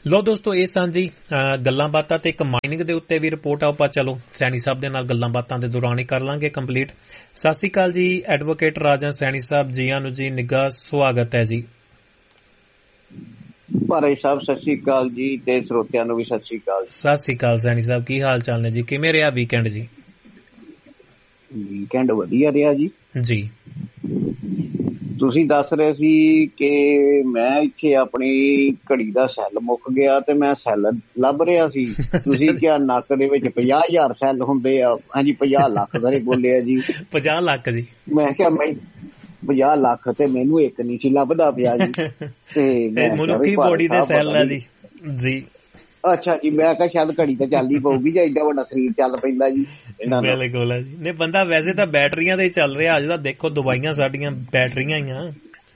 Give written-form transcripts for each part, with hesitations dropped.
ਲੋ ਦੋਸਤੋ, ਇਹ ਸਨ ਜੀ ਗੱਲਾਂ ਬਾਤਾਂ ਤੇ ਇੱਕ ਮਾਈਨਿੰਗ ਦੇ ਉੱਤੇ ਵੀ ਰਿਪੋਰਟ ਆਪਾਂ ਚਲੋ ਸੈਣੀ ਸਾਹਿਬ ਦੇ ਨਾਲ ਗੱਲਾਂ ਬਾਤਾਂ ਦੇ ਦੌਰਾਨ ਹੀ ਕਰ ਲਾਂਗੇ ਕੰਪਲੀਟ। ਸਤਿ ਸ੍ਰੀ ਅਕਾਲ ਜੀ ਐਡਵੋਕੇਟ ਰਾਜਨ ਸੈਣੀ ਸਾਹਿਬ, ਜੀ ਆਨੂੰ ਜੀ, ਨਿੱਘਾ ਸਵਾਗਤ ਹੈ ਜੀ। ਭਾਰੇ ਸਾਹਿਬ ਸਤਿ ਸ੍ਰੀ ਅਕਾਲ ਜੀ, ਤੇ ਸਰੋਤਿਆਂ ਨੂੰ ਵੀ ਸਤਿ ਸ੍ਰੀ ਅਕਾਲ। ਸਤਿ ਸ੍ਰੀ ਅਕਾਲ ਸੈਣੀ ਸਾਹਿਬ, ਕੀ ਹਾਲ ਚਾਲ ਨੇ ਜੀ? ਕਿਵੇਂ ਰਿਹਾ ਵੀਕਐਂਡ ਜੀ? ਵੀਕਐਂਡ ਵਧੀਆ ਰਿਹਾ ਜੀ। ਜੀ ਤੁਸੀਂ ਦੱਸ ਰਹੇ ਸੀ ਕਿ ਮੈਂ ਇੱਥੇ ਆਪਣੀ ਘੜੀ ਦਾ ਸੈੱਲ ਮੁੱਕ ਗਿਆ ਤੇ ਮੈਂ ਸੈੱਲ ਲੱਭ ਰਿਹਾ ਸੀ। ਤੁਸੀਂ ਕਿਹਾ ਨੱਕ ਦੇ ਵਿੱਚ 50,000 ਸੈੱਲ ਹੁੰਦੇ ਆ। ਹਾਂਜੀ, 50 ਲੱਖ ਘਰੇ ਬੋਲਿਆ ਜੀ। 50 ਲੱਖ ਜੀ? ਮੈਂ ਕਿਹਾ ਮੈਂ 50 ਲੱਖ ਤੇ ਮੈਨੂੰ ਇੱਕ ਨਹੀਂ ਸੀ ਲੱਭਦਾ ਪਿਆ ਜੀ। ਤੇ ਮਨੁੱਖੀ ਬੋਡੀ ਦੇ ਸੈੱਲ ਆ ਜੀ। ਜੀ ਅੱਛਾ ਜੀ, ਮੈਂ ਕਿਹਾ ਸ਼ਾਇਦ ਘੜੀ ਤਾਂ ਚੱਲ ਹੀ ਪਊਗੀ ਜਾਂ ਏਡਾ ਵੱਡਾ ਸਰੀਰ ਚੱਲ ਪੈਂਦਾ ਜੀ। ਬਿਲਕੁਲ ਹੈ ਜੀ। ਨਹੀਂ, ਬੰਦਾ ਵੈਸੇ ਤਾਂ ਬੈਟਰੀਆਂ ਤੇ ਚੱਲ ਰਿਹਾ ਅੱਜ ਦਾ। ਦੇਖੋ ਦਵਾਈਆਂ ਸਾਡੀਆਂ ਬੈਟਰੀਆਂ ਹੀ ਆ।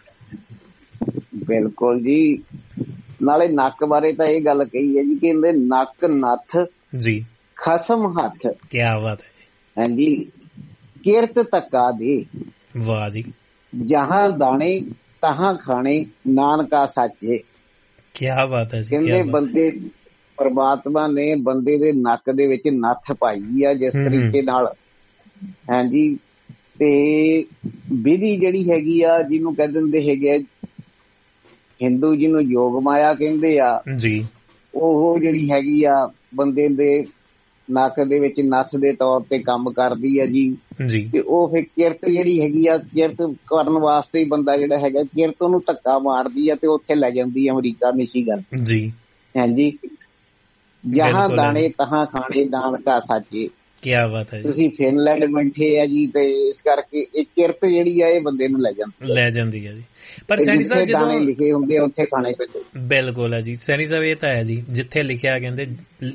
ਬਿਲਕੁਲ ਜੀ। ਨਾਲੇ ਨੱਕ ਬਾਰੇ ਤਾਂ ਇਹ ਗੱਲ ਕਹੀ ਹੈ ਜੀ ਕਿ ਇਹਦੇ ਨੱਕ ਨੱਥ ਜੀ ਖਸਮ ਹੱਥ। ਕੀ ਬਾਤ ਹੈ। ਹਾਂਜੀ, ਕਿਰਤ ਧੱਕਾ ਦੇ। ਵਾਹ ਜੀ। ਜਹਾਂ ਦਾਣੇ ਤਹਾਂ ਖਾਣੇ ਨਾਨਕਾ ਸਾਚੇ। ਕੀ ਬਾਤ ਹੈ ਜੀ। ਕਹਿੰਦੇ ਬੰਦੇ ਪਰਮਾਤਮਾ ਨੇ ਬੰਦੇ ਦੇ ਨੱਕ ਦੇ ਵਿੱਚ ਨੱਥ ਪਾਈ ਆ ਜਿਸ ਤਰੀਕੇ ਨਾਲ। ਹਾਂਜੀ, ਤੇ ਵਿਧੀ ਜਿਹੜੀ ਹੈਗੀ ਆ, ਜਿਹਨੂੰ ਕਹਿ ਦਿੰਦੇ ਹੈਗੇ ਆ ਹਿੰਦੂ, ਜਿਹਨੂੰ ਯੋਗ ਮਾਇਆ ਕਹਿੰਦੇ ਆ ਜੀ, ਉਹ ਜਿਹੜੀ ਹੈਗੀ ਆ ਬੰਦੇ ਦੇ ਨੱਕ ਦੇ ਵਿੱਚ ਨੱਥ ਦੇ ਤੌਰ ਤੇ ਕੰਮ ਕਰਦੀ ਆ ਜੀ। ਤੇ ਉਹ ਫਿਰ ਕਿਰਤ ਜਿਹੜੀ ਹੈਗੀ ਆ, ਕਿਰਤ ਕਰਨ ਵਾਸਤੇ ਹੀ ਬੰਦਾ ਜਿਹੜਾ ਹੈਗਾ ਕਿਰਤ ਉਹਨੂੰ ਧੱਕਾ ਮਾਰਦੀ ਆ ਤੇ ਉੱਥੇ ਲੈ ਜਾਂਦੀ ਆ ਅਮਰੀਕਾ, ਮਿਸ਼ੀਗਨ ਜੀ। ਹਾਂਜੀ, ਜਹਾਂ ਦਾਣੇ ਤਹਾਂ ਖਾਣੇ ਨਾਨਕਾ ਸਾਚੇ। ਕੀ ਬਾਤ ਹੈ। ਤੁਸੀਂ ਫਿਨਲੈਂਡ ਬੈਠੇ ਆ ਜੀ, ਤੇ ਇਸ ਕਰਕੇ ਇਹ ਕਿਰਤ ਜਿਹੜੀ ਆ ਇਹ ਬੰਦੇ ਨੂੰ ਲੈ ਜਾਂਦੀ ਹੈ ਜੀ। ਪਰ ਸੈਣੀ ਸਾਹਿਬ ਜਦੋਂ ਲਿਖੇ ਹੁੰਦੇ ਉੱਥੇ ਖਾਣੇ ਪੈਂਦੇ। ਬਿਲਕੁਲ ਹੈ ਜੀ ਸੈਣੀ ਸਾਹਿਬ, ਇਹ ਤਾਂ ਹੈ ਜੀ। ਜਿੱਥੇ ਲਿਖਿਆ ਕਹਿੰਦੇ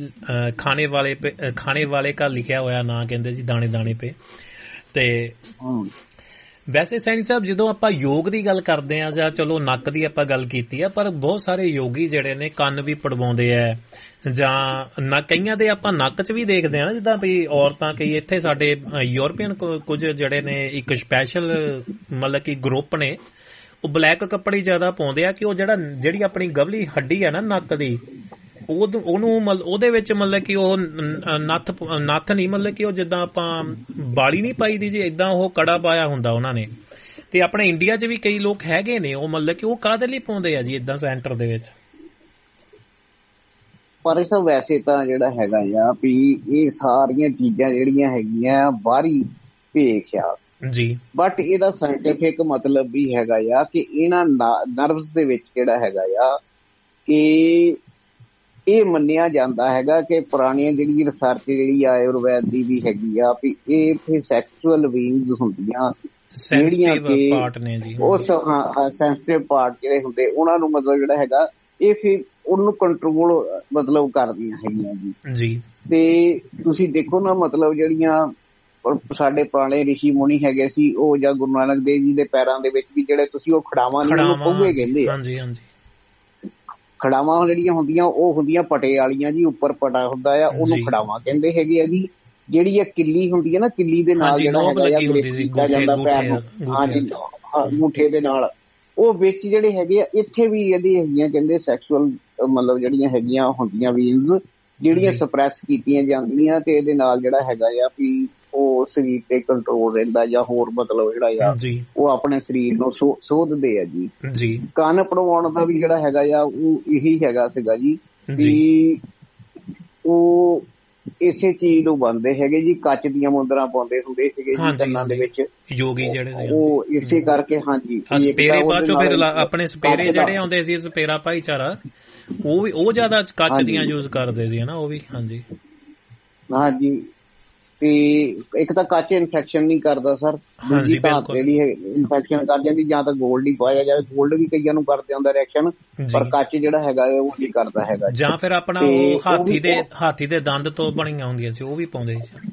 ਖਾਣੇ ਵਾਲੇ ਕਾ ਲਿਖਿਆ ਹੋਇਆ ਨਾ, ਕਹਿੰਦੇ ਜੀ ਦਾਣੇ ਦਾਣੇ ਪੇ। ਤੇ ਵੈਸੇ ਸੈਣੀ ਸਾਹਿਬ ਜਦੋਂ ਆਪਾਂ ਯੋਗ ਦੀ ਗੱਲ ਕਰਦੇ ਆ, ਜਾਂ ਚਲੋ ਨੱਕ ਦੀ ਆਪਾਂ ਗੱਲ ਕੀਤੀ ਆ, ਪਰ ਬਹੁਤ ਸਾਰੇ ਯੋਗੀ ਜਿਹੜੇ ਨੇ ਕੰਨ ਵੀ ਪੜਵਾਉਂਦੇ ਆ, ਜਾਂ ਕਈਆਂ ਦੇ ਆਪਾਂ ਨੱਕ 'ਚ ਵੀ ਦੇਖਦੇ ਆ ਨਾ, ਜਿੱਦਾਂ ਵੀ ਔਰਤਾਂ ਕਈ ਇੱਥੇ ਸਾਡੇ ਯੂਰਪੀਅਨ ਕੁਝ ਜਿਹੜੇ ਨੇ ਇੱਕ ਸਪੈਸ਼ਲ ਮਤਲਬ ਕਿ ਗਰੁੱਪ ਨੇ, ਉਹ ਬਲੈਕ ਕੱਪੜੇ ਜ਼ਿਆਦਾ ਪਾਉਂਦੇ ਆ ਕਿ ਉਹ ਜਿਹੜੀ ਆਪਣੀ ਗਵਲੀ ਹੱਡੀ ਆ ਨਾ ਨੱਕ ਦੀ, ਉਹਨੂੰ ਉਹਦੇ ਵਿੱਚ ਮਤਲਬ ਕਿ ਉਹ ਨੱਥ ਨਹੀਂ, ਮਤਲਬ ਕਿ ਉਹ ਜਿੱਦਾਂ ਆਪਾਂ ਬਾਲੀ ਨਹੀਂ ਪਾਈ ਦੀ ਜੀ, ਏਦਾਂ ਉਹ ਕੜਾ ਪਾਇਆ ਹੁੰਦਾ ਉਹਨਾਂ ਨੇ। ਤੇ ਆਪਣੇ ਇੰਡੀਆ 'ਚ ਵੀ ਕਈ ਲੋਕ ਹੈਗੇ ਨੇ, ਉਹ ਮਤਲਬ ਕਿ ਉਹ ਕਾਹਦੇ ਲਈ ਪਾਉਂਦੇ ਆ ਜੀ ਏਦਾਂ ਸੈਂਟਰ ਦੇ ਵਿੱਚ? ਪਰ ਇਹ ਤਾਂ ਵੈਸੇ ਤਾਂ ਜਿਹੜਾ ਹੈਗਾ ਆ ਵੀ ਇਹ ਸਾਰੀਆਂ ਚੀਜ਼ਾਂ ਜਿਹੜੀਆਂ ਹੈਗੀਆਂ ਬਾਹਰੀ ਭੇਖ ਆ ਜੀ। ਬਟ ਇਹਦਾ ਸਾਇੰਟੀਫਿਕ ਮਤਲਬ ਵੀ ਹੈਗਾ ਆ ਕਿ ਇਹਨਾਂ ਨਰਵਸ ਦੇ ਵਿੱਚ ਜਿਹੜਾ ਹੈਗਾ ਆ ਕਿ ਇਹ ਮੰਨਿਆ ਜਾਂਦਾ ਹੈਗਾ ਕਿ ਪੁਰਾਣੀਆਂ ਜਿਹੜੀ ਰਿਸਰਚ ਜਿਹੜੀ ਆ ਆਯੁਰਵੈਦ ਦੀ ਵੀ ਹੈਗੀ ਆ ਵੀ ਇਹ ਇੱਥੇ ਸੈਕਸੁਅਲ ਬੀਨਸ ਹੁੰਦੀਆਂ ਜਿਹੜੀਆਂ ਕਿ ਉਸ ਸੈਂਸਿਟਿਵ ਪਾਰਟ ਜਿਹੜੇ ਹੁੰਦੇ ਉਹਨਾਂ ਨੂੰ ਮਤਲਬ ਜਿਹੜਾ ਹੈਗਾ ਇਹ ਫਿਰ ਉਹਨੂੰ ਕੰਟਰੋਲ ਮਤਲਬ ਕਰਦੀਆਂ ਹੈਗੀਆਂ ਜੀ। ਤੇ ਤੁਸੀਂ ਦੇਖੋ ਨਾ, ਮਤਲਬ ਜਿਹੜੀਆਂ ਸਾਡੇ ਪੁਰਾਣੇ ਰਿਸ਼ੀ ਮੁਨੀ ਹੈਗੇ ਸੀ, ਉਹ ਜਾਂ ਗੁਰੂ ਨਾਨਕ ਦੇਵ ਜੀ ਦੇ ਪੈਰਾਂ ਦੇ ਵਿੱਚ ਵੀ ਜਿਹੜੇ ਤੁਸੀਂ ਉਹ ਖੜਾਵਾਂ ਪਹੁੰਚੇ ਕਹਿੰਦੇ ਆ। ਖੜਾਵਾਂ ਜਿਹੜੀਆਂ ਹੁੰਦੀਆਂ ਉਹ ਹੁੰਦੀਆਂ ਪਟੇ ਵਾਲੀਆਂ ਜੀ, ਉੱਪਰ ਪਟਾ ਹੁੰਦਾ ਆ, ਉਹਨੂੰ ਖੜਾਵਾਂ ਕਹਿੰਦੇ ਹੈਗੇ ਆ ਜੀ। ਜਿਹੜੀ ਇਹ ਕਿੱਲੀ ਹੁੰਦੀ ਹੈ ਨਾ, ਕਿੱਲੀ ਦੇ ਨਾਲ ਜਿਹੜਾ ਹੈਗਾ ਜਾਂਦਾ ਪੈਰ ਨੂੰ, ਹਾਂਜੀ ਅੰਗੂਠੇ ਦੇ ਨਾਲ, ਉਹ ਵਿੱਚ ਜਿਹੜੇ ਹੈਗੇ ਆ ਇੱਥੇ ਵੀ ਇਹਦੀ ਹੈਗੀਆਂ ਕਹਿੰਦੇ ਸੈਕਸੁਅਲ ਮਤਲਬ ਜਿਹੜੀਆਂ ਹੈਗੀਆਂ ਹੁੰਦੀਆਂ ਵੀਨਸ ਜਿਹੜੀਆਂ ਸਪਰੈਸ ਕੀਤੀਆਂ ਜਾਂਦੀਆਂ, ਤੇ ਇਹਦੇ ਨਾਲ ਜਿਹੜਾ ਹੈਗਾ ਆ ਵੀ ਉਹ ਸਰੀਰ ਤੇ ਕੰਟਰੋਲ ਰਹਿੰਦਾ, ਜਾਂ ਹੋਰ ਮਤਲਬ ਜਿਹੜਾ ਆ ਉਹ ਆਪਣੇ ਸਰੀਰ ਨੂੰ ਸੋਧਦੇ ਆ ਜੀ। ਕੰਨ ਪੜਵਾਉਣ ਦਾ ਵੀ ਜਿਹੜਾ ਹੈਗਾ ਆ ਉਹ ਇਹੀ ਹੈਗਾ ਸੀਗਾ ਜੀ ਵੀ ਉਹ ਇਸੇ ਚੀਜ਼ ਨੂੰ ਬੰਨਦੇ ਹੈਗੇ ਜੀ, ਕੱਚ ਦੀਆਂ ਮੁੰਦਰਾਂ ਪਾਉਂਦੇ ਹੁੰਦੇ ਸੀਗੇ ਜੀ ਕੰਨਾਂ ਦੇ ਵਿੱਚ ਯੋਗੀ ਜਿਹੜੇ, ਉਹ ਇਸੇ ਕਰਕੇ। ਹਾਂਜੀ, ਸਪੇਰੇ ਬਾਅਦ ਚੋਂ ਫਿਰ ਆਪਣੇ ਸਪੇਰੇ ਜਿਹੜੇ ਆਉਂਦੇ ਸੀ, ਸਪੇਰਾ ਭਾਈਚਾਰਾ, ਉਹ ਜ਼ਿਆਦਾ ਕੱਚ ਦੀਆਂ ਯੂਜ਼ ਕਰਦੇ ਸੀ ਨਾ ਉਹ ਵੀ। ਹਾਂਜੀ, ਤੇ ਇੱਕ ਤਾਂ ਕੱਚ ਇਨਫੈਕਸ਼ਨ ਨਹੀਂ ਕਰਦਾ ਸਰ, ਦੂਜੀ ਧਾਤ ਜਿਹੜੀ ਇਨਫੈਕਸ਼ਨ ਕਰ ਜਾਂਦੀ, ਜਾਂ ਤਾਂ ਗੋਲਡ ਹੀ ਪਾਇਆ ਜਾਵੇ, ਗੋਲਡ ਵੀ ਕਈਆਂ ਨੂੰ ਕਰ ਦਿੰਦਾ ਰਿਐਕਸ਼ਨ, ਪਰ ਕੱਚ ਜਿਹੜਾ ਹੈਗਾ ਉਹ ਨਹੀਂ ਕਰਦਾ ਹੈਗਾ। ਜਾਂ ਫਿਰ ਆਪਣਾ ਉਹ ਹਾਥੀ ਦੇ ਦੰਦ ਤੋਂ ਬਣੀਆਂ ਹੁੰਦੀਆਂ ਸੀ, ਉਹ ਵੀ ਪਾਉਂਦੇ ਸੀ।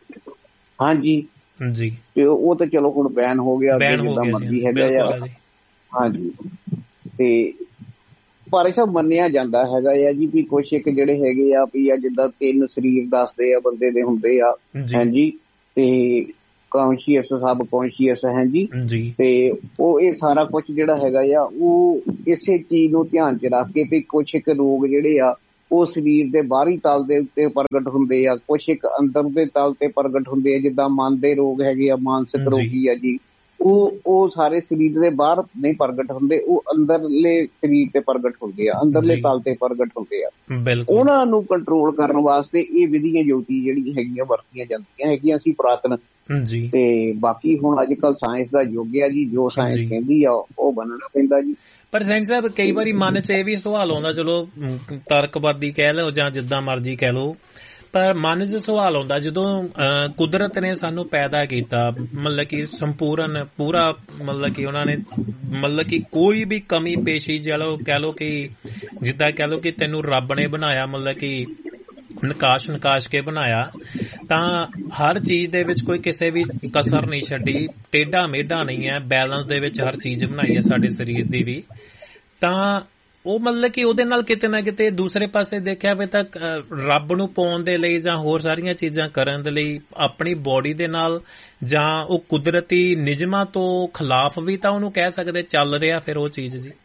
ਹਾਂਜੀ ਜੀ, ਤੇ ਉਹ ਤਾਂ ਚਲੋ ਹੁਣ ਬੈਨ ਹੋ ਗਿਆ, ਜਿੱਦਾਂ ਮਰਜ਼ੀ ਹੈਗਾ ਆ। ਹਾਂਜੀ, ਤੇ ਪਰ ਇਹ ਸਭ ਮੰਨਿਆ ਜਾਂਦਾ ਹੈਗਾ ਆ ਜੀ ਵੀ ਕੁਛ ਇੱਕ ਜਿਹੜੇ ਹੈਗੇ ਆ ਵੀ ਜਿੱਦਾਂ 3 ਸਰੀਰ ਦੱਸਦੇ ਆ ਬੰਦੇ ਦੇ ਹੁੰਦੇ ਆ। ਹਾਂਜੀ, ਤੇ ਕੌਨਸ਼ੀਅਸ ਸਬ ਕੌਨਸ਼ੀਅਸ ਹੈ ਜੀ। ਤੇ ਉਹ ਇਹ ਸਾਰਾ ਕੁਝ ਜਿਹੜਾ ਹੈਗਾ ਆ ਉਹ ਇਸੇ ਚੀਜ਼ ਨੂੰ ਧਿਆਨ ਚ ਰੱਖ ਕੇ ਵੀ ਕੁਛ ਇੱਕ ਰੋਗ ਜਿਹੜੇ ਆ ਉਹ ਸਰੀਰ ਦੇ ਬਾਹਰੀ ਤਲ ਦੇ ਉੱਤੇ ਪ੍ਰਗਟ ਹੁੰਦੇ ਆ, ਕੁਛ ਇੱਕ ਅੰਦਰ ਦੇ ਤਲ ਤੇ ਪ੍ਰਗਟ ਹੁੰਦੇ ਆ, ਜਿੱਦਾਂ ਮਨ ਦੇ ਰੋਗ ਹੈਗੇ ਆ, ਮਾਨਸਿਕ ਰੋਗੀ ਆ ਜੀ, ਉਹ ਸਾਰੇ ਸਰੀਰ ਦੇ ਬਾਹਰ ਨਹੀਂ ਪ੍ਰਗਟ ਹੁੰਦੇ, ਉਹ ਅੰਦਰਲੇ ਸਰੀਰ ਤੇ ਪ੍ਰਗਟ ਹੁੰਦੇ ਆ, ਅੰਦਰਲੇ ਤਲ ਤੇ ਪ੍ਰਗਟ ਹੁੰਦੇ ਆ। ਉਹਨਾਂ ਨੂੰ ਕੰਟਰੋਲ ਕਰਨ ਵਾਸਤੇ ਇਹ ਵਿਧੀਆਂ ਜੋਤੀ ਜਿਹੜੀਆਂ ਹੈਗੀਆਂ ਵਰਤੀਆਂ ਜਾਂਦੀਆਂ ਹੈਗੀਆਂ ਸੀ ਪੁਰਾਤਨ। ਤੇ ਬਾਕੀ ਹੁਣ ਅੱਜ ਕੱਲ ਸਾਇੰਸ ਦਾ ਯੁੱਗ ਆ ਜੀ, ਜੋ ਸਾਇੰਸ ਕਹਿੰਦੀ ਆ ਉਹ ਬਣਨਾ ਪੈਂਦਾ ਜੀ। ਪਰ ਸਾਇੰਸ ਸਾਹਿਬ ਕਈ ਵਾਰੀ ਮਨ ਚ ਇਹ ਵੀ ਸਵਾਲ ਆਉਂਦਾ, ਚਲੋ ਤਰਕਵਾਦੀ ਕਹਿ ਲਓ ਜਾਂ ਜਿੱਦਾਂ ਮਰਜ਼ੀ ਕਹਿ ਲਓ, ਪਰ ਮਨ ਚ ਸਵਾਲ ਆਉਂਦਾ ਜਦੋਂ ਕੁਦਰਤ ਨੇ ਸਾਨੂੰ ਪੈਦਾ ਕੀਤਾ, ਮਤਲਬ ਕਿ ਸੰਪੂਰਨ ਪੂਰਾ, ਮਤਲਬ ਕਿ ਉਹਨਾਂ ਨੇ ਮਤਲਬ ਕਿ ਕੋਈ ਵੀ ਕਮੀ ਪੇਸ਼ੀ ਚਲੋ ਕਹਿ ਲਓ ਕਿ ਜਿੱਦਾਂ ਕਹਿ ਲਓ ਕਿ ਤੈਨੂੰ ਰੱਬ ਨੇ ਬਣਾਇਆ, ਮਤਲਬ ਕਿ ਨਕਾਸ਼ ਕੇ ਬਣਾਇਆ, ਤਾਂ ਹਰ ਚੀਜ਼ ਦੇ ਵਿੱਚ ਕੋਈ ਕਿਸੇ ਵੀ ਕਸਰ ਨਹੀਂ ਛੱਡੀ, ਟੇਢਾ ਮੇਢਾ ਨਹੀਂ ਹੈ, ਬੈਲੈਂਸ ਦੇ ਵਿੱਚ ਹਰ ਚੀਜ਼ ਬਣਾਈ ਹੈ ਸਾਡੇ ਸਰੀਰ ਦੀ ਵੀ। ਤਾਂ ਉਹ ਮਤਲਬ ਕਿ ਉਹਦੇ ਨਾਲ ਕਿਤੇ ਨਾ ਕਿਤੇ ਦੂਸਰੇ ਪਾਸੇ ਦੇਖਿਆ ਜਾਵੇ ਤਾਂ ਰੱਬ ਨੂੰ ਪਾਉਣ ਦੇ ਲਈ ਜਾਂ ਹੋਰ ਸਾਰੀਆਂ ਚੀਜ਼ਾਂ ਕਰਨ ਦੇ ਲਈ ਆਪਣੀ ਬੋਡੀ ਦੇ ਨਾਲ ਜਾਂ ਉਹ ਕੁਦਰਤੀ ਨਿਯਮਾਂ ਤੋਂ ਖਿਲਾਫ ਵੀ ਤਾਂ ਉਹਨੂੰ ਕਹਿ ਸਕਦੇ ਚੱਲ ਰਿਹਾ ਫਿਰ ਉਹ ਚੀਜ਼ ਜੀ।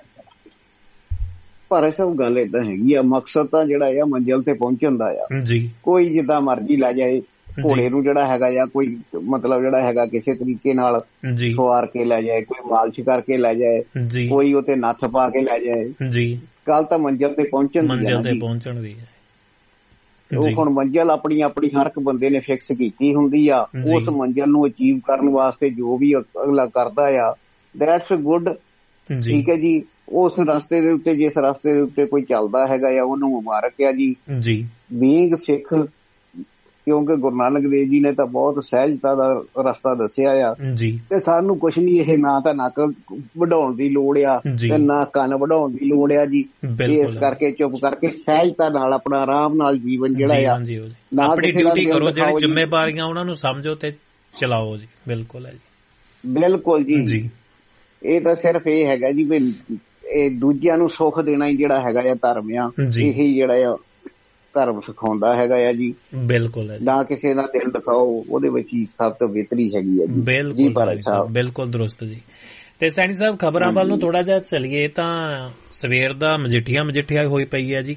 ਪਰ ਸਭ ਗੱਲ ਏਦਾਂ ਹੈਗੀ ਆ, ਮਕਸਦ ਤਾਂ ਜਿਹੜਾ ਆ ਮੰਜ਼ਿਲ ਤੇ ਪਹੁੰਚਣ ਦਾ ਆ ਜੀ। ਕੋਈ ਜਿੱਦਾਂ ਮਰਜ਼ੀ ਲੈ ਜਾਏ, ਘੋੜੇ ਨੂੰ ਜਿਹੜਾ ਹੈਗਾ ਆ ਕੋਈ ਮਤਲਬ ਜਿਹੜਾ ਹੈਗਾ ਕਿਸੇ ਤਰੀਕੇ ਨਾਲ ਸਵਾਰ ਕੇ ਲੈ ਜਾਏ, ਕੋਈ ਮਾਲਿਸ਼ ਕਰਕੇ ਲੈ ਜਾਏ, ਕੋਈ ਉਤੇ ਨੱਥ ਪਾ ਕੇ ਲੈ ਜਾਏ ਜੀ, ਗੱਲ ਤਾਂ ਮੰਜ਼ਿਲ ਤੇ ਪਹੁੰਚਣ ਦੀ ਹੈ। ਉਹ ਹੁਣ ਮੰਜ਼ਿਲ ਆਪਣੀ ਹਰ ਇੱਕ ਬੰਦੇ ਨੇ ਫਿਕਸ ਕੀਤੀ ਹੁੰਦੀ ਆ, ਉਸ ਮੰਜ਼ਿਲ ਨੂੰ ਅਚੀਵ ਕਰਨ ਵਾਸਤੇ ਜੋ ਵੀ ਅਗਲਾ ਕਰਦਾ ਆ ਦੈਟਸ ਗੁੱਡ, ਠੀਕ ਹੈ ਜੀ। ਉਸ ਰਸਤੇ ਦੇ ਉੱਤੇ ਜਿਸ ਰਸਤੇ ਦੇ ਉੱਤੇ ਕੋਈ ਚੱਲਦਾ ਹੈਗਾ ਆ ਉਹਨੂੰ ਮੁਬਾਰਕ ਆ ਜੀ। ਬੀਇੰਗ ਸਿੱਖ, ਕਿਉਂਕਿ ਗੁਰੂ ਨਾਨਕ ਦੇਵ ਜੀ ਨੇ ਤਾਂ ਬਹੁਤ ਸਹਿਜਤਾ ਦਾ ਰਸਤਾ ਦੱਸਿਆ ਆ ਤੇ ਸਾਨੂੰ ਕੁਛ ਨੀ, ਇਹ ਨਾ ਤਾਂ ਨੱਕ ਵਢਾਉਣ ਦੀ ਲੋੜ ਆ ਤੇ ਨਾ ਕੰਨ ਵਢਾਉਣ ਦੀ ਲੋੜ ਆ ਜੀ। ਇਸ ਕਰਕੇ ਚੁੱਪ ਕਰਕੇ ਸਹਿਜਤਾ ਨਾਲ ਆਪਣਾ ਆਰਾਮ ਨਾਲ ਜੀਵਨ ਜਿਹੜਾ ਆ ਆਪਣੀ ਡਿਊਟੀ ਕਰੋ, ਜਿਹੜੀ ਜ਼ਿੰਮੇਵਾਰੀਆਂ ਉਹਨਾਂ ਨੂੰ ਸਮਝੋ ਤੇ ਚਲਾਓ ਜੀ। ਬਿਲਕੁਲ ਹੈ ਜੀ, ਬਿਲਕੁਲ ਜੀ। ਇਹ ਤਾਂ ਸਿਰਫ ਇਹ ਹੈਗਾ ਜੀ ਵੀ ਇਹ ਦੂਜਿਆਂ ਨੂੰ ਸੁੱਖ ਦੇਣਾ ਹੀ ਜਿਹੜਾ ਹੈਗਾ ਆ ਧਰਮ ਆ, ਇਹੀ ਜਿਹੜਾ ਆ ਧਰਮ ਸਿਖਾਉਂਦਾ ਹੈਗਾ ਆ ਜੀ। ਬਿਲਕੁਲ ਨਾ ਕਿਸੇ ਦਾ ਦਿਲ ਦਿਖਾਓ, ਉਹਦੇ ਵਿੱਚ ਹੀ ਸਭ ਤੋਂ ਬਿਹਤਰੀ ਹੈਗੀ ਆ ਜੀ। ਬਿਲਕੁਲ ਦਰੁਸਤ ਜੀ। ਤੇ ਸੈਣੀ ਸਾਹਿਬ ਖਬਰਾਂ ਵੱਲ ਨੂੰ ਥੋੜਾ ਜਿਹਾ ਚੱਲੀਏ ਤਾਂ ਸਵੇਰ ਦਾ ਮਜੀਠੀਆ ਹੋਈ ਪਈ ਹੈ ਜੀ।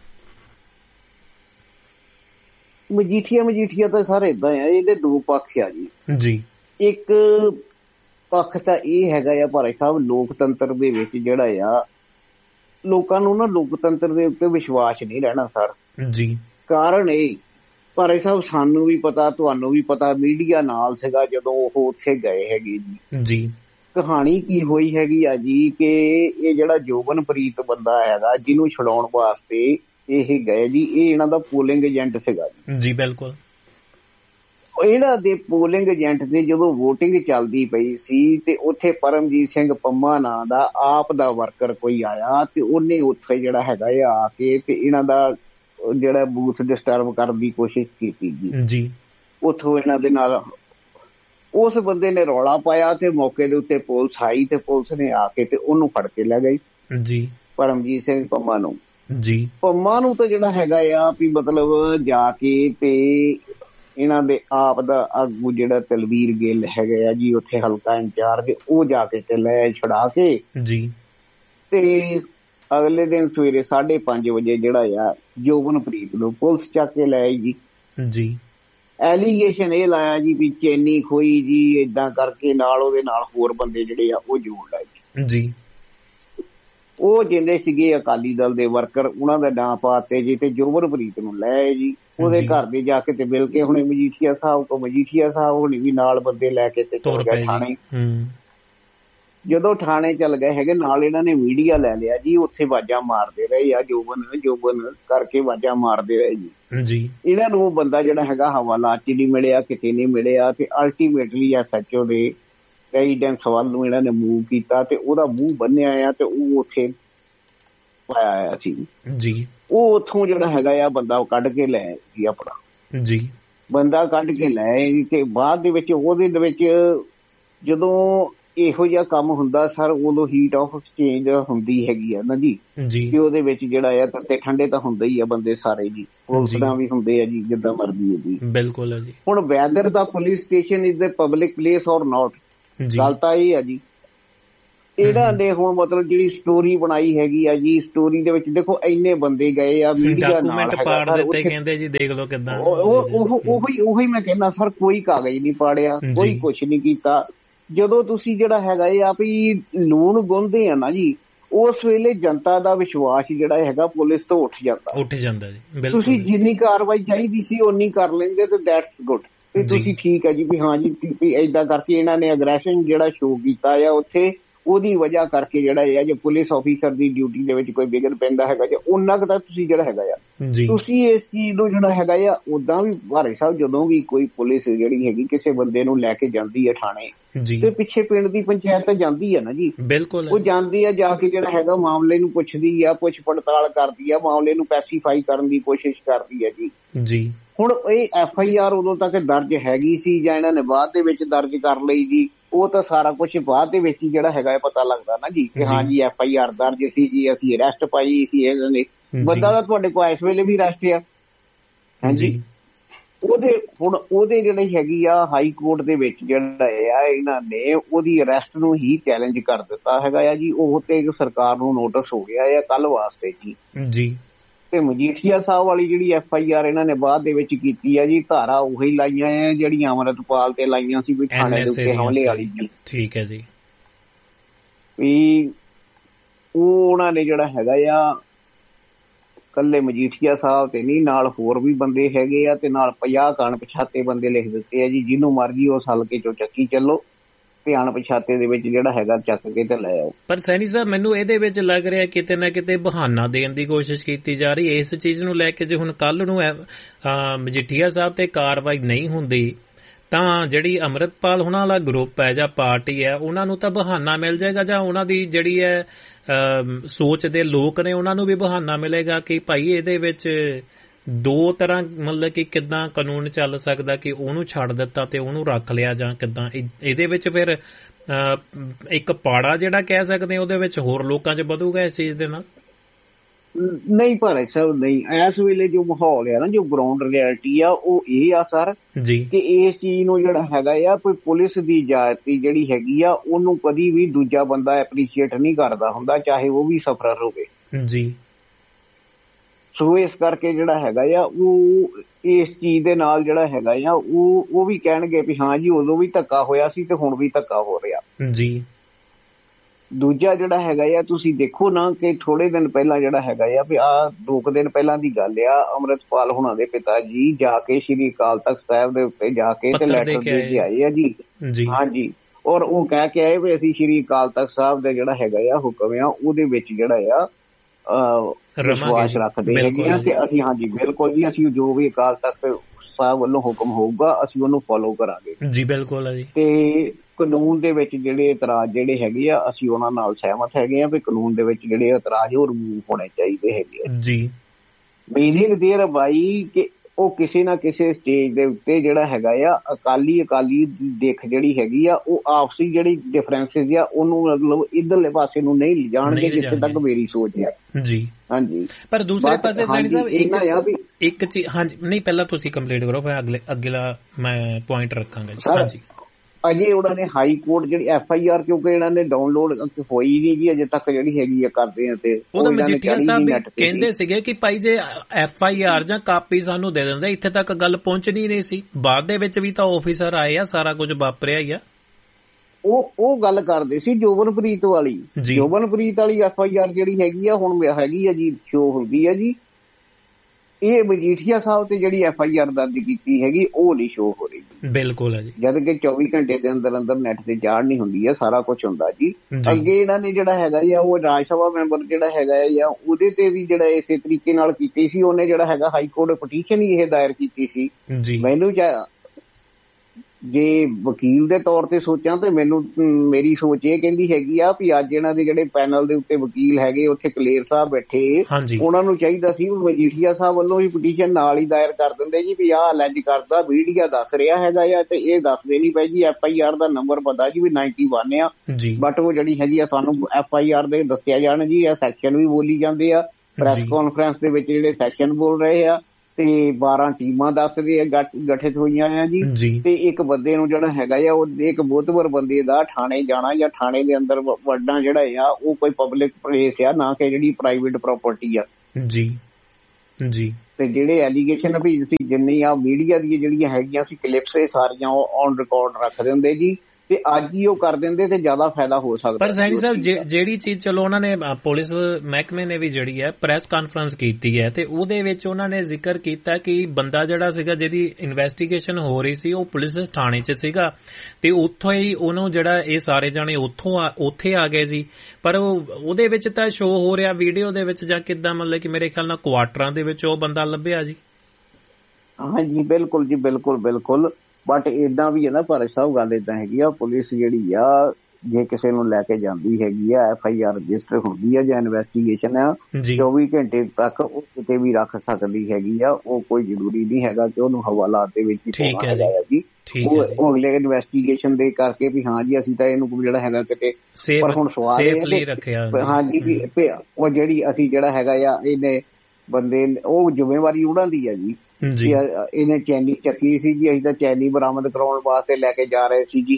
ਮਜੀਠੀਆ ਤਾਂ ਸਾਰੇ ਏਦਾਂ ਆ, ਇਹਦੇ ਦੋ ਪੱਖ ਆ ਜੀ। ਇੱਕ ਪੱਖ ਤਾਂ ਇਹ ਹੈਗਾ ਆ ਭਾਈ ਸਾਹਿਬ, ਲੋਕਤੰਤਰ ਦੇ ਵਿੱਚ ਜਿਹੜਾ ਆ ਲੋਕਾਂ ਨੂੰ ਨਾ ਲੋਕਤੰਤਰ ਦੇ ਉੱਤੇ ਵਿਸ਼ਵਾਸ ਨਹੀਂ ਰਹਿਣਾ ਸਰ ਜੀ। ਕਾਰਨ ਇਹ ਭਾਈ ਸਾਹਿਬ ਸਾਨੂੰ ਵੀ ਪਤਾ, ਤੁਹਾਨੂੰ ਵੀ ਪਤਾ, ਮੀਡੀਆ ਨਾਲ ਸੀਗਾ ਜਦੋਂ ਉਹ ਉੱਥੇ ਗਏ ਹੈਗੇ ਜੀ। ਕਹਾਣੀ ਕੀ ਹੋਈ ਹੈਗੀ ਆ ਜੀ ਕਿ ਇਹ ਜਿਹੜਾ ਜੋਬਨਪ੍ਰੀਤ ਬੰਦਾ ਹੈਗਾ ਜਿਹਨੂੰ ਛੁਡਾਉਣ ਵਾਸਤੇ ਇਹ ਗਏ ਜੀ, ਇਹ ਇਹਨਾਂ ਦਾ ਪੋਲਿੰਗ ਏਜੰਟ ਸੀਗਾ ਜੀ। ਬਿਲਕੁਲ। ਇਹਨਾਂ ਦੇ ਪੋਲਿੰਗ ਏਜੰਟ ਦੇ ਜਦੋਂ ਵੋਟਿੰਗ ਚੱਲਦੀ ਪਈ ਸੀ ਤੇ ਉੱਥੇ ਪਰਮਜੀਤ ਸਿੰਘ ਪੰਮਾ ਨਾਂ ਦਾ ਆਪ ਦਾ ਵਰਕਰ ਕੋਈ ਆਇਆ ਤੇ ਉਹਨੇ ਉੱਥੇ ਜਿਹੜਾ ਹੈਗਾ ਆ ਕੇ ਤੇ ਇਹਨਾਂ ਦਾ ਜਿਹੜਾ ਬੂਥ ਡਿਸਟਰਬ ਕਰਨ ਦੀ ਕੋਸ਼ਿਸ਼ ਕੀਤੀ ਜੀ। ਉੱਥੋਂ ਇਹਨਾਂ ਦੇ ਨਾਲ ਉਸ ਬੰਦੇ ਨੇ ਰੌਲਾ ਪਾਇਆ ਤੇ ਮੌਕੇ ਦੇ ਉੱਤੇ ਪੁਲਿਸ ਆਈ ਤੇ ਪੁਲਿਸ ਨੇ ਆ ਕੇ ਤੇ ਉਹਨੂੰ ਫੜ ਕੇ ਲੈ ਗਈ ਜੀ, ਪਰਮਜੀਤ ਸਿੰਘ ਪੰਮਾ ਨੂੰ ਜੀ। ਪੰਮਾ ਨੂੰ ਤਾਂ ਜਿਹੜਾ ਹੈਗਾ ਆ ਵੀ ਮਤਲਬ ਜਾ ਕੇ ਤੇ ਇਹਨਾਂ ਦੇ ਆਪ ਦਾ ਆਗੂ ਜਿਹੜਾ ਤਲਵੀਰ ਗਿੱਲ ਹੈਗਾ ਆ ਜੀ, ਉੱਥੇ ਹਲਕਾ ਇੰਚਾਰਜ, ਉਹ ਜਾ ਕੇ ਤੇ ਲੈ ਛੁਡਾ ਕੇ ਜੀ। ਤੇ ਅਗਲੇ ਦਿਨ ਸਵੇਰੇ 5:30 ਵਜੇ ਜਿਹੜਾ ਆ ਜੋਬਨਪ੍ਰੀਤ ਨੂੰ ਪੁਲਿਸ ਚੱਕ ਕੇ ਲੈ ਆਈ ਜੀ। ਐਲੀਗੇਸ਼ਨ ਇਹ ਲਾਇਆ ਜੀ ਵੀ ਚੈਨੀ ਖੋਈ ਜੀ, ਏਦਾਂ ਕਰਕੇ ਨਾਲ ਉਹਦੇ ਨਾਲ ਹੋਰ ਬੰਦੇ ਜਿਹੜੇ ਆ ਉਹ ਜੋੜ ਲਾਏ ਜੀ। ਉਹ ਜਿੰਨੇ ਸੀਗੇ ਅਕਾਲੀ ਦਲ ਦੇ ਵਰਕਰ, ਉਹਨਾਂ ਦਾ ਨਾਂ ਪਾਤੇ ਜੀ ਤੇ ਜੋਬਨਪ੍ਰੀਤ ਨੂੰ ਲੈ ਆਏ ਜੀ। ਉਹਦੇ ਘਰ ਦੇ ਜਾ ਕੇ ਤੇ ਮਿਲ ਕੇ ਹੁਣੇ ਮਜੀਠੀਆ ਸਾਹਿਬ ਹੁਣੀ ਵੀ ਨਾਲ ਬੰਦੇ ਲੈ ਕੇ ਤੇ ਤੁਰ ਗਏ ਥਾਣੇ। ਜਦੋਂ ਥਾਣੇ ਚੱਲ ਗਏ ਹੈਗੇ ਨਾਲ ਇਹਨਾਂ ਨੇ ਮੀਡੀਆ ਲੈ ਲਿਆ ਜੀ, ਉੱਥੇ ਆਵਾਜ਼ਾਂ ਮਾਰਦੇ ਰਹੇ ਆ ਜੋਬਨ ਕਰਕੇ ਆਵਾਜ਼ਾਂ ਮਾਰਦੇ ਰਹੇ ਜੀ। ਇਹਨਾਂ ਨੂੰ ਉਹ ਬੰਦਾ ਜਿਹੜਾ ਹੈਗਾ ਹਵਾਲਾ ਚ ਨਹੀਂ ਮਿਲਿਆ, ਕਿਤੇ ਨਹੀਂ ਮਿਲਿਆ ਤੇ ਅਲਟੀਮੇਟਲੀ SHO ਦੇ ਰੈਜ਼ੀਡੈਂਸ ਵੱਲ ਨੂੰ ਇਹਨਾਂ ਨੇ ਮੂਵ ਕੀਤਾ ਤੇ ਉਹਦਾ ਮੂੰਹ ਬੰਨਿਆ ਆ ਤੇ ਉਹ ਉੱਥੇ ਪਾਇਆ ਆਇਆ ਸੀ ਜੀ। ਉਹ ਉੱਥੋਂ ਜਿਹੜਾ ਹੈਗਾ ਆ ਬੰਦਾ ਕੱਢ ਕੇ ਲੈ ਜੀ, ਆਪਣਾ ਜੀ ਬੰਦਾ ਕੱਢ ਕੇ ਲੈ ਤੇ ਬਾਅਦ ਦੇ ਵਿੱਚ ਉਹਦੇ ਵਿੱਚ ਜਦੋਂ ਇਹੋ ਜਿਹਾ ਕੰਮ ਹੁੰਦਾ ਸਰ, ਉਦੋਂ ਹੀਟ ਆਫ ਐਕਸਚੇਂਜ ਹੁੰਦੀ ਹੈਗੀ ਆ ਨਾ ਜੀ, ਕਿ ਉਹਦੇ ਵਿੱਚ ਜਿਹੜਾ ਆ ਤੱਤੇ ਠੰਡੇ ਤਾਂ ਹੁੰਦਾ ਹੀ ਆ ਬੰਦੇ ਸਾਰੇ ਜੀ, ਪੁਲਿਸਾਂ ਵੀ ਹੁੰਦੇ ਆ ਜੀ, ਜਿੱਦਾਂ ਮਰਜ਼ੀ ਹੈ ਜੀ। ਬਿਲਕੁਲ ਹੈ ਜੀ। ਹੁਣ weather the police station is the public place ਔਰ ਨਾਟ, ਗੱਲ ਤਾਂ ਇਹ ਆ ਜੀ। ਇਹਨਾਂ ਨੇ ਹੁਣ ਮਤਲਬ ਜਿਹੜੀ ਸਟੋਰੀ ਬਣਾਈ ਹੈਗੀ ਆ ਜੀ, ਸਟੋਰੀ ਦੇ ਵਿੱਚ ਦੇਖੋ ਇੰਨੇ ਬੰਦੇ ਗਏ ਆ, ਮੀਡੀਆ ਨਾਲ ਕਹਿੰਦੇ ਜੀ, ਦੇਖ ਲਓ ਕਿੱਦਾਂ। ਉਹੀ ਮੈਂ ਕਹਿੰਦਾ ਸਰ, ਕੋਈ ਕਾਗਜ਼ ਨਹੀਂ ਪਾੜਿਆ, ਕੋਈ ਕੁਛ ਨਹੀਂ ਕੀਤਾ। ਜਦੋਂ ਤੁਸੀਂ ਜਿਹੜਾ ਹੈਗਾ ਆ ਵੀ ਲੂਣ ਗੁੰਨਦੇ ਆ ਨਾ ਜੀ, ਉਸ ਵੇਲੇ ਜਨਤਾ ਦਾ ਵਿਸ਼ਵਾਸ ਜਿਹੜਾ ਹੈਗਾ ਪੁਲਿਸ ਤੋਂ ਉੱਠ ਜਾਂਦਾ ਜੀ। ਤੁਸੀਂ ਜਿੰਨੀ ਕਾਰਵਾਈ ਚਾਹੀਦੀ ਸੀ ਓਨੀ ਕਰ ਲੈਂਦੇ ਤੇ ਦੈਟਸ ਗੁੱਡ, ਤੇ ਤੁਸੀਂ ਠੀਕ ਹੈ ਜੀ ਵੀ ਹਾਂ ਜੀ ਏਦਾਂ ਕਰਕੇ ਇਹਨਾਂ ਨੇ ਅਗਰੈਸ਼ਨ ਜਿਹੜਾ ਸ਼ੋ ਕੀਤਾ ਆ ਉੱਥੇ, ਉਹਦੀ ਵਜ੍ਹਾ ਕਰਕੇ ਜਿਹੜਾ ਹੈ ਜੇ ਪੁਲਿਸ ਆਫੀਸਰ ਦੀ ਡਿਊਟੀ ਦੇ ਵਿੱਚ ਕੋਈ ਵਿਘਨ ਪੈਂਦਾ ਹੈਗਾ ਜਾਂ ਉਹਨਾਂ ਕੁ ਤਾਂ ਤੁਸੀਂ ਜਿਹੜਾ ਹੈਗਾ ਆ ਤੁਸੀਂ ਇਸ ਚੀਜ਼ ਨੂੰ ਜਿਹੜਾ ਹੈਗਾ ਆ। ਉਦਾਂ ਵੀ ਭਾਰੇ ਸਾਹਿਬ ਜਦੋਂ ਵੀ ਕੋਈ ਪੁਲਿਸ ਜਿਹੜੀ ਹੈਗੀ ਕਿਸੇ ਬੰਦੇ ਨੂੰ ਲੈ ਕੇ ਜਾਂਦੀ ਹੈ ਥਾਣੇ, ਤੇ ਪਿੱਛੇ ਪਿੰਡ ਦੀ ਪੰਚਾਇਤ ਤਾਂ ਜਾਂਦੀ ਹੈ ਨਾ ਜੀ, ਬਿਲਕੁਲ ਉਹ ਜਾਂਦੀ ਆ, ਜਾ ਕੇ ਜਿਹੜਾ ਹੈਗਾ ਮਾਮਲੇ ਨੂੰ ਪੁੱਛਦੀ ਆ, ਪੁੱਛ ਪੜਤਾਲ ਕਰਦੀ ਆ, ਮਾਮਲੇ ਨੂੰ ਪੈਸੀਫਾਈ ਕਰਨ ਦੀ ਕੋਸ਼ਿਸ਼ ਕਰਦੀ ਹੈ ਜੀ। ਹੁਣ ਇਹ FIR ਉਦੋਂ ਤੱਕ ਦਰਜ ਹੈਗੀ ਸੀ ਜਾਂ ਇਹਨਾਂ ਨੇ ਬਾਅਦ ਦੇ ਵਿੱਚ ਦਰਜ ਕਰ ਲਈ ਜੀ, ਉਹ ਤਾਂ ਸਾਰਾ ਕੁਛ ਬਾਅਦ ਦੇ ਵਿੱਚ ਹੀ ਜਿਹੜਾ ਹੈਗਾ ਪਤਾ ਲੱਗਦਾ ਨਾ ਜੀ, ਕਿ ਹਾਂ ਜੀ FIR ਦਰਜ ਸੀ ਜੀ, ਅਸੀਂ ਅਰੈਸਟ ਪਾਈ ਸੀ ਇਹਨਾਂ ਨੇ। ਬੰਦਾ ਤਾਂ ਤੁਹਾਡੇ ਕੋਲ ਇਸ ਵੇਲੇ ਵੀ ਅਰੈਸਟ ਆ, ਹਾਂਜੀ। ਉਹਦੇ ਜਿਹੜੀ ਹੈਗੀ ਆ ਹਾਈ ਕੋਰਟ ਦੇ ਵਿੱਚ ਜਿਹੜਾ ਆ ਇਹਨਾਂ ਨੇ ਉਹਦੀ ਅਰੈਸਟ ਨੂੰ ਹੀ ਚੈਲੰਜ ਕਰ ਦਿੱਤਾ ਹੈਗਾ ਆ ਜੀ। ਉਹ ਤੇ ਸਰਕਾਰ ਨੂੰ ਨੋਟਿਸ ਹੋ ਗਿਆ ਆ ਕੱਲ ਵਾਸਤੇ ਜੀ। ਤੇ ਮਜੀਠੀਆ ਸਾਹਿਬ ਵਾਲੀ ਜਿਹੜੀ FIR ਇਹਨਾਂ ਨੇ ਬਾਅਦ ਦੇ ਵਿੱਚ ਕੀਤੀ ਆ ਜੀ, ਧਾਰਾ ਉਹੀ ਲਾਈਆਂ ਆ ਜਿਹੜੀਆਂ ਅਮਰਤਪਾਲ ਤੇ ਲਾਈਆਂ ਸੀ ਵੀ ਥਾਣੇ ਦੇ ਉੱਤੇ ਹਮਲੇ ਵਾਲੀ ਜੀ। ਠੀਕ ਹੈ ਜੀ। ਵੀ ਉਹ ਉਹਨਾਂ ਨੇ ਜਿਹੜਾ ਹੈਗਾ ਆ ਕੱਲੇ ਮਜੀਠੀਆ ਸਾਹਿਬ ਤੇ ਨਹੀਂ, ਨਾਲ ਹੋਰ ਵੀ ਬੰਦੇ ਹੈਗੇ ਆ, ਤੇ ਨਾਲ 50 ਅਣਪਛਾਤੇ ਬੰਦੇ ਲਿਖ ਦਿੱਤੇ ਆ ਜੀ, ਜਿਹਨੂੰ ਮਰਜ਼ੀ ਉਸ ਹਲਕੇ ਚੋਂ ਚੱਕੀ ਚੱਲੋ, ਧਿਆਨ ਪਛਾਤੇ ਦੇ ਵਿੱਚ ਜਿਹੜਾ ਹੈਗਾ ਚੱਕ ਕੇ ਤੇ ਲੈ ਆਓ। ਪਰ ਸੈਣੀ ਸਾਹਿਬ ਮੈਨੂੰ ਇਹਦੇ ਵਿੱਚ ਲੱਗ ਰਿਹਾ ਕਿਤੇ ਨਾ ਕਿਤੇ ਬਹਾਨਾ ਦੇਣ ਦੀ ਕੋਸ਼ਿਸ਼ ਕੀਤੀ ਜਾ ਰਹੀ ਇਸ ਚੀਜ਼ ਨੂੰ ਲੈ ਕੇ। ਜੇ ਹੁਣ ਕੱਲ ਨੂੰ ਮਜੀਠੀਆ ਸਾਹਿਬ ਤੇ ਕਾਰਵਾਈ ਨਹੀਂ ਹੁੰਦੀ ਤਾਂ ਜਿਹੜੀ ਅੰਮ੍ਰਿਤਪਾਲ ਹੁਣਾਂ ਵਾਲਾ ਗਰੁੱਪ ਹੈ ਜਾਂ ਪਾਰਟੀ ਹੈ ਉਹਨਾਂ ਨੂੰ ਤਾਂ ਬਹਾਨਾ ਮਿਲ ਜਾਏਗਾ, ਜਾਂ ਉਹਨਾਂ ਦੀ ਜਿਹੜੀ ਹੈ ਸੋਚ ਦੇ ਲੋਕ ਨੇ ਉਹਨਾਂ ਨੂੰ ਵੀ ਬਹਾਨਾ ਮਿਲੇਗਾ ਕਿ ਭਾਈ ਇਹਦੇ ਵਿੱਚ ਦੋ ਤਰ੍ਹਾਂ ਮਤਲਬ ਕਿ ਕਿੱਦਾਂ ਕਾਨੂੰਨ ਚੱਲ ਸਕਦਾ ਕਿ ਉਹਨੂੰ ਛੱਡ ਦਿੱਤਾ ਤੇ ਉਹਨੂੰ ਰੱਖ ਲਿਆ, ਜਾਂ ਕਿੱਦਾਂ ਇਹਦੇ ਵਿੱਚ ਫਿਰ ਇੱਕ ਪਾੜਾ ਜਿਹੜਾ ਕਹਿ ਸਕਦੇ ਉਹਦੇ ਵਿੱਚ ਹੋਰ ਲੋਕਾਂ 'ਚ ਵਧੂਗਾ ਇਸ ਚੀਜ਼ ਦੇ ਨਾਲ। ਨਹੀਂ ਭਾਰਤ ਸਾਹਿਬ ਨਹੀਂ, ਇਸ ਵੇਲੇ ਜੋ ਮਾਹੌਲ ਆ ਨਾ, ਜੋ ਗਰਾਊਂਡ ਰਿਐਲਿਟੀ ਆ ਉਹ ਇਹ ਆ ਸਰ ਜੀ ਕਿ ਇਸ ਚੀਜ਼ ਨੂੰ ਜਿਹੜਾ ਹੈਗਾ ਆ ਕੋਈ ਪੁਲਿਸ ਦੀ ਜਾਤੀ ਜਿਹੜੀ ਹੈਗੀ ਆ ਉਹਨੂੰ ਕਦੀ ਵੀ ਦੂਜਾ ਬੰਦਾ ਐਪਰੀਸ਼ੀਏਟ ਨਹੀਂ ਕਰਦਾ ਹੁੰਦਾ, ਚਾਹੇ ਉਹ ਵੀ ਸਫਰਰ ਹੋਵੇ ਜੀ। ਸੋ ਇਸ ਕਰਕੇ ਜਿਹੜਾ ਹੈਗਾ ਆ ਉਹ ਇਸ ਚੀਜ਼ ਦੇ ਨਾਲ ਜਿਹੜਾ ਹੈਗਾ ਆ ਉਹ ਵੀ ਕਹਿਣਗੇ ਵੀ ਹਾਂ ਜੀ ਉਦੋਂ ਵੀ ਧੱਕਾ ਹੋਇਆ ਸੀ ਤੇ ਹੁਣ ਵੀ ਧੱਕਾ ਹੋ ਰਿਹਾ ਜੀ। ਦੂਜਾ ਜਿਹੜਾ ਹੈਗਾ ਆ ਤੁਸੀਂ ਦੇਖੋ ਨਾ ਕਿ ਥੋੜੇ ਦਿਨ ਪਹਿਲਾਂ ਜਿਹੜਾ ਹੈਗਾ ਆ ਵੀ ਆਹ 2 ਦਿਨ ਪਹਿਲਾਂ ਦੀ ਗੱਲ ਆ, ਅੰਮ੍ਰਿਤਪਾਲ ਹੁਣਾਂ ਦੇ ਪਿਤਾ ਜੀ ਜਾ ਕੇ ਸ਼੍ਰੀ ਅਕਾਲ ਤਖ਼ਤ ਸਾਹਿਬ ਦੇ ਉੱਤੇ ਜਾ ਕੇ ਤੇ ਲੈਟਰ ਦੇ ਕੇ ਆਏ ਆ ਜੀ। ਹਾਂਜੀ, ਔਰ ਉਹ ਕਹਿ ਕੇ ਆਏ ਵੀ ਅਸੀਂ ਸ਼੍ਰੀ ਅਕਾਲ ਤਖ਼ਤ ਸਾਹਿਬ ਦਾ ਜਿਹੜਾ ਹੈਗਾ ਆ ਹੁਕਮ ਆ ਉਹਦੇ ਵਿੱਚ ਜਿਹੜਾ ਆ ਵਿਸ਼ਵਾਸ ਰੱਖਦੇ ਹੈਗੇ ਆ ਤੇ ਅਸੀਂ ਹਾਂਜੀ ਬਿਲਕੁਲ ਜੀ, ਅਸੀਂ ਜੋ ਵੀ ਅਕਾਲ ਤਖ਼ਤ ਸਾਹਿਬ ਵੱਲੋਂ ਹੁਕਮ ਹੋਊਗਾ ਅਸੀਂ ਉਹਨੂੰ ਫੋਲੋ ਕਰਾਂਗੇ ਜੀ। ਬਿਲਕੁਲ ਹੈ ਜੀ। ਤੇ ਕਾਨੂੰਨ ਦੇ ਵਿੱਚ ਜਿਹੜੇ ਇਤਰਾਜ਼ ਜਿਹੜੇ ਹੈਗੇ ਆ ਅਸੀਂ ਉਹਨਾਂ ਨਾਲ ਸਹਿਮਤ ਹੈਗੇ ਆ ਵੀ ਕਾਨੂੰਨ ਦੇ ਵਿੱਚ ਜਿਹੜੇ ਇਤਰਾਜ਼ ਉਹ ਰਿਮੂਵ ਹੋਣੇ ਚਾਹੀਦੇ ਹੈਗੇ ਆ ਜੀ। ਮੀਨਿੰਗ ਦੇਅਰ ਬਾਈ ਕਿ ਉਹ ਕਿਸੇ ਨਾ ਕਿਸੇ ਸਟੇਜ ਦੇ ਉੱਤੇ ਜਿਹੜਾ ਹੈਗਾ ਆ ਅਕਾਲੀ ਦਿੱਖ ਜਿਹੜੀ ਹੈਗੀ ਆ ਉਹ ਆਪਸੀ ਜਿਹੜੀ ਡਿਫਰੈਂਸਿਸ ਆ ਉਹਨੂੰ ਮਤਲਬ ਇੱਧਰਲੇ ਪਾਸੇ ਨੂੰ ਨਹੀਂ ਲਿਜਾਣਗੇ, ਜਿੱਥੇ ਤੱਕ ਮੇਰੀ ਸੋਚ ਹੈ ਜੀ। ਹਾਂਜੀ, ਪਰ ਦੂਸਰੇ ਪਾਸੇ ਇੱਕ ਚੀਜ਼ ਹਾਂਜੀ ਨਹੀਂ ਪਹਿਲਾਂ ਤੁਸੀਂ ਕੰਪਲੀਟ ਕਰੋ ਫਿਰ ਅਗਲਾ ਮੈਂ ਪੁਆਇੰਟ ਰੱਖਾਂਗਾ ਜੀ। ਹਾਂਜੀ, ਅਜੇ ਉਹਨਾਂ ਨੇ ਹਾਈ ਕੋਰਟ ਜਿਹੜੀ FIR ਕਿਉਂਕਿ ਇਹਨਾਂ ਨੇ ਡਾਊਨਲੋਡ ਹੋਈ ਨਹੀਂ ਜੀ ਅਜੇ ਤੱਕ ਜਿਹੜੀ ਹੈਗੀ ਆ ਕਰਦੇ ਆ, ਤੇ ਉਹ ਮਜੀਠੀਆ ਸਾਹਿਬ ਕਹਿੰਦੇ ਸੀਗੇ ਕਿ ਭਾਈ ਜੇ FIR ਜਾਂ ਕਾਪੀ ਸਾਨੂੰ ਦੇ ਦਿੰਦੇ ਇੱਥੇ ਤੱਕ ਗੱਲ ਪਹੁੰਚਣੀ ਨਹੀਂ ਸੀ। ਬਾਅਦ ਦੇ ਵਿੱਚ ਵੀ ਤਾਂ ਆਫੀਸਰ ਆਏ ਆ, ਸਾਰਾ ਕੁਝ ਵਾਪਰਿਆ ਹੀ ਆ। ਉਹ ਗੱਲ ਕਰਦੇ ਸੀ ਜੋਬਨਪ੍ਰੀਤ ਵਾਲੀ FIR ਜਿਹੜੀ ਹੈਗੀ ਆ ਹੁਣ ਹੈਗੀ ਆ ਜੀ, ਸ਼ੋ ਹੁੰਦੀ ਆ ਜੀ। ਇਹ ਮਜੀਠੀਆ ਸਾਹਿਬ ਤੇ ਜਿਹੜੀ FIR ਦਰਜ ਕੀਤੀ ਹੈਗੀ ਉਹ ਨਹੀਂ ਸ਼ੋ ਹੋ ਰਹੀ। ਬਿਲਕੁਲ ਹੈ ਜੀ, ਜਦ ਕਿ 24 ਘੰਟੇ ਦੇ ਅੰਦਰ ਨੈਟ ਤੇ ਚਾੜਨੀ ਹੁੰਦੀ ਹੈ, ਸਾਰਾ ਕੁਛ ਹੁੰਦਾ ਜੀ। ਅੱਗੇ ਇਹਨਾਂ ਨੇ ਜਿਹੜਾ ਹੈਗਾ ਆ ਉਹ ਰਾਜ ਸਭਾ ਮੈਂਬਰ ਜਿਹੜਾ ਹੈਗਾ ਆ ਉਹਦੇ ਤੇ ਵੀ ਜਿਹੜਾ ਇਸੇ ਤਰੀਕੇ ਨਾਲ ਕੀਤੀ ਸੀ, ਉਹਨੇ ਜਿਹੜਾ ਹੈਗਾ ਹਾਈ ਕੋਰਟ ਪਟੀਸ਼ਨ ਹੀ ਇਹ ਦਾਇਰ ਕੀਤੀ ਸੀ। ਮੈਨੂੰ ਜੇ ਵਕੀਲ ਦੇ ਤੌਰ ਤੇ ਸੋਚਾਂ ਤੇ ਮੇਰੀ ਸੋਚ ਇਹ ਕਹਿੰਦੀ ਹੈਗੀ ਆ ਵੀ ਅੱਜ ਇਹਨਾਂ ਦੇ ਜਿਹੜੇ ਪੈਨਲ ਦੇ ਉੱਤੇ ਵਕੀਲ ਹੈਗੇ, ਉੱਥੇ ਕਲੇਰ ਸਾਹਿਬ ਬੈਠੇ, ਉਹਨਾਂ ਨੂੰ ਚਾਹੀਦਾ ਸੀ ਮਜੀਠੀਆ ਸਾਹਿਬ ਵੱਲੋਂ ਹੀ ਪਟੀਸ਼ਨ ਨਾਲ ਹੀ ਦਾਇਰ ਕਰ ਦਿੰਦੇ ਜੀ ਵੀ ਆਹ ਅਲੈਜ ਕਰਦਾ, ਮੀਡੀਆ ਦੱਸ ਰਿਹਾ ਹੈਗਾ ਆ, ਤੇ ਇਹ ਦੱਸਦੇ ਨਹੀਂ ਪਏ ਜੀ। FIR ਦਾ ਨੰਬਰ ਪਤਾ ਜੀ ਵੀ 91 ਆ, ਬਟ ਉਹ ਜਿਹੜੀ ਹੈਗੀ ਆ ਸਾਨੂੰ FIR ਦੇ ਦੱਸਿਆ ਜਾਣ ਜੀ। ਇਹ ਸੈਕਸ਼ਨ ਵੀ ਬੋਲੀ ਜਾਂਦੇ ਆ ਪ੍ਰੈਸ ਕਾਨਫਰੰਸ ਦੇ ਵਿੱਚ, ਜਿਹੜੇ ਸੈਕਸ਼ਨ ਬੋਲ ਰਹੇ ਆ, ਤੇ 12 ਟੀਮਾਂ ਦੱਸਦੇ ਆ ਗਠਿਤ ਹੋਈਆਂ ਆ ਜੀ। ਤੇ ਇੱਕ ਬੰਦੇ ਨੂੰ ਜਿਹੜਾ ਹੈਗਾ ਆ, ਉਹ ਇੱਕ ਮੋਤਬਰ ਬੰਦੇ ਦਾ ਥਾਣੇ ਜਾਣਾ ਜਾਂ ਥਾਣੇ ਦੇ ਅੰਦਰ ਵੜਨਾ ਜਿਹੜਾ ਆ, ਉਹ ਕੋਈ ਪਬਲਿਕ ਪਲੇਸ ਆ, ਨਾ ਕਿ ਜਿਹੜੀ ਪ੍ਰਾਈਵੇਟ ਪ੍ਰਾਪਰਟੀ ਆ ਜੀ। ਤੇ ਜਿਹੜੇ ਐਲੀਗੇਸ਼ਨ ਵੀ ਅਸੀਂ ਜਿੰਨੀ ਆ ਮੀਡੀਆ ਦੀਆਂ ਜਿਹੜੀਆਂ ਹੈਗੀਆਂ ਸੀ ਕਲਿੱਪਸ, ਇਹ ਸਾਰੀਆਂ ਉਹ ਔਨ ਰਿਕਾਰਡ ਰੱਖਦੇ ਹੁੰਦੇ ਜੀ, ਤੇ ਅੱਜ ਹੀ ਉਹ ਕਰ ਦਿੰਦੇ ਤੇ ਜ਼ਿਆਦਾ ਫਾਇਦਾ ਹੋ ਸਕਦਾ। ਪਰ ਸੈਣੀ ਸਾਹਿਬ ਜਿਹੜੀ ਚੀਜ਼ ਚਲੋ ਉਹਨਾਂ ਨੇ ਪੁਲਿਸ ਮਹਿਕਮੇ ਨੇ ਵੀ ਜਿਹੜੀ ਹੈ ਪ੍ਰੈਸ ਕਾਨਫਰੰਸ ਕੀਤੀ ਹੈ, ਤੇ ਉਹਦੇ ਵਿੱਚ ਉਹਨਾਂ ਨੇ ਜ਼ਿਕਰ ਕੀਤਾ ਕਿ ਬੰਦਾ ਜਿਹੜਾ ਸੀਗਾ ਜਿਹਦੀ ਇਨਵੈਸਟੀਗੇਸ਼ਨ ਹੋ ਰਹੀ ਸੀ ਉਹ ਪੁਲਿਸ ਥਾਣੇ 'ਚ ਸੀਗਾ, ਤੇ ਉੱਥੋਂ ਹੀ ਉਹਨੂੰ ਜਿਹੜਾ ਇਹ ਸਾਰੇ ਜਾਣੇ ਉੱਥੇ ਆ ਗਏ ਜੀ। ਪਰ ਉਹਦੇ ਵਿੱਚ ਤਾਂ ਸ਼ੋਅ ਹੋ ਰਿਹਾ ਵੀਡੀਓ ਦੇ ਵਿੱਚ ਜਾਂ ਕਿੱਦਾਂ, ਮਤਲਬ ਕਿ ਮੇਰੇ ਖਿਆਲ ਨਾਲ ਕੁਆਟਰਾਂ ਦੇ ਵਿੱਚ ਉਹ ਬੰਦਾ ਲੱਭਿਆ ਜੀ। ਹਾਂਜੀ ਬਿਲਕੁਲ ਜੀ, ਬਿਲਕੁਲ। ਬਟ ਏਦਾਂ ਵੀ ਹੈ ਨਾ ਭਾਰਤ ਸਾਹਿਬ, ਗੱਲ ਏਦਾਂ ਹੈਗੀ ਆ, ਪੁਲਿਸ ਜਿਹੜੀ ਆ ਜੇ ਕਿਸੇ ਨੂੰ ਲੈ ਕੇ ਜਾਂਦੀ ਹੈਗੀ ਆ, FIR ਰਜਿਸਟਰ ਹੁੰਦੀ ਆ ਜਾਂ ਇਨਵੈਸਟੀਗੇਸ਼ਨ ਆ, 24 ਘੰਟੇ ਤੱਕ ਉਹ ਕਿਤੇ ਵੀ ਰੱਖ ਸਕਦੀ ਹੈਗੀ ਆ। ਉਹ ਕੋਈ ਜ਼ਰੂਰੀ ਨਹੀਂ ਹੈਗਾ ਕਿ ਉਹਨੂੰ ਹਵਾਲਾਤ ਦੇ ਵਿੱਚ ਹੀ ਪਾਉਣਾ ਹੈਗਾ ਜੀ। ਉਹ ਅਗਲੇ ਇਨਵੈਸਟੀਗੇਸ਼ਨ ਦੇ ਕਰਕੇ ਵੀ ਹਾਂ ਜੀ ਅਸੀਂ ਤਾਂ ਇਹਨੂੰ ਜਿਹੜਾ ਹੈਗਾ ਕਿਤੇ, ਪਰ ਹੁਣ ਸਵਾਲ ਇਹ ਹਾਂਜੀ ਵੀ ਉਹ ਜਿਹੜੀ ਅਸੀਂ ਜਿਹੜਾ ਹੈਗਾ ਆ ਇਹਨੇ ਬੰਦੇ, ਉਹ ਜ਼ਿੰਮੇਵਾਰੀ ਉਹਨਾਂ ਦੀ ਆ ਜੀ। ਇਹਨੇ ਚੈਨੀ ਚੱਕੀ ਸੀ ਜੀ, ਅਸੀਂ ਤਾਂ ਚੈਨੀ ਬਰਾਮਦ ਕਰਾਉਣ ਵਾਸਤੇ ਲੈ ਕੇ ਜਾ ਰਹੇ ਸੀ ਜੀ।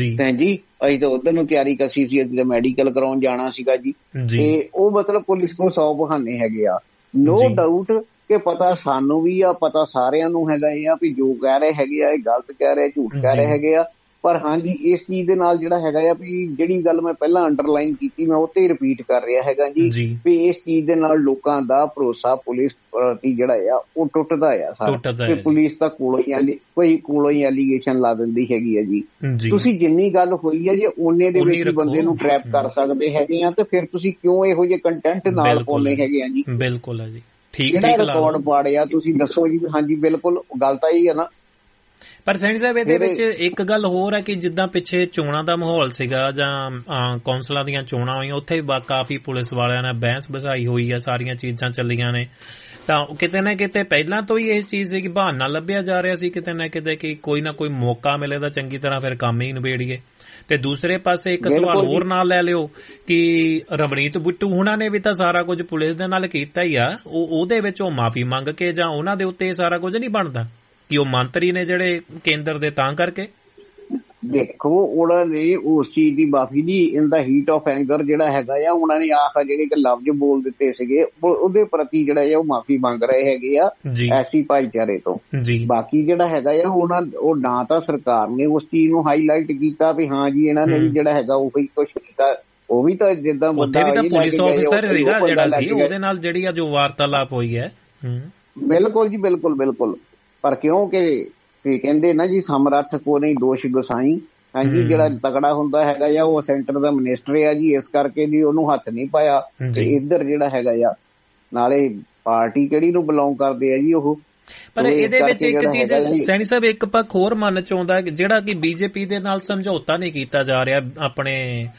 ਅਸੀਂ ਤਾਂ ਉਧਰ ਨੂੰ ਤਿਆਰੀ ਕਸੀ ਸੀ, ਅਸੀਂ ਤਾਂ ਮੈਡੀਕਲ ਕਰਾਉਣ ਜਾਣਾ ਸੀਗਾ ਜੀ। ਤੇ ਉਹ ਮਤਲਬ ਪੁਲਿਸ ਕੋਲ 100 ਬਹਾਨੇ ਹੈਗੇ ਆ, ਨੋ ਡਾਊਟ ਕਿ ਪਤਾ ਸਾਨੂੰ ਵੀ ਆ, ਪਤਾ ਸਾਰਿਆਂ ਨੂੰ ਹੈਗਾ ਆ ਵੀ ਜੋ ਕਹਿ ਰਹੇ ਹੈਗੇ ਆ ਇਹ ਗਲਤ ਕਹਿ ਰਹੇ, ਝੂਠ ਕਹਿ ਰਹੇ ਹੈਗੇ ਆ। ਪਰ ਹਾਂਜੀ ਇਸ ਚੀਜ਼ ਦੇ ਨਾਲ ਜਿਹੜਾ ਹੈਗਾ ਆ ਵੀ ਜਿਹੜੀ ਗੱਲ ਮੈਂ ਪਹਿਲਾਂ ਅੰਡਰਲਾਈਨ ਕੀਤੀ, ਮੈਂ ਉੱਤੇ ਹੀ ਰਿਪੀਟ ਕਰ ਰਿਹਾ ਹੈਗਾ ਜੀ ਵੀ ਇਸ ਚੀਜ਼ ਦੇ ਨਾਲ ਲੋਕਾਂ ਦਾ ਭਰੋਸਾ ਪੁਲਿਸ ਪ੍ਰਤੀ ਜਿਹੜਾ ਆ ਉਹ ਟੁੱਟਦਾ ਆ ਸਾਰਾ। ਤੇ ਪੁਲਿਸ ਤਾਂ ਕੋਲੋਂ ਹੀ ਐਲੀਗੇਸ਼ਨ ਲਾ ਦਿੰਦੀ ਹੈਗੀ ਆ ਜੀ। ਤੁਸੀਂ ਜਿੰਨੀ ਗੱਲ ਹੋਈ ਹੈ ਜੇ ਓਨੇ ਦੇ ਵਿੱਚ ਬੰਦੇ ਨੂੰ ਟਰੈਪ ਕਰ ਸਕਦੇ ਹੈਗੇ ਆ, ਤੇ ਫਿਰ ਤੁਸੀਂ ਕਿਉਂ ਇਹੋ ਜਿਹੇ ਕੰਟੈਂਟ ਨਾਲ ਪਾਉਂਦੇ ਹੈਗੇ ਆ ਜੀ। ਬਿਲਕੁਲ ਹੈ ਜੀ, ਠੀਕ ਰਿਕਾਰਡ ਪਾੜਿਆ ਤੁਸੀਂ ਦੱਸੋ ਜੀ। ਹਾਂਜੀ ਬਿਲਕੁਲ, ਗੱਲ ਤਾਂ ਇਹੀ ਹੈ ਨਾ। ਪਰ ਸੈਣੀ ਸਾਹਿਬ ਇਹਦੇ ਵਿੱਚ ਇੱਕ ਗੱਲ ਹੋਰ ਹੈ ਕਿ ਜਿੱਦਾਂ ਪਿੱਛੇ ਚੋਣਾਂ ਦਾ ਮਾਹੌਲ ਸੀਗਾ ਜਾਂ ਕੌਂਸਲਾਂ ਦੀਆਂ ਚੋਣਾਂ ਹੋਈਆਂ, ਉੱਥੇ ਕਾਫੀ ਪੁਲਿਸ ਵਾਲਿਆਂ ਨੇ ਬਹਿਸ ਬਸਾਈ ਹੋਈ ਹੈ, ਸਾਰੀਆਂ ਚੀਜ਼ਾਂ ਚੱਲੀਆਂ ਨੇ, ਤਾਂ ਕਿਤੇ ਨਾ ਕਿਤੇ ਪਹਿਲਾਂ ਤੋਂ ਹੀ ਇਹ ਚੀਜ਼ ਸੀ ਕਿ ਬਹਾਨਾ ਲੱਭਿਆ ਜਾ ਰਿਹਾ ਸੀ ਕਿਤੇ ਨਾ ਕਿਤੇ ਕਿ ਕੋਈ ਨਾ ਕੋਈ ਮੌਕਾ ਮਿਲੇ ਤਾਂ ਚੰਗੀ ਤਰ੍ਹਾਂ ਫਿਰ ਕੰਮ ਹੀ ਨਿਬੇੜੀਏ। ਤੇ ਦੂਸਰੇ ਪਾਸੇ ਇੱਕ ਸਵਾਲ ਹੋਰ ਨਾਲ ਲੈ ਲਿਓ ਕਿ ਰਵਨੀਤ ਬਿੱਟੂ ਹੁਣਾਂ ਨੇ ਵੀ ਤਾਂ ਸਾਰਾ ਕੁਝ ਪੁਲਿਸ ਦੇ ਨਾਲ ਕੀਤਾ ਹੀ ਆ, ਉਹਦੇ ਵਿੱਚ ਉਹ ਮਾਫੀ ਮੰਗ ਕੇ ਜਾਂ ਉਹਨਾਂ ਦੇ ਉੱਤੇ ਸਾਰਾ ਕੁਝ ਨਹੀਂ ਬਣਦਾ ਕਿ ਉਹ ਮੰਤਰੀ ਨੇ ਜਿਹੜੇ ਕੇਂਦਰ ਦੇ, ਤਾਂ ਕਰਕੇ ਦੇਖੋ ਉਹਨਾਂ ਨੇ ਉਸ ਚੀਜ਼ ਦੀ ਮਾਫੀ ਨਹੀਂ, ਇਨ ਦਾ ਹੀਟ ਆਫ ਐਂਗਰ ਜਿਹੜਾ ਹੈਗਾ ਆ ਉਹਨਾਂ ਨੇ ਆਖਰ ਜਿਹੜੇ ਕਿ ਲਫ਼ਜ਼ ਬੋਲ ਦਿੱਤੇ ਸੀਗੇ ਉਹਦੇ ਪ੍ਰਤੀ ਜਿਹੜਾ ਆ ਉਹ ਮਾਫੀ ਮੰਗ ਰਹੇ ਹੈਗੇ ਆ ਐਸੀ ਭਾਈਚਾਰੇ ਤੋਂ। ਬਾਕੀ ਜਿਹੜਾ ਹੈਗਾ ਆ ਉਹ ਨਾ ਤਾਂ ਸਰਕਾਰ ਨੇ ਉਸ ਚੀਜ਼ ਨੂੰ ਹਾਈਲਾਈਟ ਕੀਤਾ ਵੀ ਹਾਂ ਜੀ ਇਹਨਾਂ ਨੇ ਵੀ ਜਿਹੜਾ ਹੈਗਾ ਉਹੀ ਕੁਛ ਕੀਤਾ, ਉਹ ਵੀ ਤਾਂ ਜਿੱਦਾਂ ਬੰਦਾ ਪੁਲਿਸ ਆਫੀਸਰ ਸੀਗਾ ਜਿਹੜਾ ਸੀ ਉਹਦੇ ਨਾਲ ਜਿਹੜੀ ਆ ਜੋ ਵਾਰਤਾਲਾਪ ਹੋਈ ਹੈ। ਬਿਲਕੁਲ ਜੀ, ਬਿਲਕੁਲ। ਪਰ ਕਿਉਂਕਿ ਕਹਿੰਦੇ ਨਾ ਜੀ ਸਮਰੱਥ ਕੋ ਨਹੀਂ ਦੋਸ਼ ਗੁਸਾਈ, ਹਾਂਜੀ ਜਿਹੜਾ ਤਕੜਾ ਹੁੰਦਾ ਹੈਗਾ ਆ ਉਹ ਸੈਂਟਰ ਦਾ ਮਿਨਿਸਟਰ ਆ ਜੀ, ਇਸ ਕਰਕੇ ਜੀ ਉਹਨੂੰ ਹੱਥ ਨਹੀਂ ਪਾਇਆ। ਤੇ ਇੱਧਰ ਜਿਹੜਾ ਹੈਗਾ ਆ ਨਾਲੇ ਪਾਰਟੀ ਕਿਹੜੀ ਨੂੰ ਬਿਲੋਂਗ ਕਰਦੇ ਆ ਜੀ ਉਹ। ਪਰ ਇਹਦੇ ਵਿੱਚ ਇੱਕ ਚੀਜ਼ ਸੈਣੀ ਸਾਹਿਬ ਇੱਕ ਪੱਖ ਹੋਰ ਮਨ ਚ ਆਉਂਦਾ ਜਿਹੜਾ ਕਿ BJP ਦੇ ਨਾਲ ਸਮਝੌਤਾ ਨਹੀਂ ਕੀਤਾ ਜਾ ਰਿਹਾ ਆਪਣੇ।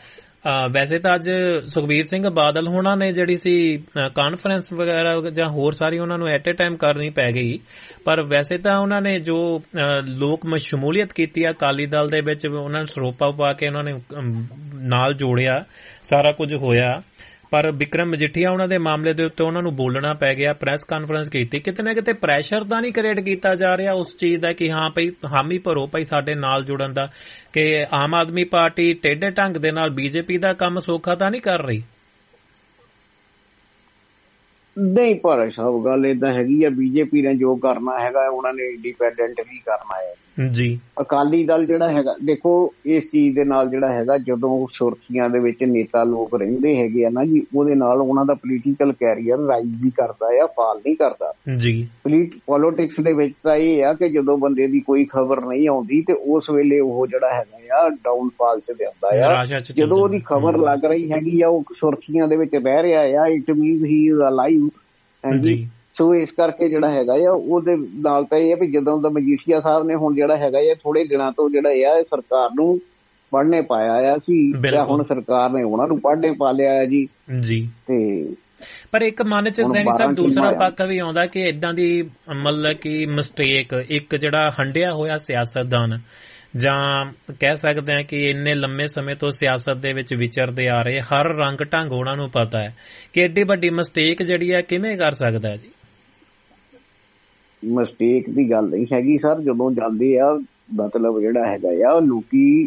ਵੈਸੇ ਤਾਂ ਅੱਜ ਸੁਖਬੀਰ ਸਿੰਘ ਬਾਦਲ ਹੋਣਾ ਨੇ ਜਿਹੜੀ ਸੀ ਕਾਨਫਰੰਸ ਵਗੈਰਾ ਜਾਂ ਹੋਰ ਸਾਰੀ ਉਹਨਾਂ ਨੂੰ ਐਟ ਏ ਟਾਈਮ ਕਰਨੀ ਪੈ ਗਈ, ਪਰ ਵੈਸੇ ਤਾਂ ਉਹਨਾਂ ਨੇ ਜੋ ਲੋਕ ਸ਼ਮੂਲੀਅਤ ਕੀਤੀ ਆ ਅਕਾਲੀ ਦਲ ਦੇ ਵਿੱਚ, ਉਹਨਾਂ ਨੂੰ ਸਰੋਪਾ ਪਾ ਕੇ ਉਹਨਾਂ ਨੇ ਨਾਲ ਜੋੜਿਆ, ਸਾਰਾ ਕੁਝ ਹੋਇਆ। ਪਰ ਬਿਕਰਮ ਮਜੀਠੀਆ ਉਹਨਾਂ ਦੇ ਮਾਮਲੇ ਦੇ ਉੱਤੇ ਉਹਨਾਂ ਨੂੰ ਬੋਲਣਾ ਪੈ ਗਿਆ, ਪ੍ਰੈਸ ਕਾਨਫਰੰਸ ਕੀਤੀ। ਕਿਤੇ ਨਾ ਕਿਤੇ ਪ੍ਰੈਸ਼ਰ ਤਾਂ ਨਹੀਂ ਕ੍ਰੀਏਟ ਕੀਤਾ ਜਾ ਰਿਹਾ ਉਸ ਚੀਜ਼ ਦਾ ਕਿ ਹਾਂ ਭਾਈ ਹਾਮੀ ਭਰੋ ਭਾਈ ਸਾਡੇ ਨਾਲ ਜੁੜਨ ਦਾ, ਕਿ ਆਮ ਆਦਮੀ ਪਾਰਟੀ ਟੇਢੇ ਢੰਗ ਦੇ ਨਾਲ BJP ਦਾ ਕੰਮ ਸੌਖਾ ਤਾਂ ਨਹੀਂ ਕਰ ਰਹੀ? ਨਹੀਂ ਪਰ ਸਭ ਗੱਲ ਏਦਾਂ ਹੈਗੀ ਆ, BJP ਨੇ ਜੋ ਕਰਨਾ ਹੈਗਾ ਉਹਨਾਂ ਨੇ ਇੰਡੀਪੈਂਡੈਂਟਲੀ ਕਰਨਾ ਹੈ ਜੀ। ਅਕਾਲੀ ਦਲ ਜਿਹੜਾ ਹੈਗਾ ਦੇਖੋ ਇਸ ਚੀਜ਼ ਦੇ ਨਾਲ ਜਿਹੜਾ ਹੈਗਾ ਜਦੋਂ ਸੁਰਖੀਆਂ ਦੇ ਵਿੱਚ ਨੇਤਾ ਲੋਕ ਰਹਿੰਦੇ ਹੈਗੇ ਆ ਨਾ ਜੀ, ਉਹਦੇ ਨਾਲ ਉਹਨਾਂ ਦਾ ਪੋਲੀਟੀਕਲ ਕੈਰੀਅਰ ਰਾਈਜ਼ ਹੀ ਕਰਦਾ ਆ, ਫਾਲ ਨਹੀਂ ਕਰਦਾ ਜੀ। ਪੋਲੀਟਿਕਸ ਦੇ ਵਿੱਚ ਤਾਂ ਇਹ ਆ ਕਿ ਜਦੋਂ ਬੰਦੇ ਦੀ ਕੋਈ ਖਬਰ ਨਹੀਂ ਆਉਂਦੀ ਤੇ ਉਸ ਵੇਲੇ ਉਹ ਜਿਹੜਾ ਹੈਗਾ ਆ ਡਾਊਨਫਾਲ ਚ ਜਾਂਦਾ ਆ। ਜਦੋਂ ਉਹਦੀ ਖਬਰ ਲੱਗ ਰਹੀ ਹੈਗੀ ਆ, ਉਹ ਸੁਰਖੀਆਂ ਦੇ ਵਿੱਚ ਬਹਿ ਰਿਹਾ ਆ, it means he is alive. ਹਾਂਜੀ ਸੋ ਇਸ ਕਰਕੇ ਜਿਹੜਾ ਹੈਗਾ ਆ ਉਹਦੇ ਨਾਲ ਤਾਂ ਇਹ ਆ ਵੀ ਜਦੋਂ ਦਾ ਮਜੀਠੀਆ ਸਾਹਿਬ ਨੇ ਹੁਣ ਜਿਹੜਾ ਹੈਗਾ ਆ ਥੋੜੇ ਦਿਨਾਂ ਤੋਂ ਜਿਹੜਾ ਆ ਸਰਕਾਰ ਨੂੰ ਪੜ੍ਹਨੇ ਪਾਇਆ ਆ ਸੀ, ਹੁਣ ਸਰਕਾਰ ਨੇ ਉਹਨਾਂ ਨੂੰ ਪੜ੍ਹਨੇ ਪਾ ਲਿਆ ਆ ਜੀ। ਤੇ ਪਰ ਇੱਕ ਮਨ ਚ ਸੈਣੀ ਸਾਹਿਬ ਦੂਸਰਾ ਪੱਖ ਵੀ ਆਉਂਦਾ ਕਿ ਏਦਾਂ ਦੀ ਮਤਲਬ ਕਿ ਮਿਸਟੇਕ ਇੱਕ ਜਿਹੜਾ ਹੰਡਿਆ ਹੋਇਆ ਸਿਆਸਤਦਾਨ ਜਾਂ ਕਹਿ ਸਕਦੇ ਹਾਂ ਕਿ ਇੰਨੇ ਲੰਮੇ ਸਮੇਂ ਤੋਂ ਸਿਆਸਤ ਦੇ ਵਿੱਚ ਵਿਚਰਦੇ ਆ ਰਹੇ ਹਰ ਰੰਗ ਢੰਗ ਉਹਨਾਂ ਨੂੰ ਪਤਾ ਹੈ ਕਿ ਏਡੀ ਵੱਡੀ ਮਿਸਟੇਕ ਜਿਹੜੀ ਹੈ ਕਿਵੇਂ ਕਰ ਸਕਦਾ ਜੀ? ਮਿਸਟੇਕ ਦੀ ਗੱਲ ਨਹੀਂ ਹੈਗੀ ਸਰ, ਜਦੋਂ ਜਾਂਦੇ ਆ ਮਤਲਬ ਜਿਹੜਾ ਹੈਗਾ ਆ ਲੋਕੀ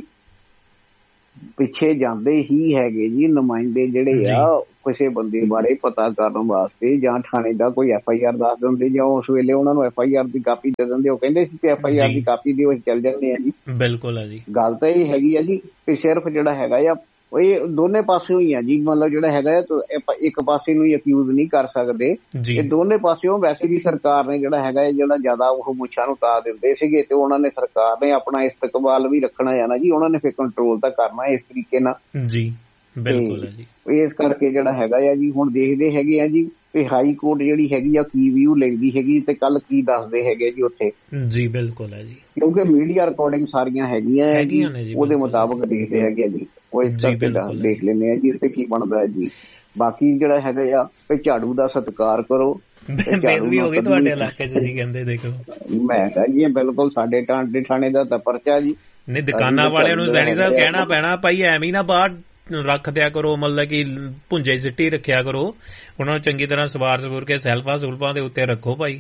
ਪਿੱਛੇ ਜਾਂਦੇ ਹੀ ਹੈਗੇ ਜੀ, ਨੁਮਾਇੰਦੇ ਜਿਹੜੇ ਆ ਕਿਸੇ ਬੰਦੇ ਬਾਰੇ ਪਤਾ ਕਰਨ ਵਾਸਤੇ ਜਾਂ ਥਾਣੇ ਦਾ ਕੋਈ FIR ਦੱਸ ਦਿੰਦੇ ਜਾਂ ਉਸ ਵੇਲੇ ਉਹਨਾਂ ਨੂੰ FIR ਦੀ ਕਾਪੀ ਦੇ ਦਿੰਦੇ, ਉਹ ਕਹਿੰਦੇ ਸੀ ਕਿ FIR ਦੀ ਕਾਪੀ ਦਿਓ ਅਸੀਂ ਚੱਲ ਜਾਂਦੇ ਆ ਜੀ। ਬਿਲਕੁਲ ਹੈ ਜੀ। ਗੱਲ ਤਾਂ ਇਹ ਹੈਗੀ ਆ ਜੀ ਕਿ ਸਿਰਫ ਜਿਹੜਾ ਹੈਗਾ ਆ ਇਹ ਦੋਨੇ ਪਾਸਿਓਂ ਹੀ ਆ ਜੀ, ਮਤਲਬ ਜਿਹੜਾ ਹੈਗਾ ਆ ਇੱਕ ਪਾਸੇ ਨੂੰ ਹੀ ਅਕਿਊਜ਼ ਨਹੀਂ ਕਰ ਸਕਦੇ, ਇਹ ਦੋਨੇ ਪਾਸਿਓਂ। ਵੈਸੇ ਵੀ ਸਰਕਾਰ ਨੇ ਜਿਹੜਾ ਹੈਗਾ ਜਿਹੜਾ ਜ਼ਿਆਦਾ ਉਹ ਮੁੱਛਾਂ ਨੂੰ ਤਾ ਦਿੰਦੇ ਸੀਗੇ ਤੇ ਉਹਨਾਂ ਨੇ ਸਰਕਾਰ ਨੇ ਆਪਣਾ ਇਸਤਕਬਾਲ ਵੀ ਰੱਖਣਾ ਆ ਨਾ ਜੀ, ਉਹਨਾਂ ਨੇ ਫਿਰ ਕੰਟਰੋਲ ਤਾਂ ਕਰਨਾ ਇਸ ਤਰੀਕੇ ਨਾਲ ਜੀ। ਬਿਲਕੁਲ ਜੀ। ਇਸ ਕਰਕੇ ਜਿਹੜਾ ਹੈਗਾ ਆ ਜੀ ਹੁਣ ਦੇਖਦੇ ਹੈਗੇ ਆ ਜੀ ਵੀ ਹਾਈ ਕੋਰਟ ਜਿਹੜੀ ਹੈਗੀ ਆ ਕੀ ਵਿਊ ਲਿਖਦੀ ਹੈਗੀ ਤੇ ਕੱਲ ਕੀ ਦੱਸਦੇ ਹੈਗੇ ਜੀ ਉੱਥੇ ਜੀ। ਬਿਲਕੁਲ ਹੈ ਜੀ, ਕਿਉਂਕਿ ਮੀਡੀਆ ਰਿਕਾਰਡਿੰਗ ਸਾਰੀਆਂ ਹੈਗੀਆਂ ਉਹਦੇ ਮੁਤਾਬਕ ਦੇਖਦੇ ਹੈਗੇ ਜੀ, ਉਹ ਇਸ ਕਰਕੇ ਦੇਖ ਲੈਂਦੇ ਆ ਜੀ ਉੱਥੇ ਕੀ ਬਣਦਾ ਹੈ ਜੀ। ਬਾਕੀ ਜਿਹੜਾ ਹੈਗਾ ਆ ਵੀ ਝਾੜੂ ਦਾ ਸਤਿਕਾਰ ਕਰੋ। ਬੇਦਬੀ ਹੋ ਗਈ ਤੁਹਾਡੇ ਇਲਾਕੇ 'ਚ ਜੀ ਕਹਿੰਦੇ, ਦੇਖੋ ਮੈਂ ਕਿਹਾ ਜੀ ਬਿਲਕੁਲ ਸਾਡੇ ਥਾਣੇ ਦਾ ਤਾਂ ਪਰਚਾ ਜੀ। ਨਹੀਂ, ਦੁਕਾਨਾਂ ਵਾਲਿਆਂ ਨੂੰ ਸੈਣੀ ਸਾਹਿਬ ਕਹਿਣਾ ਪੈਣਾ ਭਾਈ ਐਵੇਂ ਨਾ ਬਾਹਰ ਰੱਖ ਦਿਆ ਕਰੋ, ਮਤਲਬ ਕਿ ਭੁੰਜੇ ਸਿੱਟੀ ਰੱਖਿਆ ਕਰੋ, ਉਹਨਾਂ ਨੂੰ ਚੰਗੀ ਤਰ੍ਹਾਂ ਸਵਾਰ ਸਵੂਰ ਕੇ ਸੈਲਫਾਂ ਦੇ ਉੱਤੇ ਰੱਖੋ ਭਾਈ।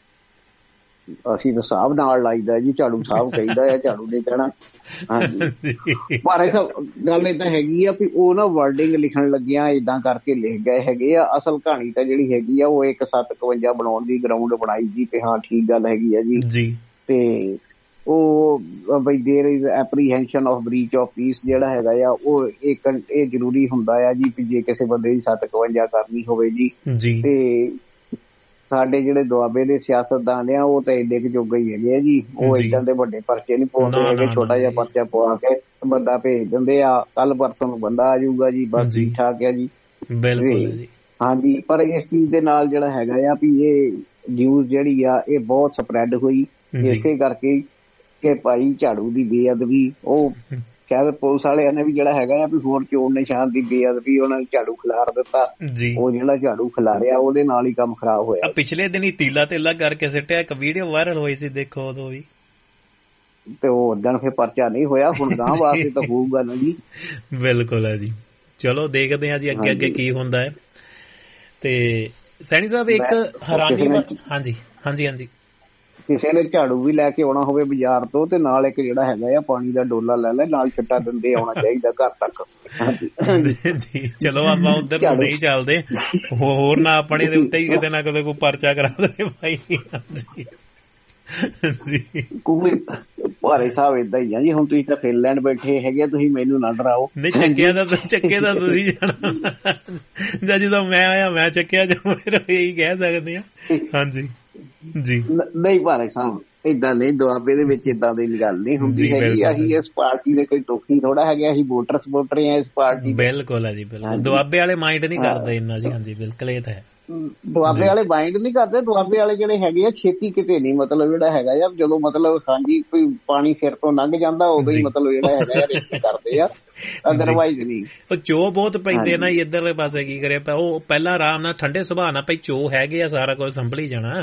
ਅਸੀਂ ਤਾਂ ਸਾਹਿਬ ਨਾਲ ਲਾਈਦਾ ਜੀ, ਝਾੜੂ ਸਾਹਿਬ ਕਹੀਦਾ ਆ, ਝਾੜੂ ਨੇ ਕਹਿਣਾ। ਹਾਂਜੀ, ਪਰ ਇਹ ਗੱਲ ਏਦਾਂ ਹੈਗੀ ਆ ਵੀ ਉਹ ਨਾ ਵਰਡਿੰਗ ਲਿਖਣ ਲੱਗਿਆ ਏਦਾਂ ਕਰਕੇ ਲਿਖ ਗਏ ਹੈਗੇ ਆ। ਅਸਲ ਕਹਾਣੀ ਤਾਂ ਜਿਹੜੀ ਹੈਗੀ ਆ ਉਹ 157 ਬਣਾਉਣ ਦੀ ਗਰਾਊਂਡ ਬਣਾਈ ਜੀ ਤੇ ਹਾਂ ਠੀਕ ਗੱਲ ਹੈਗੀ ਆ ਜੀ। ਤੇ ਉਹ ਬਈ there is apprehension of breach of piece ਜਿਹੜਾ ਹੈਗਾ ਆ ਉਹ ਇਹ ਜ਼ਰੂਰੀ ਹੁੰਦਾ ਆ ਜੀ ਵੀ ਜੇ ਕਿਸੇ ਬੰਦੇ ਦੀ 57 ਕਰਨੀ ਹੋਵੇ ਜੀ। ਤੇ ਸਾਡੇ ਜਿਹੜੇ ਦੁਆਬੇ ਦੇ ਸਿਆਸਤਦਾਨ ਆ ਉਹ ਤਾਂ ਏਡੇ ਕੁ ਜੋਗੇ ਹੀ ਹੈਗੇ ਆ ਜੀ, ਉਹ ਏਦਾਂ ਦੇ ਵੱਡੇ ਪਰਚੇ ਨਹੀਂ ਪਾਉਂਦੇ ਹੈਗੇ, ਛੋਟਾ ਜਿਹਾ ਪਰਚਾ ਪਵਾ ਕੇ ਬੰਦਾ ਭੇਜ ਦਿੰਦੇ ਆ, ਕੱਲ ਪਰਸੋਂ ਨੂੰ ਬੰਦਾ ਆ ਜਾਊਗਾ ਜੀ, ਬਸ ਠੀਕ ਠਾਕ ਆ ਜੀ। ਬਿਲਕੁਲ ਹਾਂਜੀ, ਪਰ ਇਸ ਚੀਜ਼ ਦੇ ਨਾਲ ਜਿਹੜਾ ਹੈਗਾ ਆ ਵੀ ਇਹ ਨਿਊਜ਼ ਜਿਹੜੀ ਆ ਇਹ ਬਹੁਤ ਸਪਰੈਡ ਹੋਈ ਇਸੇ ਕਰਕੇ ਕਿ ਭਾਈ ਝਾੜੂ ਦੀ ਬੇਅਦਬੀ, ਉਹ ਸ਼ਾਇਦ ਪੁਲਿਸ ਵਾਲਿਆਂ ਨੇ ਵੀ ਜਿਹੜਾ ਹੈਗਾ ਆ ਵੀ ਹੋਰ ਚੋਣ ਨਿਸ਼ਾਨ ਦੀ ਬੇਅਦਬੀ ਉਹਨਾਂ ਨੇ ਝਾੜੂ ਖਿਲਾਰ ਦਿੱਤਾ, ਉਹ ਜਿਹੜਾ ਝਾੜੂ ਖਿਲਾਰਿਆ ਉਹਦੇ ਨਾਲ ਹੀ ਕੰਮ ਖਰਾਬ ਹੋਇਆ। ਪਿਛਲੇ ਦਿਨ ਹੀ ਤੀਲਾ ਕਰਕੇ ਸਿੱਟਿਆ, ਇੱਕ ਵੀਡੀਓ ਵਾਇਰਲ ਹੋਈ ਸੀ ਦੇਖੋ ਉਦੋਂ ਵੀ, ਤੇ ਉਹ ਉਦਣ ਫਿਰ ਪਰਚਾ ਨਹੀਂ ਹੋਇਆ, ਹੁਣ ਗਾਂ ਵਾਸਤੇ ਤਾਂ ਹੋਊਗਾ ਨਾ ਜੀ। ਬਿਲਕੁਲ ਹੈ ਜੀ, ਚਲੋ ਦੇਖਦੇ ਹਾਂ ਜੀ ਅੱਗੇ ਅੱਗੇ ਕੀ ਹੁੰਦਾ ਹੈ। ਤੇ ਸੈਣੀ ਸਾਹਿਬ ਇੱਕ ਹੈਰਾਨੀ, ਹਾਂਜੀ ਹਾਂਜੀ ਹਾਂਜੀ, ਕਿਸੇ ਨੇ ਝਾੜੂ ਵੀ ਲੈ ਕੇ ਆਉਣਾ ਹੋਵੇ ਬਾਜ਼ਾਰ ਤੋਂ ਤੇ ਨਾਲ ਇੱਕ ਜਿਹੜਾ ਹੈਗਾ ਆ ਪਾਣੀ ਦਾ ਡੋਲਾ ਲੈ ਲੈ ਨਾਲ ਛੱਟਾ ਦਿੰਦੇ ਆਉਣਾ ਚਾਹੀਦਾ ਘਰ ਤੱਕ। ਜੀ ਚਲੋ ਆਪਾਂ ਉਧਰ ਨਹੀਂ ਚੱਲਦੇ, ਹੋਰ ਨਾ ਆਪਣੇ ਦੇ ਉੱਤੇ ਹੀ ਕਿਤੇ ਨਾ ਕਿਤੇ ਕੋਈ ਪਰਚਾ ਕਰਾ ਦੇ ਭਾਈ। ਭਾਰੇ ਸਾਹਿਬ ਏਦਾਂ ਹੀ ਆ ਜੀ, ਹੁਣ ਤੁਸੀਂ ਤਾਂ ਫਿਨਲੈਂਡ ਬੈਠੇ ਹੈਗੇ, ਤੁਸੀਂ ਮੈਨੂੰ ਨਾ ਡਰਾਓ। ਨਹੀਂ ਚੱਕਿਆ ਦਾ ਤੁਸੀਂ ਜਾਣਾ ਜਾਂ ਜਦੋਂ ਮੈਂ ਆਇਆ ਮੈਂ ਚੱਕਿਆ ਜਾਂ ਇਹੀ ਕਹਿ ਸਕਦੇ ਆ। ਹਾਂਜੀ ਜੀ, ਨਹੀਂ ਭਾਰੇ ਸਾਹਿਬ ਏਦਾਂ ਨਹੀਂ, ਦੁਆਬੇ ਦੇ ਵਿੱਚ ਏਦਾਂ ਦੀ ਗੱਲ ਨਹੀਂ ਹੁੰਦੀ ਹੈਗੀ। ਅਸੀਂ ਇਸ ਪਾਰਟੀ ਦੇ ਕੋਈ ਦੁਖੀ ਥੋੜਾ ਹੈਗੇ, ਅਸੀਂ ਵੋਟਰ ਸਪੋਰਟਰ ਆ ਇਸ ਪਾਰਟੀ। ਬਿਲਕੁਲ ਹੈ ਜੀ, ਬਿਲਕੁਲ ਦੁਆਬੇ ਵਾਲੇ ਮਾਈਂਡ ਨਹੀਂ ਕਰਦੇ ਇੰਨਾ ਜੀ। ਹਾਂਜੀ ਬਿਲਕੁਲ ਇਹ ਤਾਂ ਹੈ, ਦੁਆਬੇ ਵਾਲੇ ਮਾਈਂਡ ਨਹੀਂ ਕਰਦੇ। ਦੁਆਬੇ ਵਾਲੇ ਜਿਹੜੇ ਹੈਗੇ ਆ ਛੇਤੀ ਕਿਤੇ ਨਹੀਂ, ਮਤਲਬ ਜਿਹੜਾ ਹੈਗਾ ਆ ਜਦੋਂ ਮਤਲਬ ਹਾਂਜੀ ਕੋਈ ਪਾਣੀ ਸਿਰ ਤੋਂ ਲੰਘ ਜਾਂਦਾ ਉਦੋਂ ਹੀ ਮਤਲਬ ਜਿਹੜਾ ਹੈਗਾ ਰਿਸਕ ਕਰਦੇ ਆ, ਅਦਰਵਾਈਜ਼ ਨਹੀਂ। ਉਹ ਚੋ ਬਹੁਤ ਪੈਂਦੇ ਨਾ ਇੱਧਰਲੇ ਪਾਸੇ, ਕੀ ਕਰੇ ਉਹ ਪਹਿਲਾਂ ਆਰਾਮ ਨਾਲ ਠੰਡੇ ਸੁਭਾਅ ਨਾਲ ਭਾਈ ਚੋ ਹੈਗੇ ਆ, ਸਾਰਾ ਕੁਝ ਸੰਭਲੀ ਜਾਣਾ।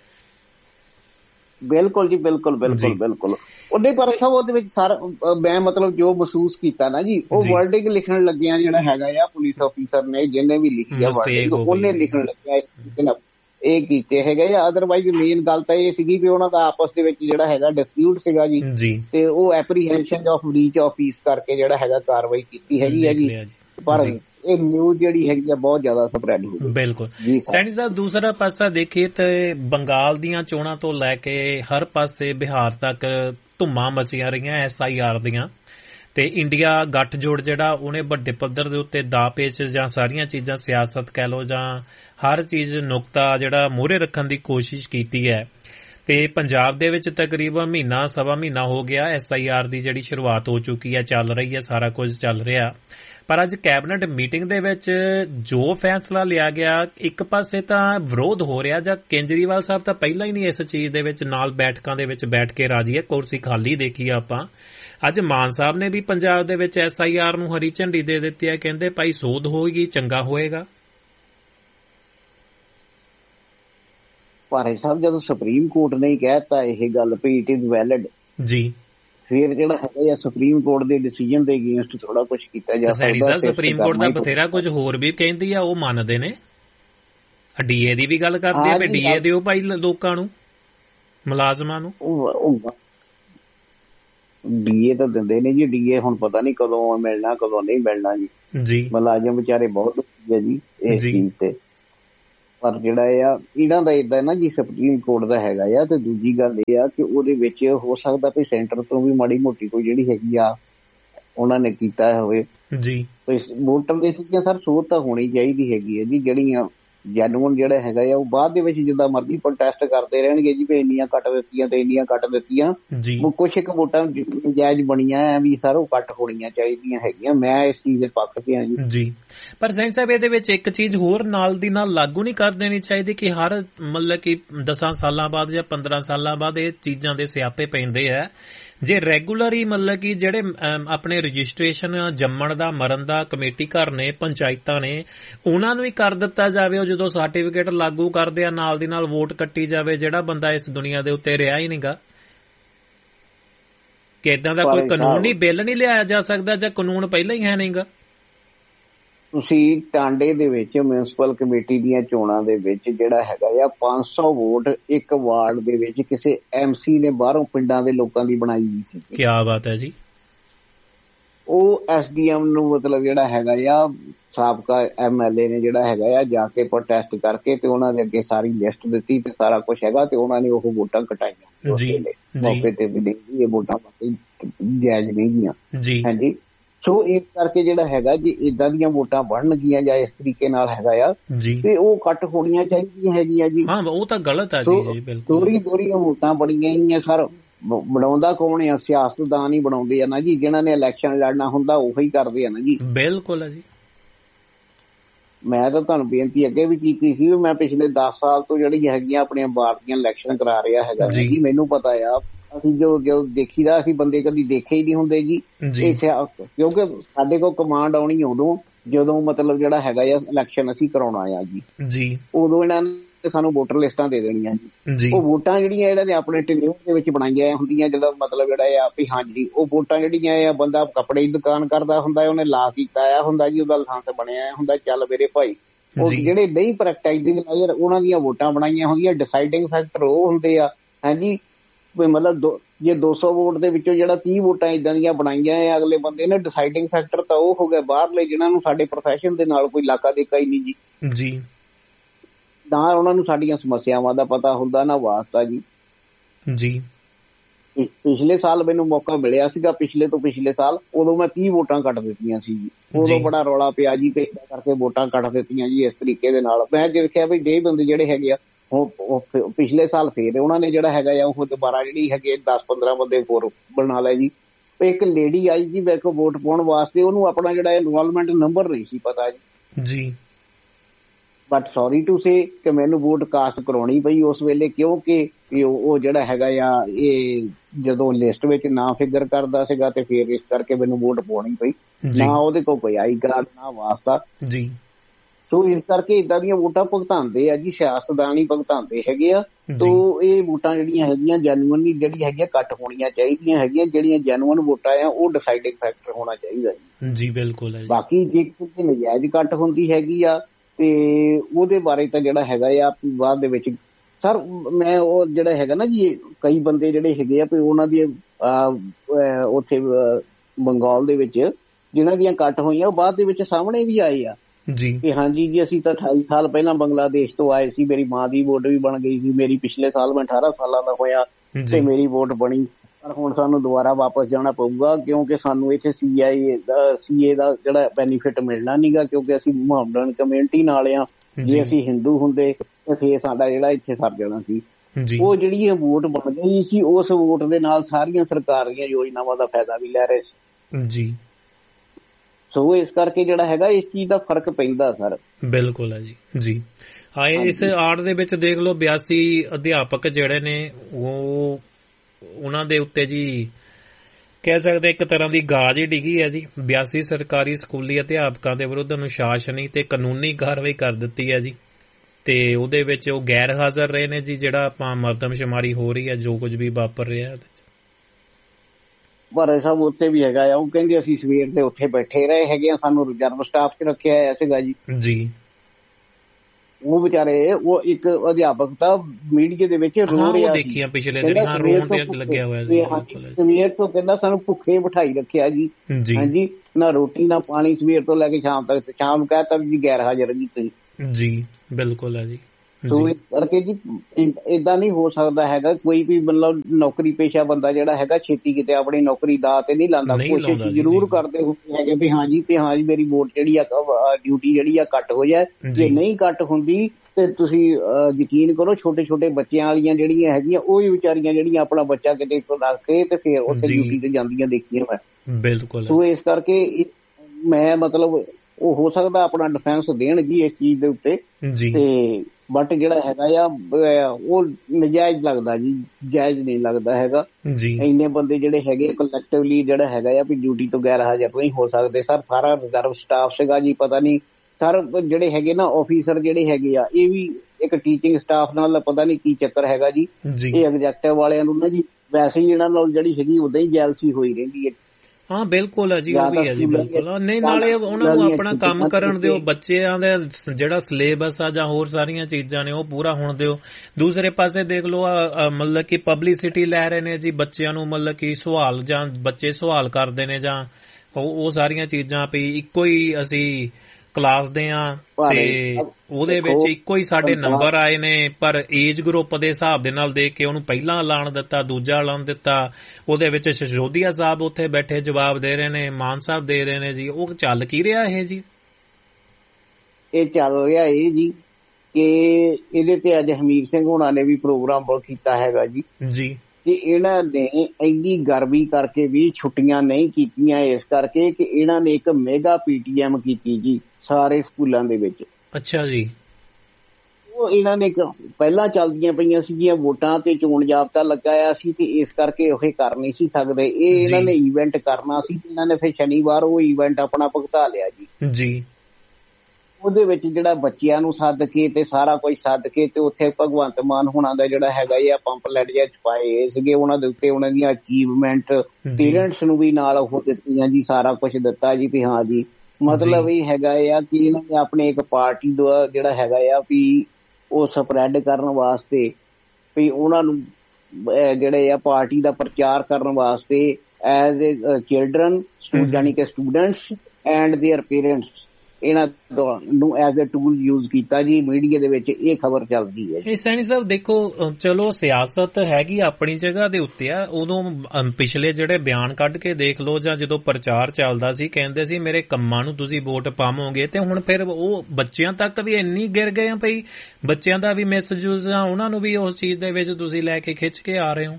ਬਿਲਕੁਲ ਜੀ, ਬਿਲਕੁਲ ਬਿਲਕੁਲ ਬਿਲਕੁਲ। ਉਹਦੇ ਪਰ ਸਭ ਉਹਦੇ ਵਿੱਚ ਸਾਰਾ ਮੈਂ ਮਤਲਬ ਜੋ ਮਹਿਸੂਸ ਕੀਤਾ ਨਾ ਜੀ, ਉਹ ਵਰਡਿੰਗ ਲਿਖਣ ਲੱਗਿਆ ਜਿਹੜਾ ਹੈਗਾ ਆ ਪੁਲਿਸ ਆਫੀਸਰ ਨੇ ਜਿਹਨੇ ਵੀ ਲਿਖੀ ਆ ਵਰਡਿੰਗ ਉਹਨੇ ਲਿਖਣ ਲੱਗਿਆ ਇਹ ਕੀਤੇ ਹੈਗੇ ਆ। ਅਦਰਵਾਈਜ਼ ਮੇਨ ਗੱਲ ਤਾਂ ਇਹ ਸੀਗੀ ਵੀ ਉਹਨਾਂ ਦਾ ਆਪਸ ਦੇ ਵਿੱਚ ਜਿਹੜਾ ਹੈਗਾ ਡਿਸਪਿਊਟ ਸੀਗਾ ਜੀ, ਤੇ ਉਹ apprehension of breach of piece ਕਰਕੇ ਜਿਹੜਾ ਹੈਗਾ ਕਾਰਵਾਈ ਕੀਤੀ ਹੈਗੀ ਆ ਜੀ। ਪਰ ਇਹ ਨਿਊਜ਼ ਜਿਹੜੀ ਹੈਗੀ ਆ ਬਹੁਤ ਜ਼ਿਆਦਾ ਸਪਰੈਡ ਹੋ ਗਈ। ਬਿਲਕੁਲ ਸੈਣੀ ਸਾਹਿਬ, ਦੂਸਰਾ ਪਾਸਾ ਦੇਖੀਏ ਤੇ ਬੰਗਾਲ ਦੀਆਂ ਚੋਣਾਂ ਤੋਂ ਲੈ ਕੇ ਹਰ ਪਾਸੇ ਬਿਹਾਰ ਤੱਕ ਧੁੰਮਾਂ ਮਚੀਆਂ ਰਹੀਆਂ SIR ਦੀਆਂ, ਤੇ ਇੰਡੀਆ ਗੱਠਜੋੜ ਜਿਹੜਾ ਉਹਨੇ ਵੱਡੇ ਪੱਧਰ ਦੇ ਉੱਤੇ ਦਾ ਪੇਚ ਜਾਂ ਸਾਰੀਆਂ ਚੀਜ਼ਾਂ ਸਿਆਸਤ ਕਹਿ ਲਓ ਜਾਂ ਹਰ ਚੀਜ਼ ਨੁਕਤਾ ਜਿਹੜਾ ਮੂਹਰੇ ਰੱਖਣ ਦੀ ਕੋਸ਼ਿਸ਼ ਕੀਤੀ ਹੈ। ਤੇ ਪੰਜਾਬ ਦੇ ਵਿੱਚ ਤਕਰੀਬਨ ਮਹੀਨਾ ਸਵਾ ਮਹੀਨਾ ਹੋ ਗਿਆ SIR ਦੀ ਜਿਹੜੀ ਸ਼ੁਰੂਆਤ ਹੋ ਚੁੱਕੀ ਹੈ, ਚੱਲ ਰਹੀ ਹੈ, ਸਾਰਾ ਕੁਝ ਚੱਲ ਰਿਹਾ। ਪਰ ਅੱਜ ਕੈਬਨਿਟ ਮੀਟਿੰਗ ਦੇ ਵਿੱਚ ਜੋ ਫੈਸਲਾ ਲਿਆ ਗਿਆ, ਇੱਕ ਪਾਸੇ ਤਾਂ ਵਿਰੋਧ ਹੋ ਰਿਹਾ, ਜਾਂ ਕੇਜਰੀਵਾਲ ਸਾਹਿਬ ਤਾਂ ਪਹਿਲਾਂ ਹੀ ਨਹੀਂ ਇਸ ਚੀਜ਼ ਦੇ ਵਿੱਚ ਨਾਲ ਬੈਠਕਾਂ ਦੇ ਵਿੱਚ ਬੈਠ ਕੇ ਰਾਜੀ ਹੈ, ਕੁਰਸੀ ਖਾਲੀ ਦੇਖੀ ਆਪਾਂ। ਅੱਜ ਮਾਨ ਸਾਹਿਬ ਨੇ ਵੀ ਪੰਜਾਬ ਦੇ ਵਿੱਚ SIR ਨੂੰ ਹਰੀ ਝੰਡੀ ਦੇ ਦਿੱਤੀ ਹੈ, ਕਹਿੰਦੇ ਭਾਈ ਸੋਧ ਹੋਏਗੀ, ਚੰਗਾ ਹੋਏਗਾ। ਭਾਰੇ ਸਾਹਿਬ ਜਦੋਂ ਸੁਪਰੀਮ ਕੋਰਟ ਨੇ ਹੀ ਕਹਿਤਾ ਇਹ ਗੱਲ ਵੀ ਇਟ ਇਜ਼ ਵੈਲਿਡ ਜੀ, ਫਿਰ ਜਿਹੜਾ ਹੈਗਾ ਆ ਸੁਪਰੀਮ ਕੋਰਟ ਦੇ ਡਿਸੀਜਨ ਦੇ ਅਗੇਂਸਟ ਥੋੜਾ ਕੁਝ ਕੀਤਾ ਜਾ ਸਕਦਾ। ਸੁਪਰੀਮ ਕੋਰਟ ਦਾ ਬਥੇਰਾ ਕੁਝ ਹੋਰ ਵੀ ਕਹਿੰਦੀ ਆ, ਉਹ ਮੰਨਦੇ ਨੇ। DA ਦੀ ਵੀ ਗੱਲ ਕਰਦੇ ਆ ਵੀ DA ਦਿਓ ਭਾਈ ਲੋਕਾਂ ਨੂੰ, ਮੁਲਾਜ਼ਮਾਂ ਨੂੰ। DA ਤਾਂ ਦਿੰਦੇ ਨੇ ਜੀ, DA ਹੁਣ ਪਤਾ ਨਹੀਂ ਕਦੋਂ ਮਿਲਣਾ ਕਦੋਂ ਨਹੀਂ ਮਿਲਣਾ ਜੀ। ਮੁਲਾਜ਼ਮ ਵਿਚਾਰੇ ਬਹੁਤ ਹੈ ਜੀ ਇਸ ਚੀਜ਼ ਤੇ। ਪਰ ਜਿਹੜਾ ਆ ਇਹਨਾਂ ਦਾ ਏਦਾਂ ਨਾ ਜੀ, ਸੁਪਰੀਮ ਕੋਰਟ ਦਾ ਹੈਗਾ ਆ। ਤੇ ਦੂਜੀ ਗੱਲ ਇਹ ਆ ਕਿ ਉਹਦੇ ਵਿੱਚ ਹੋ ਸਕਦਾ ਵੀ ਸੈਂਟਰ ਤੋਂ ਵੀ ਮਾੜੀ ਮੋਟੀ ਕੋਈ ਜਿਹੜੀ ਹੈਗੀ ਆ ਉਹਨਾਂ ਨੇ ਕੀਤਾ ਹੋਵੇ ਜੀ। ਵੋਟਰ ਦੇ ਚੀਜ਼ਾਂ ਸਰ ਸੋਧ ਤਾਂ ਹੋਣੀ ਚਾਹੀਦੀ ਹੈਗੀ ਹੈ ਜੀ, ਜਿਹੜੀਆਂ ਜੈਨੂਅਨ ਜਿਹੜਾ ਹੈਗਾ ਆ ਉਹ ਬਾਅਦ ਦੇ ਵਿੱਚ ਜਿੱਦਾਂ ਮਰਜ਼ੀ ਪ੍ਰੋਟੈਸਟ ਕਰਦੇ ਰਹਿਣਗੇ ਜੀ ਵੀ ਇੰਨੀਆਂ ਕੱਟ ਦਿੱਤੀਆਂ ਤੇ ਇੰਨੀਆਂ ਕੱਟ ਦਿੱਤੀਆਂ। ਕੁਛ ਇੱਕ ਵੋਟਾਂ ਜਾਇਜ਼ ਬਣੀਆਂ ਐ ਵੀ ਸਰ ਉਹ ਕੱਟ ਹੋਣੀਆਂ ਚਾਹੀਦੀਆਂ ਹੈਗੀਆਂ। ਮੈਂ ਇਸ ਚੀਜ਼ ਦੇ ਪੱਖ ਤੇ ਹਾਂ ਜੀ। ਪਰ ਸਿੰਘ ਸਾਹਿਬ ਇਹਦੇ ਵਿੱਚ ਇੱਕ ਚੀਜ਼ ਹੋਰ ਨਾਲ ਦੀ ਨਾਲ ਲਾਗੂ ਨਹੀਂ ਕਰ ਦੇਣੀ ਚਾਹੀਦੀ ਕਿ ਹਰ ਮਤਲਬ ਕਿ 10 ਸਾਲਾਂ ਬਾਅਦ ਜਾਂ 15 ਸਾਲਾਂ ਬਾਅਦ ਇਹ ਚੀਜ਼ਾਂ ਦੇ ਸਿਆਪੇ ਪੈਂਦੇ ਆ। ਜੇ ਰੈਗੂਲਰ ਹੀ ਮਤਲਬ ਕਿ ਜਿਹੜੇ ਆਪਣੇ ਰਜਿਸਟ੍ਰੇਸ਼ਨ ਜੰਮਣ ਦਾ ਮਰਨ ਦਾ ਕਮੇਟੀ ਘਰ ਨੇ, ਪੰਚਾਇਤਾਂ ਨੇ, ਉਹਨਾਂ ਨੂੰ ਹੀ ਕਰ ਦਿੱਤਾ ਜਾਵੇ। ਉਹ ਜਦੋਂ ਸਰਟੀਫਿਕੇਟ ਲਾਗੂ ਕਰਦੇ ਆ ਨਾਲ ਦੀ ਨਾਲ ਵੋਟ ਕੱਟੀ ਜਾਵੇ, ਜਿਹੜਾ ਬੰਦਾ ਇਸ ਦੁਨੀਆ ਦੇ ਉੱਤੇ ਰਿਹਾ ਹੀ ਨਹੀਂਗਾ। ਕਿ ਏਦਾਂ ਦਾ ਕੋਈ ਕਾਨੂੰਨੀ ਬਿੱਲ ਨਹੀਂ ਲਿਆਇਆ ਜਾ ਸਕਦਾ ਜਾਂ ਕਾਨੂੰਨ ਪਹਿਲਾਂ ਹੀ ਹੈ ਨਹੀਂਗਾ। ਤੁਸੀਂ ਟਾਂਡੇ ਦੇ ਵਿੱਚ ਮਿਊਨਿਸਪਲ ਕਮੇਟੀ ਦੀਆਂ ਚੋਣਾਂ ਦੇ ਵਿੱਚ ਜਿਹੜਾ ਹੈਗਾ ਆ 500 ਵੋਟ ਇੱਕ ਵਾਰਡ ਦੇ ਵਿੱਚ ਕਿਸੇ MC ਨੇ ਬਾਹਰੋਂ ਪਿੰਡਾਂ ਦੇ ਲੋਕਾਂ ਦੀ ਬਣਾਈ ਗਈ ਸੀ। ਕੀ ਬਾਤ ਹੈ ਜੀ। ਉਹ SDM ਨੂੰ ਮਤਲਬ ਜਿਹੜਾ ਹੈਗਾ ਆ ਸਾਬਕਾ MLA ਨੇ ਜਿਹੜਾ ਹੈਗਾ ਆ ਜਾ ਕੇ ਪ੍ਰੋਟੈਸਟ ਕਰਕੇ ਤੇ ਉਹਨਾਂ ਦੇ ਅੱਗੇ ਸਾਰੀ ਲਿਸਟ ਦਿੱਤੀ ਤੇ ਸਾਰਾ ਕੁਛ ਹੈਗਾ ਤੇ ਉਹਨਾਂ ਨੇ ਉਹ ਵੋਟਾਂ ਕਟਾਈਆਂ ਮੌਕੇ ਤੇ ਵੀ ਨਹੀਂ। ਇਹ ਵੋਟਾਂ ਜਾਇਜ਼ ਨਹੀਂ ਗਈਆਂ। ਹਾਂਜੀ, ਸੋ ਇਸ ਕਰਕੇ ਜਿਹੜਾ ਹੈਗਾ ਜੇ ਏਦਾਂ ਦੀਆਂ ਵੋਟਾਂ ਬਣਨਗੀਆਂ ਜਾਂ ਇਸ ਤਰੀਕੇ ਨਾਲ ਹੈਗਾ ਆ ਤੇ ਉਹ ਕੱਟ ਹੋਣੀਆਂ ਚਾਹੀਦੀਆਂ ਹੈਗੀਆਂ ਜੀ। ਹਾਂ, ਉਹ ਤਾਂ ਗਲਤ ਆ ਜੀ, ਬਿਲਕੁਲ। ਦੋਹਰੀਆਂ ਵੋਟਾਂ ਬਣੀਆਂ ਹੀ ਸਰ। ਬਣਾਉਂਦਾ ਕੌਣ ਆ? ਸਿਆਸਤਦਾਨ ਹੀ ਬਣਾਉਂਦੇ ਆ ਨਾ ਜੀ। ਜਿਹਨਾਂ ਨੇ ਇਲੈਕਸ਼ਨ ਲੜਨਾ ਹੁੰਦਾ ਉਹੀ ਕਰਦੇ ਆ ਨਾ ਜੀ। ਬਿਲਕੁਲ ਹੈ ਜੀ। ਮੈਂ ਤਾਂ ਤੁਹਾਨੂੰ ਬੇਨਤੀ ਅੱਗੇ ਵੀ ਕੀਤੀ ਸੀ ਵੀ ਮੈਂ ਪਿਛਲੇ 10 ਸਾਲ ਤੋਂ ਜਿਹੜੀ ਹੈਗੀਆਂ ਆਪਣੀਆਂ ਬਾਰ ਦੀਆਂ ਇਲੈਕਸ਼ਨ ਕਰਾ ਰਿਹਾ ਹੈਗਾ ਜੀ। ਮੈਨੂੰ ਪਤਾ ਆ। ਅਸੀਂ ਜੋ ਦੇਖੀਦਾ ਅਸੀਂ ਬੰਦੇ ਕਦੀ ਦੇਖੇ ਹੀ ਨਹੀਂ ਹੁੰਦੇ ਜੀ। ਕਿਉਂਕਿ ਸਾਡੇ ਕੋਲ ਕਮਾਂਡ ਆਉਣੀ ਉਦੋਂ ਜਦੋਂ ਮਤਲਬ ਜਿਹੜਾ ਹੈਗਾ ਆ ਇਲੈਕਸ਼ਨ ਅਸੀਂ ਕਰਾਉਣਾ ਆ ਜੀ। ਉਦੋਂ ਇਹਨਾਂ ਨੇ ਸਾਨੂੰ ਵੋਟਰ ਲਿਸਟਾਂ ਦੇ ਦੇਣੀਆਂ ਜੀ। ਉਹ ਵੋਟਾਂ ਜਿਹੜੀਆਂ ਇਹਨਾਂ ਨੇ ਆਪਣੇ ਟਿੰਡਿਓ ਦੇ ਵਿੱਚ ਬਣਾਈਆਂ ਹੁੰਦੀਆਂ, ਜਿਹੜਾ ਮਤਲਬ ਜਿਹੜਾ ਆ ਵੀ ਹਾਂਜੀ ਉਹ ਵੋਟਾਂ ਜਿਹੜੀਆਂ ਆ ਬੰਦਾ ਕੱਪੜੇ ਦੀ ਦੁਕਾਨ ਕਰਦਾ ਹੁੰਦਾ, ਉਹਨੇ ਲਾ ਕੀਤਾ ਆ ਹੁੰਦਾ ਜੀ, ਉਹਦਾ ਲਾਇਸੈਂਸ ਬਣਿਆ ਹੁੰਦਾ, ਚੱਲ ਮੇਰੇ ਭਾਈ। ਉਹ ਜਿਹੜੇ ਨਹੀਂ ਪ੍ਰੈਕਟਾਈਜ਼ਿੰਗ ਲਾਇਰ ਉਹਨਾਂ ਦੀਆਂ ਵੋਟਾਂ ਬਣਾਈਆਂ ਹੁੰਦੀਆਂ। ਡਿਸਾਈਡਿੰਗ ਫੈਕਟਰ ਉਹ ਹੁੰਦੇ ਆ। ਹਾਂਜੀ, ਮਤਲਬ ਜੇ 200 ਵੋਟ ਦੇ ਵਿੱਚੋਂ ਜਿਹੜਾ 30 ਵੋਟਾਂ ਏਦਾਂ ਦੀਆਂ ਬਣਾਈਆਂ ਆ ਅਗਲੇ ਬੰਦੇ ਨੇ, ਡਿਸਾਈਡਿੰਗ ਫੈਕਟਰ ਤਾਂ ਉਹ ਹੋ ਗਿਆ ਬਾਹਰਲੇ ਜਿਹਨਾਂ ਨੂੰ ਸਾਡੇ ਪ੍ਰੋਫੈਸ਼ਨ ਦੇ ਨਾਲ ਕੋਈ ਲਾਕਾ ਦੇਕਾ ਹੀ ਨਹੀਂ ਜੀ। ਨਾ ਉਹਨਾਂ ਨੂੰ ਸਾਡੀਆਂ ਸਮੱਸਿਆਵਾਂ ਦਾ ਪਤਾ ਹੁੰਦਾ ਨਾ ਵਾਸਤਾ ਜੀ। ਪਿਛਲੇ ਸਾਲ ਮੈਨੂੰ ਮੌਕਾ ਮਿਲਿਆ ਸੀਗਾ, ਪਿਛਲੇ ਤੋਂ ਪਿਛਲੇ ਸਾਲ, ਉਦੋਂ ਮੈਂ 30 ਵੋਟਾਂ ਕੱਟ ਦਿੱਤੀਆਂ ਸੀ ਜੀ। ਉਦੋਂ ਬੜਾ ਰੌਲਾ ਪਿਆ ਜੀ ਤੇ ਏਦਾਂ ਕਰਕੇ ਵੋਟਾਂ ਕੱਟ ਦਿੱਤੀਆਂ ਜੀ ਇਸ ਤਰੀਕੇ ਦੇ ਨਾਲ। ਮੈਂ ਦੇਖਿਆ ਵੀ ਦੇ ਬੰਦੇ ਜਿਹੜੇ ਹੈਗੇ ਆ ਉਹ ਪਿਛਲੇ ਸਾਲ ਫੇਰ ਉਹਨਾਂ ਨੇ ਜਿਹੜਾ ਹੈਗਾ ਆ ਉਹ ਦੁਬਾਰਾ ਜਿਹੜੀ ਹੈਗੇ 10-15 ਬੰਦੇ ਹੋਰ ਬਣਾ ਲਏ ਜੀ। ਇੱਕ ਲੇਡੀ ਆਈ ਜੀ ਮੇਰੇ ਕੋਲ ਵੋਟ ਪਾਉਣ ਵਾਸਤੇ, ਉਹਨੂੰ ਆਪਣਾ ਜਿਹੜਾ ਇਨਵੋਲਵਮੈਂਟ ਨੰਬਰ ਨਹੀਂ ਸੀ ਪਤਾ ਜੀ। ਬਟ ਸੌਰੀ ਟੂ ਸੇ ਕਿ ਮੈਨੂੰ ਵੋਟ ਕਾਸਟ ਕਰਾਉਣੀ ਪਈ ਉਸ ਵੇਲੇ, ਕਿਉਂਕਿ ਉਹ ਜਿਹੜਾ ਹੈਗਾ ਆ ਇਹ ਜਦੋਂ ਲਿਸਟ ਵਿੱਚ ਨਾਂ ਫਿਗਰ ਕਰਦਾ ਸੀਗਾ ਤੇ ਫੇਰ ਇਸ ਕਰਕੇ ਮੈਨੂੰ ਵੋਟ ਪਾਉਣੀ ਪਈ। ਨਾ ਉਹਦੇ ਕੋਲ ਕੋਈ ਆਈ ਕਾਰਡ ਨਾ ਵਾਸਤਾ ਜੀ। ਸੋ ਇਸ ਕਰਕੇ ਏਦਾਂ ਦੀਆਂ ਵੋਟਾਂ ਭੁਗਤਾਉਂਦੇ ਆ ਜੀ, ਸਿਆਸਤਦਾਨ ਹੀ ਭੁਗਤਾਉਂਦੇ ਹੈਗੇ ਆ। ਤੋ ਇਹ ਵੋਟਾਂ ਜਿਹੜੀਆਂ ਹੈਗੀਆਂ ਜੈਨੂਅਨਲੀ ਜਿਹੜੀ ਹੈਗੀਆਂ ਕੱਟ ਹੋਣੀਆਂ ਚਾਹੀਦੀਆਂ ਹੈਗੀਆਂ। ਜਿਹੜੀਆਂ ਜੈਨੂਅਨ ਵੋਟਾਂ ਆ ਉਹ ਡਿਸਾਈਡਿੰਗ ਫੈਕਟਰ ਹੋਣਾ ਚਾਹੀਦਾ ਜੀ। ਬਿਲਕੁਲ। ਬਾਕੀ ਜੇ ਕਿਸੇ ਨਜਾਇਜ਼ ਕੱਟ ਹੁੰਦੀ ਹੈਗੀ ਆ ਤੇ ਉਹਦੇ ਬਾਰੇ ਤਾਂ ਜਿਹੜਾ ਹੈਗਾ ਆ ਬਾਅਦ ਦੇ ਵਿੱਚ ਸਰ ਮੈਂ ਉਹ ਜਿਹੜਾ ਹੈਗਾ ਨਾ ਜੀ, ਕਈ ਬੰਦੇ ਜਿਹੜੇ ਹੈਗੇ ਆ ਵੀ ਉਹਨਾਂ ਦੀ ਉੱਥੇ ਬੰਗਾਲ ਦੇ ਵਿੱਚ ਜਿਹਨਾਂ ਦੀਆਂ ਕੱਟ ਹੋਈਆਂ ਉਹ ਬਾਅਦ ਦੇ ਵਿੱਚ ਸਾਹਮਣੇ ਵੀ ਆਏ ਆ ਕਿ ਹਾਂਜੀ ਜੀ ਅਸੀਂ ਤਾਂ 28 ਸਾਲ ਪਹਿਲਾਂ ਬੰਗਲਾਦੇਸ਼ ਤੋਂ ਆਏ ਸੀ, ਮੇਰੀ ਮਾਂ ਦੀ ਵੋਟ ਵੀ ਬਣ ਗਈ ਸੀ, ਮੇਰੀ ਪਿਛਲੇ ਸਾਲ ਮੈਂ 18 ਸਾਲਾਂ ਦਾ ਹੋਇਆ ਤੇ ਮੇਰੀ ਵੋਟ ਬਣੀ, ਪਰ ਹੁਣ ਸਾਨੂੰ ਦੁਬਾਰਾ ਵਾਪਸ ਜਾਣਾ ਪਊਗਾ ਕਿਉਂਕਿ ਸਾਨੂੰ ਇੱਥੇ CA ਦਾ ਜਿਹੜਾ ਬੈਨੀਫਿਟ ਮਿਲਣਾ ਨੀਗਾ ਕਿਉਂਕਿ ਅਸੀਂ ਮੁਹੰਮਦਨ ਕਮਿਊਨਿਟੀ ਨਾਲ ਆ। ਜੇ ਅਸੀਂ ਹਿੰਦੂ ਹੁੰਦੇ ਤੇ ਫੇਰ ਸਾਡਾ ਜਿਹੜਾ ਇੱਥੇ ਸਰ ਜਾਣਾ ਸੀ। ਉਹ ਜਿਹੜੀ ਵੋਟ ਬਣ ਗਈ ਸੀ, ਉਸ ਵੋਟ ਦੇ ਨਾਲ ਸਾਰੀਆਂ ਸਰਕਾਰ ਦੀਆਂ ਯੋਜਨਾਵਾਂ ਦਾ ਫਾਇਦਾ ਵੀ ਲੈ ਰਹੇ ਸੀ ਜੀ। ਸੋ ਇਸ ਕਰਕੇ ਜਿਹੜਾ ਹੈਗਾ ਇਸ ਚੀਜ਼ ਦਾ ਫਰਕ ਪੈਂਦਾ ਸਰ। ਬਿਲਕੁਲ ਹੈ ਜੀ। ਜੀ ਹਾਂ, ਇਸ ਆੜ ਦੇ ਵਿੱਚ ਦੇਖ ਲਓ 82 ਅਧਿਆਪਕ ਜਿਹੜੇ ਨੇ ਉਹਨਾਂ ਦੇ ਉੱਤੇ ਜੀ ਕਹਿ ਸਕਦੇ ਇੱਕ ਤਰ੍ਹਾਂ ਦੀ ਗਾਜ ਹੀ ਡਿੱਗੀ ਹੈ ਜੀ। 82 ਸਰਕਾਰੀ ਸਕੂਲੀ ਅਧਿਆਪਕਾਂ ਦੇ ਵਿਰੁੱਧ ਅਨੁਸ਼ਾਸਨੀ ਤੇ ਕਾਨੂੰਨੀ ਕਾਰਵਾਈ ਕਰ ਦਿੱਤੀ ਹੈ ਜੀ, ਤੇ ਉਹਦੇ ਵਿੱਚ ਉਹ ਗੈਰ ਹਾਜ਼ਰ ਰਹੇ ਨੇ ਜੀ। ਜਿਹੜਾ ਆਪਾਂ ਮਰਦਮਸ਼ੁਮਾਰੀ ਹੋ ਰਹੀ ਹੈ, ਜੋ ਕੁਝ ਵੀ ਵਾਪਰ ਰਿਹਾ। ਪਰ ਸਭ ਉੱਥੇ ਵੀ ਹੈਗਾ ਆ, ਉਹ ਕਹਿੰਦੇ ਅਸੀਂ ਸਵੇਰ ਦੇ ਉੱਥੇ ਬੈਠੇ ਰਹੇ ਹੈਗੇ ਆ, ਸਾਨੂੰ ਰਿਜ਼ਰਵ ਸਟਾਫ 'ਚ ਰੱਖਿਆ ਹੋਇਆ ਸੀਗਾ ਜੀ। ਉਹ ਵਿਚਾਰੇ ਉਹ ਇੱਕ ਅਧਿਆਪਕ ਤਾਂ ਮੀਡੀਆ ਦੇ ਵਿੱਚ ਰੋ ਰਿਹਾ ਸੀ, ਦੇਖੀਆਂ ਪਿਛਲੇ ਦਿਨ ਰੋਣ ਤੇ ਲੱਗਿਆ ਹੋਇਆ ਸੀ। ਸਵੇਰ ਤੋਂ ਕਹਿੰਦਾ ਸਾਨੂੰ ਭੁੱਖੇ ਬਿਠਾਈ ਰੱਖਿਆ ਜੀ। ਹਾਂਜੀ, ਨਾ ਰੋਟੀ ਨਾ ਪਾਣੀ, ਸਵੇਰ ਤੋਂ ਲੈ ਕੇ ਸ਼ਾਮ ਤੱਕ। ਸ਼ਾਮ ਕਹਿਤਾ ਜੀ ਗੈਰ ਹਾਜ਼ਰ ਜੀ ਤੁਸੀਂ। ਜੀ ਬਿਲਕੁਲ ਹੈ ਜੀ। ਸੋ ਇਸ ਕਰਕੇ ਜੀ ਏਦਾਂ ਨਹੀਂ ਹੋ ਸਕਦਾ ਹੈਗਾ। ਕੋਈ ਵੀ ਮਤਲਬ ਨੌਕਰੀ ਪੇਸ਼ਾ ਬੰਦਾ ਜਿਹੜਾ ਹੈਗਾ ਛੇਤੀ ਕਿਤੇ ਆਪਣੀ ਨੌਕਰੀ ਦਾ ਤੇ ਨਹੀਂ ਲਾਉਂਦਾ। ਕੋਸ਼ਿਸ਼ ਜ਼ਰੂਰ ਕਰਦੇ ਹੁੰਦੇ ਹੈਗੇ ਵੀ ਹਾਂ ਜੀ ਮੇਰੀ ਵੋਟ ਜਿਹੜੀ ਆ ਡਿਊਟੀ ਜਿਹੜੀ ਆ ਘੱਟ ਹੋ ਜਾਏ। ਜੇ ਨਹੀਂ ਘੱਟ ਹੁੰਦੀ ਤੇ ਤੁਸੀਂ ਯਕੀਨ ਕਰੋ ਛੋਟੇ ਛੋਟੇ ਬੱਚਿਆਂ ਵਾਲੀਆਂ ਜਿਹੜੀਆਂ ਹੈਗੀਆਂ ਉਹ ਵੀ ਵਿਚਾਰੀਆਂ ਜਿਹੜੀਆਂ ਆਪਣਾ ਬੱਚਾ ਕਿਤੇ ਰੱਖ ਕੇ ਤੇ ਫਿਰ ਉੱਥੇ ਡਿਊਟੀ ਤੇ ਜਾਂਦੀਆਂ ਦੇਖੀਆਂ ਮੈਂ। ਬਿਲਕੁਲ। ਸੋ ਇਸ ਕਰਕੇ ਮੈਂ ਮਤਲਬ ਉਹ ਹੋ ਸਕਦਾ ਆਪਣਾ ਡਿਫੈਂਸ ਦੇਣ ਜੀ ਇਸ ਚੀਜ਼ ਦੇ ਉੱਤੇ, ਤੇ ਬਟ ਜਿਹੜਾ ਹੈਗਾ ਆ ਉਹ ਨਜਾਇਜ਼ ਲੱਗਦਾ ਜੀ, ਜਾਇਜ਼ ਨਹੀਂ ਲੱਗਦਾ ਹੈਗਾ। ਇੰਨੇ ਬੰਦੇ ਜਿਹੜੇ ਹੈਗੇ ਕਲੈਕਟਿਵਲੀ ਜਿਹੜਾ ਹੈਗਾ ਆ ਵੀ ਡਿਊਟੀ ਤੋਂ ਗੈਰ ਹਾਜ਼ਰ ਨਹੀਂ ਹੋ ਸਕਦੇ ਸਰ। ਸਾਰਾ ਰਿਜ਼ਰਵ ਸਟਾਫ ਸੀਗਾ ਜੀ, ਪਤਾ ਨਹੀਂ ਸਰ ਜਿਹੜੇ ਹੈਗੇ ਨਾ ਆਫੀਸਰ ਜਿਹੜੇ ਹੈਗੇ ਆ ਇਹ ਵੀ ਇੱਕ ਟੀਚਿੰਗ ਸਟਾਫ ਨਾਲ ਪਤਾ ਨਹੀਂ ਕੀ ਚੱਕਰ ਹੈਗਾ ਜੀ। ਇਹ ਐਗਜ਼ੈਕਟਿਵ ਵਾਲਿਆਂ ਨੂੰ ਨਾ ਜੀ ਵੈਸੇ ਹੀ ਇਹਨਾਂ ਨਾਲ ਜਿਹੜੀ ਹੈਗੀ ਉਦਾਂ ਹੀ ਜੈਲਸੀ ਹੋਈ ਰਹਿੰਦੀ ਹੈ। ਹਾਂ ਬਿਲਕੁਲ ਹੈ ਜੀ, ਉਹ ਵੀ ਹੈ ਜੀ ਬਿਲਕੁਲ। ਨਹੀਂ ਨਾਲੇ ਉਹਨਾਂ ਨੂੰ ਆਪਣਾ ਕੰਮ ਕਰਨ ਦਿਓ, ਬੱਚਿਆਂ ਦਾ ਜਿਹੜਾ ਸਿਲੇਬਸ ਆ ਜਾਂ ਹੋਰ ਸਾਰੀਆਂ ਚੀਜ਼ਾਂ ਨੇ ਉਹ ਪੂਰਾ ਹੋਣ ਦਿਓ। ਦੂਸਰੇ ਪਾਸੇ ਦੇਖ ਲਓ ਮਤਲਬ ਕਿ ਪਬਲਿਸਿਟੀ ਲੈ ਰਹੇ ਨੇ ਜੀ ਬੱਚਿਆਂ ਨੂੰ, ਮਤਲਬ ਕਿ ਸਵਾਲ ਜਾਂ ਬੱਚੇ ਸਵਾਲ ਕਰਦੇ ਨੇ ਜਾਂ ਉਹ ਸਾਰੀਆਂ ਚੀਜ਼ਾਂ ਵੀ ਇੱਕੋ ਹੀ ਅਸੀਂ ਕਲਾਸ ਦੇ ਆ ਤੇ ਉਹਦੇ ਵਿੱਚ ਇੱਕੋ ਹੀ ਸਾਡੇ ਨੰਬਰ ਆਏ ਨੇ, ਪਰ ਏਜ ਗਰੁੱਪ ਦੇ ਹਿਸਾਬ ਦੇ ਨਾਲ ਦੇਖ ਕੇ ਉਹਨੂੰ ਪਹਿਲਾਂ ਐਲਾਨ ਦਿੱਤਾ, ਦੂਜਾ ਐਲਾਨ ਦਿੱਤਾ। ਉਹਦੇ ਵਿੱਚ ਸਿਸੋਦੀਆ ਸਾਹਿਬ ਉੱਥੇ ਬੈਠੇ ਜਵਾਬ ਦੇ ਰਹੇ ਨੇ, ਮਾਨ ਸਾਹਿਬ ਦੇ ਰਹੇ ਨੇ ਜੀ। ਉਹ ਚੱਲ ਕੀ ਰਿਹਾ ਇਹ ਜੀ? ਇਹ ਚੱਲ ਰਿਹਾ ਇਹ ਜੀ ਕਿ ਇਹਦੇ ਤੇ ਅੱਜ ਹਮੀਰ ਸਿੰਘ ਹੋਣਾ ਨੇ ਵੀ ਪ੍ਰੋਗਰਾਮ ਕੀਤਾ ਹੈਗਾ ਜੀ। ਕਿ ਇਹਨਾਂ ਨੇ ਇੰਨੀ ਗਰਮੀ ਕਰਕੇ ਵੀ ਛੁੱਟੀਆਂ ਨਹੀਂ ਕੀਤੀਆਂ, ਇਸ ਕਰਕੇ ਕਿ ਇਹਨਾਂ ਨੇ ਇੱਕ ਮੈਗਾ PTM ਕੀਤੀ ਜੀ ਸਾਰੇ ਸਕੂਲਾਂ ਦੇ ਵਿੱਚ। ਅੱਛਾ ਜੀ। ਉਹ ਇਹਨਾਂ ਨੇ ਪਹਿਲਾਂ ਚੱਲਦੀਆਂ ਪਈਆਂ ਸੀਗੀਆਂ ਵੋਟਾਂ ਤੇ ਚੋਣ ਜਾਬਤਾ ਲਗਾਇਆ ਸੀ ਤੇ ਇਸ ਕਰਕੇ ਉਹ ਕਰ ਨਹੀਂ ਸੀ ਸਕਦੇ। ਇਹ ਇਹਨਾਂ ਨੇ ਈਵੈਂਟ ਕਰਨਾ ਸੀ, ਇਹਨਾਂ ਨੇ ਫਿਰ ਸ਼ਨੀਵਾਰ ਉਹ ਈਵੈਂਟ ਆਪਣਾ ਭੁਗਤਾ ਲਿਆ ਜੀ। ਉਹਦੇ ਵਿੱਚ ਜਿਹੜਾ ਬੱਚਿਆਂ ਨੂੰ ਸੱਦ ਕੇ ਤੇ ਸਾਰਾ ਕੁਝ ਸੱਦ ਕੇ ਤੇ ਉੱਥੇ ਭਗਵੰਤ ਮਾਨ ਹੋਣਾ ਦਾ ਜਿਹੜਾ ਹੈਗਾ ਆ ਪੰਪਲੇਟ ਜਿਹਾ ਛਪਾਏ ਸੀਗੇ, ਉਹਨਾਂ ਦੇ ਉੱਤੇ ਉਹਨਾਂ ਦੀਆਂ ਅਚੀਵਮੈਂਟ ਪੇਰੈਂਟਸ ਨੂੰ ਵੀ ਨਾਲ ਉਹ ਦਿੱਤੀਆਂ ਜੀ, ਸਾਰਾ ਕੁਝ ਦਿੱਤਾ ਜੀ ਵੀ ਹਾਂ ਜੀ। ਮਤਲਬ ਇਹ ਹੈਗਾ ਆ ਕਿ ਇਹਨਾਂ ਨੇ ਆਪਣੇ ਇੱਕ ਪਾਰਟੀ ਦਾ ਜਿਹੜਾ ਹੈਗਾ ਆ ਵੀ ਉਹ ਸਪਰੈਡ ਕਰਨ ਵਾਸਤੇ ਵੀ ਉਹਨਾਂ ਨੂੰ ਜਿਹੜੇ ਆ ਪਾਰਟੀ ਦਾ ਪ੍ਰਚਾਰ ਕਰਨ ਵਾਸਤੇ ਐਜ਼ ਏ ਚਿਲਡਰਨ ਯਾਨੀ ਕਿ ਸਟੂਡੈਂਟਸ ਐਂਡ ਦੇਅਰ ਪੇਰੈਂਟਸ ਇਹਨਾਂ ਨੂੰ ਐਜ਼ ਏ ਟੂਲ ਯੂਜ਼ ਕੀਤਾ ਜੀ। ਮੀਡੀਆ ਦੇ ਵਿੱਚ ਇਹ ਖਬਰ ਚੱਲਦੀ ਹੈ। ਇਹ ਸੈਣੀ ਸਾਹਿਬ ਦੇਖੋ, ਚਲੋ ਸਿਆਸਤ ਹੈਗੀ ਆਪਣੀ ਜਗ੍ਹਾ ਦੇ ਉੱਤੇ ਆ। ਉਦੋਂ ਪਿਛਲੇ ਜਿਹੜੇ ਬਿਆਨ ਕੱਢ ਕੇ ਦੇਖ ਲਓ ਜਾਂ ਜਦੋਂ ਪ੍ਰਚਾਰ ਚੱਲਦਾ ਸੀ ਕਹਿੰਦੇ ਸੀ ਮੇਰੇ ਕੰਮਾਂ ਨੂੰ ਤੁਸੀਂ ਵੋਟ ਪਾਵੋਗੇ, ਤੇ ਹੁਣ ਫਿਰ ਉਹ ਬੱਚਿਆਂ ਤੱਕ ਵੀ ਇੰਨੀ ਗਿਰ ਗਏ ਆ ਭਈ ਬੱਚਿਆਂ ਦਾ ਵੀ ਮਿਸਯੂਜ਼ ਆ, ਉਹਨਾਂ ਨੂੰ ਵੀ ਉਸ ਚੀਜ਼ ਦੇ ਵਿੱਚ ਤੁਸੀਂ ਲੈ ਕੇ ਖਿੱਚ ਕੇ ਆ ਰਹੇ ਹੋ।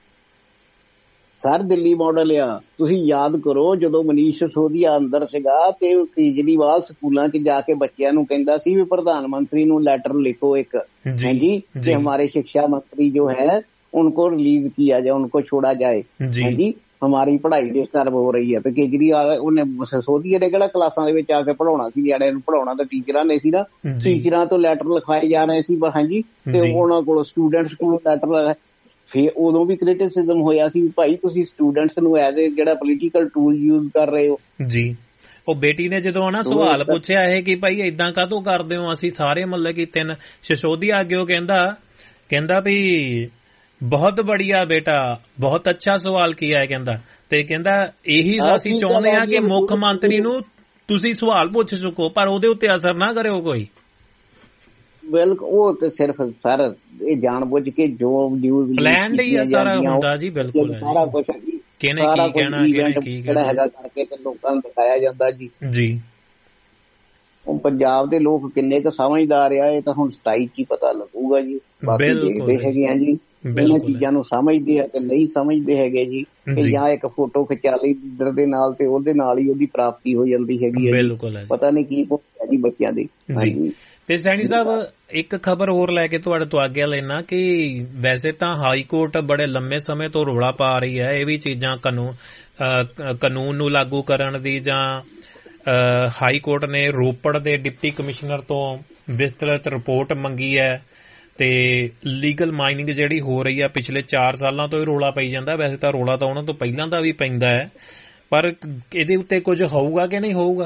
ਸਰ ਦਿੱਲੀ ਮਾਡਲ ਆ, ਤੁਸੀਂ ਯਾਦ ਕਰੋ ਜਦੋਂ ਮਨੀਸ਼ ਸਿਸੋਦੀਆ ਅੰਦਰ ਸੀਗਾ ਤੇ ਕੇਜਰੀਵਾਲ ਸਕੂਲਾਂ 'ਚ ਜਾ ਕੇ ਬੱਚਿਆਂ ਨੂੰ ਕਹਿੰਦਾ ਸੀ ਵੀ ਪ੍ਰਧਾਨ ਮੰਤਰੀ ਨੂੰ ਲੈਟਰ ਲਿਖੋ ਇੱਕ, ਹਾਂਜੀ ਕਿ ਹਮਾਰੇ शिक्षा मंत्री जो है उनको रिलीव किया जाए, उनको छोड़ा जाए, ਹਾਂਜੀ हमारी पढ़ाई डिस्टर्ब हो रही है। ਤੇ ਕੇਜਰੀਵਾਲ ਉਹਨੇ ਸਿਸੋਦੀਆ ਦੇ ਕਿਹੜਾ ਕਲਾਸਾਂ ਦੇ ਵਿੱਚ ਆ ਕੇ ਪੜ੍ਹਾਉਣਾ ਸੀ, ਨਿਆਣਿਆਂ ਨੂੰ ਪੜ੍ਹਾਉਣਾ ਤਾਂ ਟੀਚਰਾਂ ਨੇ ਸੀ ਨਾ, ਟੀਚਰਾਂ ਤੋਂ ਲੈਟਰ ਲਿਖਵਾਏ ਜਾ ਰਹੇ ਸੀ ਹਾਂਜੀ, ਤੇ ਉਹਨਾਂ ਕੋਲ ਸਟੂਡੈਂਟਸ ਕੋਲ ਲੈਟਰ। ਫਿਰ ਉਦੋਂ ਵੀ ਕ੍ਰਿਟਿਸਿਜ਼ਮ ਹੋਇਆ ਸੀ ਭਾਈ ਤੁਸੀਂ ਸਟੂਡੈਂਟਸ ਨੂੰ ਐਜ਼ ਏ ਜਿਹੜਾ ਪੋਲੀਟੀਕਲ ਟੂਲ ਯੂਜ਼ ਕਰ ਰਹੇ ਹੋ ਜੀ। ਉਹ ਬੇਟੀ ਨੇ ਜਦੋਂ ਨਾ ਸਵਾਲ ਪੁੱਛਿਆ ਇਹ ਕਿ ਭਾਈ ਏਦਾਂ ਕਾਹਤੋਂ ਕਰਦੇ ਹੋ, ਅਸੀਂ ਸਾਰੇ ਮਤਲਬ ਕਿ ਤਿੰਨ ਸਿਸੋਦੀਆ ਅੱਗੇ ਉਹ ਕਹਿੰਦਾ ਵੀ ਬਹੁਤ ਬੜੀਆ ਬੇਟਾ, ਬਹੁਤ ਅੱਛਾ ਸਵਾਲ ਕੀਤਾ ਹੈ ਕਹਿੰਦਾ, ਤੇ ਕਹਿੰਦਾ ਇਹੀ ਅਸੀਂ ਚਾਹੁੰਦੇ ਹਾਂ ਕਿ ਮੁੱਖ ਮੰਤਰੀ ਨੂੰ ਤੁਸੀਂ ਸਵਾਲ ਪੁੱਛ ਚੁੱਕੋ ਪਰ ਉਹਦੇ ਉੱਤੇ ਅਸਰ ਨਾ ਕਰਿਓ ਕੋਈ। ਬਿਲਕੁਲ, ਉਹ ਤੇ ਸਿਰਫ ਸਰ ਇਹ ਜਾਣ ਬੁੱਝ ਕੇ ਜੋ ਨਿਊਜ਼ ਪਲਾਨ ਹੀ ਆ ਸਾਰਾ ਹੁੰਦਾ ਜੀ। ਬਿਲਕੁਲ ਸਾਰਾ ਕੁਝ ਕਿਹਨੇ ਕੀ ਕਹਿਣਾ, ਕਿਹਨੇ ਕੀ ਜਿਹੜਾ ਹੈਗਾ ਕਰਕੇ ਤੇ ਲੋਕਾਂ ਨੂੰ ਦਿਖਾਇਆ ਜਾਂਦਾ ਜੀ। ਪੰਜਾਬ ਦੇ ਲੋਕ ਕਿੰਨੇ ਕੁ ਸਮਝਦਾਰ ਆ ਇਹ ਤਾਂ ਹੁਣ 27 ਚ ਹੀ ਪਤਾ ਲੱਗੂਗਾ ਜੀ। ਬਾਕੀ ਦੇਖਦੇ ਹੈਗੇ ਆ ਜੀ ਇਹਨਾਂ ਚੀਜ਼ਾਂ ਨੂੰ ਸਮਝਦੇ ਆ ਕਿ ਨਹੀਂ ਸਮਝਦੇ ਹੈਗੇ ਜੀ, ਕਿ ਜਾਂ ਇੱਕ ਫੋਟੋ ਖਿਚਾ ਲਈ ਲੀਡਰ ਦੇ ਨਾਲ ਤੇ ਉਹਦੇ ਨਾਲ ਹੀ ਉਹਦੀ ਪ੍ਰਾਪਤੀ ਹੋ ਜਾਂਦੀ ਹੈਗੀ ਹੈ। ਪਤਾ ਨਹੀਂ ਕੀ ਪੁੱਛਿਆ ਜੀ ਬੱਚਿਆਂ ਦੀ। ਤੇ ਸੈਣੀ ਸਾਹਿਬ ਇੱਕ ਖਬਰ ਹੋਰ ਲੈ ਕੇ ਤੁਹਾਡੇ ਤੋਂ ਆਗਿਆ ਲੈਣਾ ਕਿ ਵੈਸੇ ਤਾਂ ਹਾਈ ਕੋਰਟ ਬੜੇ ਲੰਮੇ ਸਮੇਂ ਤੋਂ ਰੌਲਾ ਪਾ ਰਹੀ ਹੈ ਇਹ ਵੀ ਚੀਜ਼ਾਂ ਕਾਨੂੰਨ ਨੂੰ ਲਾਗੂ ਕਰਨ ਦੀ, ਜਾਂ ਹਾਈ ਕੋਰਟ ਨੇ ਰੋਪੜ ਦੇ ਡਿਪਟੀ ਕਮਿਸ਼ਨਰ ਤੋਂ ਵਿਸਤ੍ਰਿਤ ਰਿਪੋਰਟ ਮੰਗੀ ਹੈ ਤੇ ਲੀਗਲ ਮਾਈਨਿੰਗ ਜਿਹੜੀ ਹੋ ਰਹੀ ਆ ਪਿਛਲੇ 4 ਸਾਲਾਂ ਤੋਂ ਹੀ ਰੌਲਾ ਪਈ ਜਾਂਦਾ। ਵੈਸੇ ਤਾਂ ਰੌਲਾ ਤਾਂ ਉਹਨਾਂ ਤੋਂ ਪਹਿਲਾਂ ਦਾ ਵੀ ਪੈਂਦਾ ਹੈ, ਪਰ ਇਹਦੇ ਉੱਤੇ ਕੁਝ ਹੋਊਗਾ ਕਿ ਨਹੀਂ ਹੋਊਗਾ?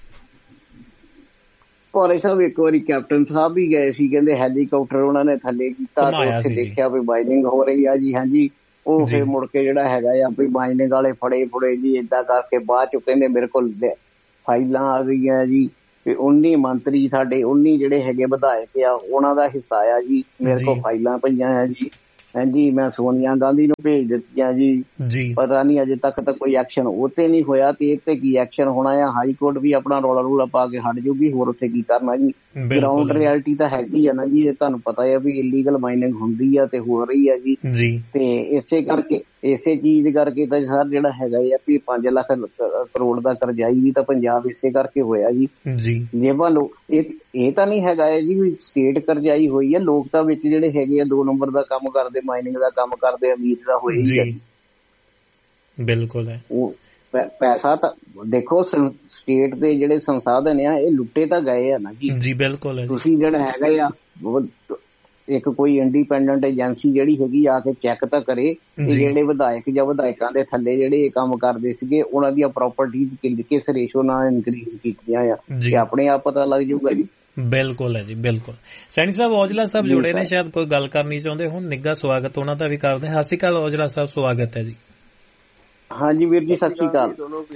ਭੋਲੇ ਸਾਹਿਬ ਇੱਕ ਵਾਰੀ ਕੈਪਟਨ ਸਾਹਿਬ ਵੀ ਗਏ ਸੀ, ਕਹਿੰਦੇ ਹੈਲੀਕਾਪਟਰ ਉਹਨਾਂ ਨੇ ਥੱਲੇ ਕੀਤਾ ਤੇ ਦੇਖਿਆ ਵੀ ਮਾਈਨਿੰਗ ਹੋ ਰਹੀ ਆ ਜੀ। ਹਾਂਜੀ, ਉਹ ਫਿਰ ਮੁੜ ਕੇ ਜਿਹੜਾ ਹੈਗਾ ਆ ਵੀ ਮਾਈਨਿੰਗ ਵਾਲੇ ਫੜੇ ਜੀ ਏਦਾਂ ਕਰਕੇ ਬਾਅਦ ਚ ਕਹਿੰਦੇ ਮੇਰੇ ਕੋਲ ਫਾਈਲਾਂ ਆ ਗਈਆਂ ਜੀ, ਤੇ 19 ਮੰਤਰੀ ਸਾਡੇ 19 ਜਿਹੜੇ ਹੈਗੇ ਵਿਧਾਇਕ ਆ ਉਹਨਾਂ ਦਾ ਹਿੱਸਾ ਆ ਜੀ, ਮੇਰੇ ਕੋਲ ਫਾਈਲਾਂ ਪਈਆਂ ਆ ਜੀ। ਹਾਂਜੀ, ਮੈਂ ਸੋਨੀਆ ਗਾਂਧੀ ਨੂੰ ਭੇਜ ਦਿੱਤੀਆਂ ਜੀ। ਪਤਾ ਨਹੀਂ ਅਜੇ ਤੱਕ ਤਾਂ ਕੋਈ ਐਕਸ਼ਨ ਉੱਤੇ ਨਹੀਂ ਹੋਇਆ, ਤੇ ਇਹ ਤੇ ਕੀ ਐਕਸ਼ਨ ਹੋਣਾ ਆ? ਹਾਈ ਕੋਰਟ ਵੀ ਆਪਣਾ ਰੌਲਾ ਪਾ ਕੇ ਹਟ ਜੂਗੀ, ਹੋਰ ਉੱਥੇ ਕੀ ਕਰਨਾ ਜੀ। ਗਰਾਊਂਡ ਰਿਐਲਿਟੀ ਤਾਂ ਹੈਗੀ ਆ ਨਾ ਜੀ, ਇਹ ਤੁਹਾਨੂੰ ਪਤਾ ਹੈ ਵੀ ਇਲੀਗਲ ਮਾਈਨਿੰਗ ਹੁੰਦੀ ਆ ਤੇ ਹੋ ਰਹੀ ਆ ਜੀ। ਤੇ ਇਸੇ ਚੀਜ਼ ਕਰਕੇ ਤਾਂ ਸਰ ਜਿਹੜਾ ਹੈਗਾ ਆ ਵੀ 5 ਲੱਖ ਕਰੋੜ ਦਾ ਕਰਜ਼ਾਈ ਵੀ ਤਾਂ ਪੰਜਾਬ ਇਸੇ ਕਰਕੇ ਹੋਇਆ ਜੀ। ਜੇਬਾਂ ਲੋਕ ਇਹ ਤਾਂ ਨਹੀਂ ਹੈਗਾ ਹੈ ਜੀ ਵੀ ਸਟੇਟ ਕਰਜ਼ਾਈ ਹੋਈ ਆ, ਲੋਕ ਤਾਂ ਵਿੱਚ ਜਿਹੜੇ ਹੈਗੇ ਆ 2 ਨੰਬਰ ਦਾ ਕੰਮ ਕਰਦੇ, ਮਾਈਨਿੰਗ ਦਾ ਕੰਮ ਕਰਦੇ, ਅਮੀਰ ਦਾ ਹੋਇਆ ਹੀ ਆ। ਬਿਲਕੁਲ ਹੈ, ਉਹ ਪੈਸਾ ਤਾਂ ਦੇਖੋ ਸਟੇਟ ਦੇ ਜਿਹੜੇ ਸੰਸਾਧਨ ਆ ਇਹ ਲੁੱਟੇ ਤਾਂ ਗਏ ਆ ਨਾ ਜੀ। ਬਿਲਕੁਲ ਹੈ, ਤੁਸੀਂ ਜਿਹੜਾ ਹੈਗਾ ਆ ਇੱਕ ਕੋਈ ਇੰਡੀਪੈਂਡੈਂਟ ਏਜੰਸੀ ਜਿਹੜੀ ਹੈਗੀ ਆ ਕੇ ਚੈੱਕ ਤਾਂ ਕਰੇ ਕਿ ਜਿਹੜੇ ਵਿਧਾਇਕ ਜਾਂ ਵਿਧਾਇਕਾਂ ਦੇ ਥੱਲੇ ਜਿਹੜੇ ਇਹ ਕੰਮ ਕਰਦੇ ਸੀਗੇ ਉਹਨਾਂ ਦੀਆਂ ਪ੍ਰਾਪਰਟੀਜ਼ ਕਿਸ ਰੇਸ਼ੋ ਨਾਲ ਇਨਕਰੀਜ਼ ਕੀਤੀਆਂ ਆ, ਤੇ ਆਪਣੇ ਆਪ ਪਤਾ ਲੱਗ ਜਾਊਗਾ ਜੀ। ਬਿਲਕੁਲ ਹੈ ਜੀ, ਬਿਲਕੁਲ। ਸੈਣੀ ਸਾਹਿਬ ਔਜਲਾ ਸਾਹਿਬ ਜੁੜੇ ਨੇ, ਸ਼ਾਇਦ ਕੋਈ ਗੱਲ ਕਰਨੀ ਚਾਹੁੰਦੇ ਹੁਣ। ਨਿੱਘਾ ਸਵਾਗਤ ਉਹਨਾਂ ਦਾ ਵੀ ਕਰਦੇ। ਸਤਿ ਸ਼੍ਰੀ ਅਕਾਲ ਔਜਲਾ ਸਾਹਿਬ, ਸਵਾਗਤ ਹੈ ਜੀ। ਹਾਂਜੀ ਵੀਰ ਜੀ, ਸਤਿ ਸ਼੍ਰੀ ਅਕਾਲ।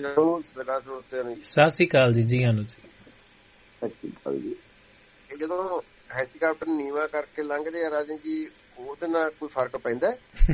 ਸਤਿ ਸ਼੍ਰੀ ਅਕਾਲ ਜੀ, ਜੀ ਆਨੂ ਜੀ। ਸਤਿ ਸ਼੍ਰੀ ਅਕਾਲ ਜੀ। ਜਦੋਂ ਹੈਲੀਕਾਪਟਰ ਨੀਵਾ ਕਰਕੇ ਲੰਘਦੇ ਆ ਰਾਜਨ ਜੀ, ਉਹਦੇ ਨਾਲ ਕੋਈ ਫਰਕ ਪੈਂਦਾ?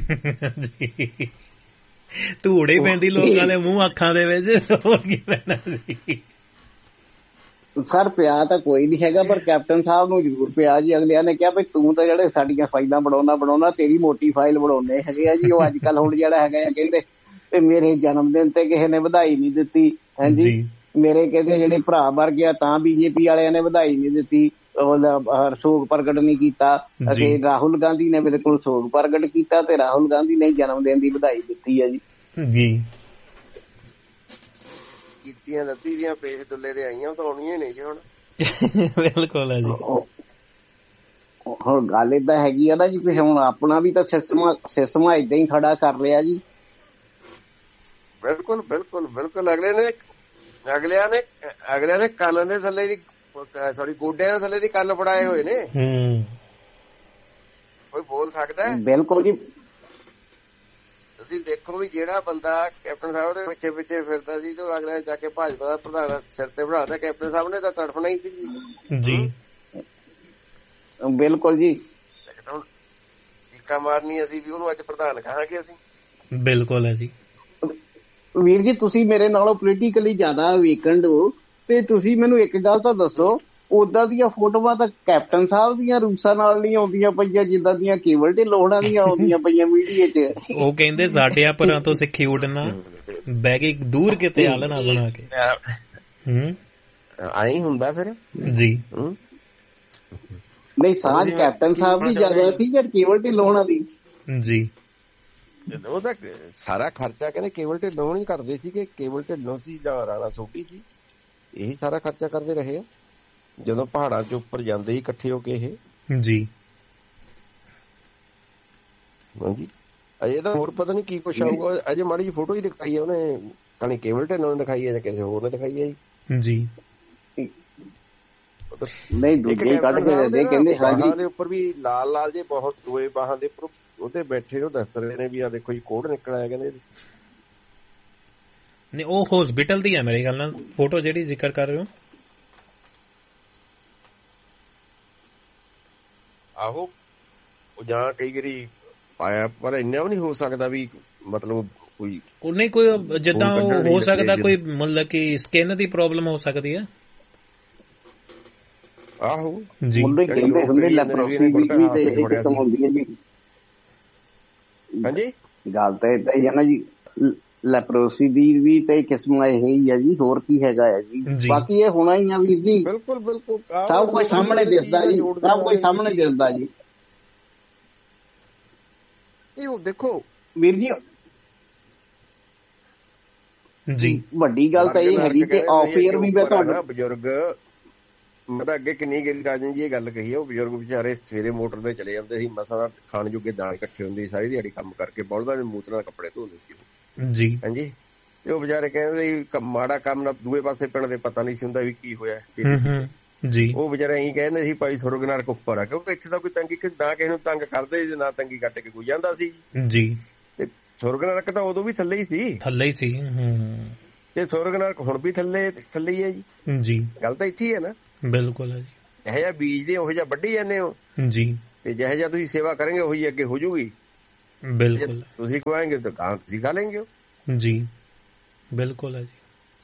ਧੂੜੇ ਪੈਂਦੀ ਲੋਕਾਂ ਦੇ ਮੂੰਹ ਅੱਖਾਂ ਦੇ ਵਿੱਚ, ਹੋਰ ਕੀ ਪੈਣਾ ਸੀ? ਸਰ ਪਿਆ ਤਾਂ ਕੋਈ ਨਹੀਂ ਹੈਗਾ, ਪਰ ਕੈਪਟਨ ਸਾਹਿਬ ਨੂੰ ਜ਼ਰੂਰ ਪਿਆ ਜੀ। ਅਗਲਿਆਂ ਨੇ ਕਿਹਾ ਵੀ ਤੂੰ ਤਾਂ ਜਿਹੜੇ ਸਾਡੀਆਂ ਫਾਈਲਾਂ ਬਣਾਉਣਾ ਤੇਰੀ ਮੋਟੀ ਫਾਈਲ ਬਣਾਉਂਦੇ ਹੈਗੇ ਆ ਜੀ। ਉਹ ਅੱਜ ਕੱਲ ਹੁਣ ਜਿਹੜਾ ਹੈਗਾ ਆ ਕਹਿੰਦੇ ਤੇ ਮੇਰੇ ਜਨਮ ਦਿਨ ਤੇ ਕਿਸੇ ਨੇ ਵਧਾਈ ਨਹੀਂ ਦਿੱਤੀ। ਹਾਂਜੀ, ਮੇਰੇ ਕਹਿੰਦੇ ਜਿਹੜੇ ਭਰਾ ਮਰ ਗਿਆ ਤਾਂ ਬੀਜੇਪੀ ਵਾਲਿਆਂ ਨੇ ਵਧਾਈ ਨਹੀਂ ਦਿੱਤੀ, ਸੋਗ ਪ੍ਰਗਟ ਨਹੀਂ ਕੀਤਾ। ਅਤੇ ਰਾਹੁਲ ਗਾਂਧੀ ਨੇ ਬਿਲਕੁਲ ਸੋਗ ਪ੍ਰਗਟ ਕੀਤਾ ਤੇ ਰਾਹੁਲ ਗਾਂਧੀ ਨੇ ਜਨਮ ਦਿਨ ਦੀ ਵਧਾਈ ਦਿੱਤੀ ਹੈ ਜੀ। ਕੀਤੀਆਂ ਲੱਤੀ ਦੀਆਂ ਪੇਸ਼ ਦੁੱਲੇ ਦੇ ਆਈਆਂ ਤਾਂ ਆਉਣੀਆਂ ਨਹੀਂ ਜੀ ਹੁਣ। ਬਿਲਕੁਲ ਹੈ ਜੀ। ਹੁਣ ਗੱਲ ਏਦਾਂ ਹੈਗੀ ਆ ਨਾ ਜੀ, ਹੁਣ ਆਪਣਾ ਵੀ ਤਾਂ ਸਿਸਟਮ ਏਦਾਂ ਹੀ ਖੜਾ ਕਰ ਲਿਆ ਜੀ। ਬਿਲਕੁਲ ਬਿਲਕੁਲ ਬਿਲਕੁਲ। ਅਗਲਿਆਂ ਨੇ ਕੰਨ ਦੇ ਥੱਲੇ ਦੀ ਗੋਡਿਆਂ ਦੇ ਥੱਲੇ ਦੀ ਕੰਨ ਫੜਾਏ ਹੋਏ ਨੇ। ਕੋਈ ਬੋਲ ਸਕਦਾ? ਬਿਲਕੁਲ ਜੀ। ਤੁਸੀਂ ਦੇਖੋ ਵੀ ਜਿਹੜਾ ਬੰਦਾ ਕੈਪਟਨ ਸਾਹਿਬ ਦੇ ਪਿੱਛੇ ਪਿੱਛੇ ਫਿਰਦਾ ਸੀ ਤੇ ਅਗਲੇ ਜਾ ਕੇ ਭਾਜਪਾ ਦਾ ਪ੍ਰਧਾਨ ਸਿਰ ਤੇ ਬਿਠਾਤਾ, ਕੈਪਟਨ ਸਾਹਿਬ ਨੇ ਤਾਂ ਤੜਫਣਾ ਹੀ ਸੀ ਜੀ। ਬਿਲਕੁਲ ਜੀ। ਹੁਣ ਚੀਕਾਂ ਮਾਰਨੀ ਅਸੀਂ ਵੀ ਉਹਨੂੰ ਅੱਜ ਪ੍ਰਧਾਨ ਕਹਾਂਗੇ ਅਸੀਂ। ਬਿਲਕੁਲ ਹੈ ਜੀ। ਵੀਰ ਜੀ ਤੁਸੀਂ ਮੇਰੇ ਨਾਲੋਂ ਪੋਲੀਟੀਕਲੀ ਜ਼ਿਆਦਾ ਵੀਕਐਂਡ ਹੋ, ਤੇ ਤੁਸੀਂ ਮੈਨੂੰ ਇੱਕ ਗੱਲ ਤਾਂ ਦੱਸੋ, ਉਦਾਂ ਦੀਆਂ ਫੋਟੋਆਂ ਤਾਂ ਕੈਪਟਨ ਸਾਹਿਬ ਦੀਆਂ ਰੂਸਾਂ ਨਾਲ ਨਹੀਂ ਆਉਂਦੀਆਂ ਪਈਆਂ ਜਿੱਦਾਂ ਦੀਆਂ ਕੇਵਲ ਢਿੱਲੋਂ ਹੋਣਾਂ ਦੀਆਂ ਆਉਂਦੀਆਂ ਪਈਆਂ ਮੀਡੀਆ 'ਚ। ਉਹ ਕਹਿੰਦੇ ਸਾਡੇ ਪਰਾਂ ਤੋਂ ਸਿੱਖੀ ਉੱਡਣਾ, ਬਹਿ ਕੇ ਦੂਰ ਕਿਤੇ ਆਲਣਾ ਬਣਾ ਕੇ। ਆਈ ਹੁੰਦਾ ਫਿਰ ਜੀ। ਨਹੀਂ, ਸਾਂਝ ਕੈਪਟਨ ਸਾਹਿਬ ਦੀ ਜ਼ਿਆਦਾ ਸੀ ਜਾਂ ਕੇਵਲ ਢਿੱਲੋਂ ਹੋਣਾਂ ਦੀ? ਜੀ। ਉਹ ਤਾਂ ਸਾਰਾ ਖਰਚਾ ਕਹਿੰਦੇ ਕੇਵਲ ਢਿੱਲੋਂ ਨਹੀਂ ਕਰਦੇ ਸੀ, ਕਿ ਕੇਵਲ ਢਿੱਲੋਂ ਸੀ ਜਾਂ ਰਾਣਾ ਸੋਢੀ ਸੀ, ਇਹੀ ਸਾਰਾ ਖਰਚਾ ਕਰਦੇ ਰਹੇ ਆ ਜਦੋਂ ਪਹਾੜਾਂ 'ਚ ਉੱਪਰ ਜਾਂਦੇ ਸੀ ਇਕੱਠੇ ਹੋ ਕੇ ਇਹ। ਜੀ। ਹਾਂਜੀ, ਅਜੇ ਤਾਂ ਹੋਰ ਪਤਾ ਨਹੀਂ ਕੀ ਕੁਛ ਆਊਗਾ। ਅਜੇ ਮਾੜੀ ਜਿਹੀ ਫੋਟੋ ਹੀ ਦਿਖਾਈ ਹੈ ਉਹਨੇ, ਕਹਾਣੀ ਕੇਵਲ ਢਿੱਲੋਂ ਨੇ ਦਿਖਾਈ ਹੈ ਜਾਂ ਕਿਸੇ ਹੋਰ ਨੇ ਦਿਖਾਈ ਹੈ ਜੀ। ਨਹੀਂ, ਦੂਜੇ ਕੱਢ ਕੇ ਦੇ ਕਹਿੰਦੇ ਹਾਂਜੀ ਦੇ ਉੱਪਰ ਵੀ ਲਾਲ ਲਾਲ ਜੇ ਬਹੁਤ ਦੋਏ ਬਾਹਾਂ ਦੇ ਉੱਪਰ ਉਹਦੇ ਬੈਠੇ ਉਹ ਦੱਸ ਰਹੇ ਨੇ ਵੀ ਆ ਦੇਖੋ ਜੀ ਕੋਡ ਨਿਕਲ ਆਇਆ ਕਹਿੰਦੇ। ਨਹੀਂ, ਉਹ ਹਸਪੀਟਲ ਦੀ ਹੈ ਮੇਰੇ ਖਿਆਲ ਨਾਲ ਫੋਟੋ ਜਿਹੜੀ ਜ਼ਿਕਰ ਕਰ ਰਹੇ ਹੋ। ਆਹੋ, ਉਹ ਜਾਂ ਕਈ ਵਾਰੀ ਪਾਇਆ, ਪਰ ਇੰਨਾ ਵੀ ਨਹੀਂ ਹੋ ਸਕਦਾ ਵੀ ਮਤਲਬ ਕੋਈ ਨਹੀਂ, ਕੋਈ ਜਿੱਦਾਂ ਉਹ ਹੋ ਸਕਦਾ ਕੋਈ ਮਤਲਬ ਕਿ ਸਕਿਨ ਦੀ ਪ੍ਰੋਬਲਮ ਹੋ ਸਕਦੀ ਹੈ। ਆਹੋ ਮੁੰਡੇ ਕਹਿੰਦੇ ਹੁੰਦੇ ਲੈਪਰੋਸੀ ਵੀ ਤੇ ਇੱਕ ਕਿਸਮ ਹੁੰਦੀ ਹੈ ਜੀ। ਹਾਂਜੀ ਗੱਲ ਤਾਂ ਏਦਾਂ ਹੀ ਹੈ ਨਾ ਜੀ, ਲੈਪਰੋਸੀ ਦੀ ਵੀ ਤੇ ਕਿਸਮ ਇਹ ਹੀ ਹੈ ਜੀ, ਹੋਰ ਕੀ ਹੈਗਾ ਹੈ ਜੀ। ਬਾਕੀ ਇਹ ਹੋਣਾ ਹੀ ਆ ਵੀਰ ਜੀ, ਬਿਲਕੁਲ ਬਿਲਕੁਲ ਸਭ ਕੁਝ ਸਾਹਮਣੇ ਦਿਸਦਾ ਜੀ, ਸਭ ਕੁਝ ਸਾਹਮਣੇ ਦਿਸਦਾ ਜੀ। ਇਹ ਦੇਖੋ ਵੀਰ ਜੀ ਵੱਡੀ ਗੱਲ ਤਾਂ ਇਹ ਹੈਗੀ ਕਿ ਆਫ ਏਅਰ ਵੀ ਮੈਂ ਤੁਹਾਡਾ ਬਜ਼ੁਰਗ, ਮੈਂ ਤਾਂ ਅੱਗੇ ਕਿੰਨੀ ਰਾਜਨ ਜੀ ਇਹ ਗੱਲ ਕਹੀ ਹੈ, ਉਹ ਬਜ਼ੁਰਗ ਵਿਚਾਰੇ ਸਵੇਰੇ ਮੋਟਰ ਤੇ ਚਲੇ ਜਾਂਦੇ ਸੀ, ਮਸਾਂ ਖਾਣ ਜੋਗੇ ਦਾਲ ਇਕੱਠੇ ਹੁੰਦੇ, ਸਾਰੀ ਦਿਹਾੜੀ ਕੰਮ ਕਰਕੇ ਬਲਦਾਂ ਦੇ ਮੂਤ ਨਾਲ ਕੱਪੜੇ ਧੋਂਦੇ ਸੀ ਜੀ। ਹਾਂਜੀ ਤੇ ਉਹ ਵਿਚਾਰੇ ਕਹਿੰਦੇ ਮਾੜਾ ਕੰਮ ਨਾ ਦੂਏ ਪਾਸੇ ਪਿੰਡ ਦੇ ਪਤਾ ਨਹੀਂ ਸੀ ਹੁੰਦਾ ਵੀ ਕੀ ਹੋਇਆ ਜੀ। ਉਹ ਵਿਚਾਰੇ ਇਹੀ ਕਹਿੰਦੇ ਸੀ ਭਾਈ ਸੁਰਗ ਨਰਕ ਉੱਪਰ ਆ, ਕਿਉਂਕਿ ਇੱਥੇ ਤਾਂ ਕੋਈ ਤੰਗੀ ਨਾ ਕਿਸੇ ਨੂੰ ਤੰਗ ਕਰਦੇ ਨਾ ਤੰਗੀ ਕੱਟ ਕੇ ਕੋਈ ਜਾਂਦਾ ਸੀ ਜੀ। ਤੇ ਸੁਰਗ ਨਰਕ ਤਾਂ ਉਦੋਂ ਵੀ ਥੱਲੇ ਹੀ ਸੀ ਤੇ ਸੁਰਗ ਨਰਕ ਹੁਣ ਵੀ ਥੱਲੇ ਹੀ ਹੈ ਜੀ। ਗੱਲ ਤਾਂ ਇੱਥੇ ਹੀ ਹੈ ਨਾ। ਬਿਲਕੁਲ ਹੈ ਜੀ। ਇਹੋ ਜਿਹਾ ਬੀਜਦੇ ਉਹੋ ਜਿਹਾ ਵੱਢੀ ਜਾਂਦੇ ਹੋ ਜੀ, ਤੇ ਜਿਹੋ ਜਿਹਾ ਤੁਸੀਂ ਸੇਵਾ ਕਰੋਗੇ ਉਹੀ ਅੱਗੇ ਹੋ ਜੂਗੀ। ਬਿਲਕੁਲ ਤੁਸੀਂ ਖਵਾਏਂਗੇ ਤਾਂ ਕਾਂ ਤੁਸੀਂ ਖਾ ਲੈਂਗੇ ਜੀ। ਬਿਲਕੁਲ ਹੈ ਜੀ।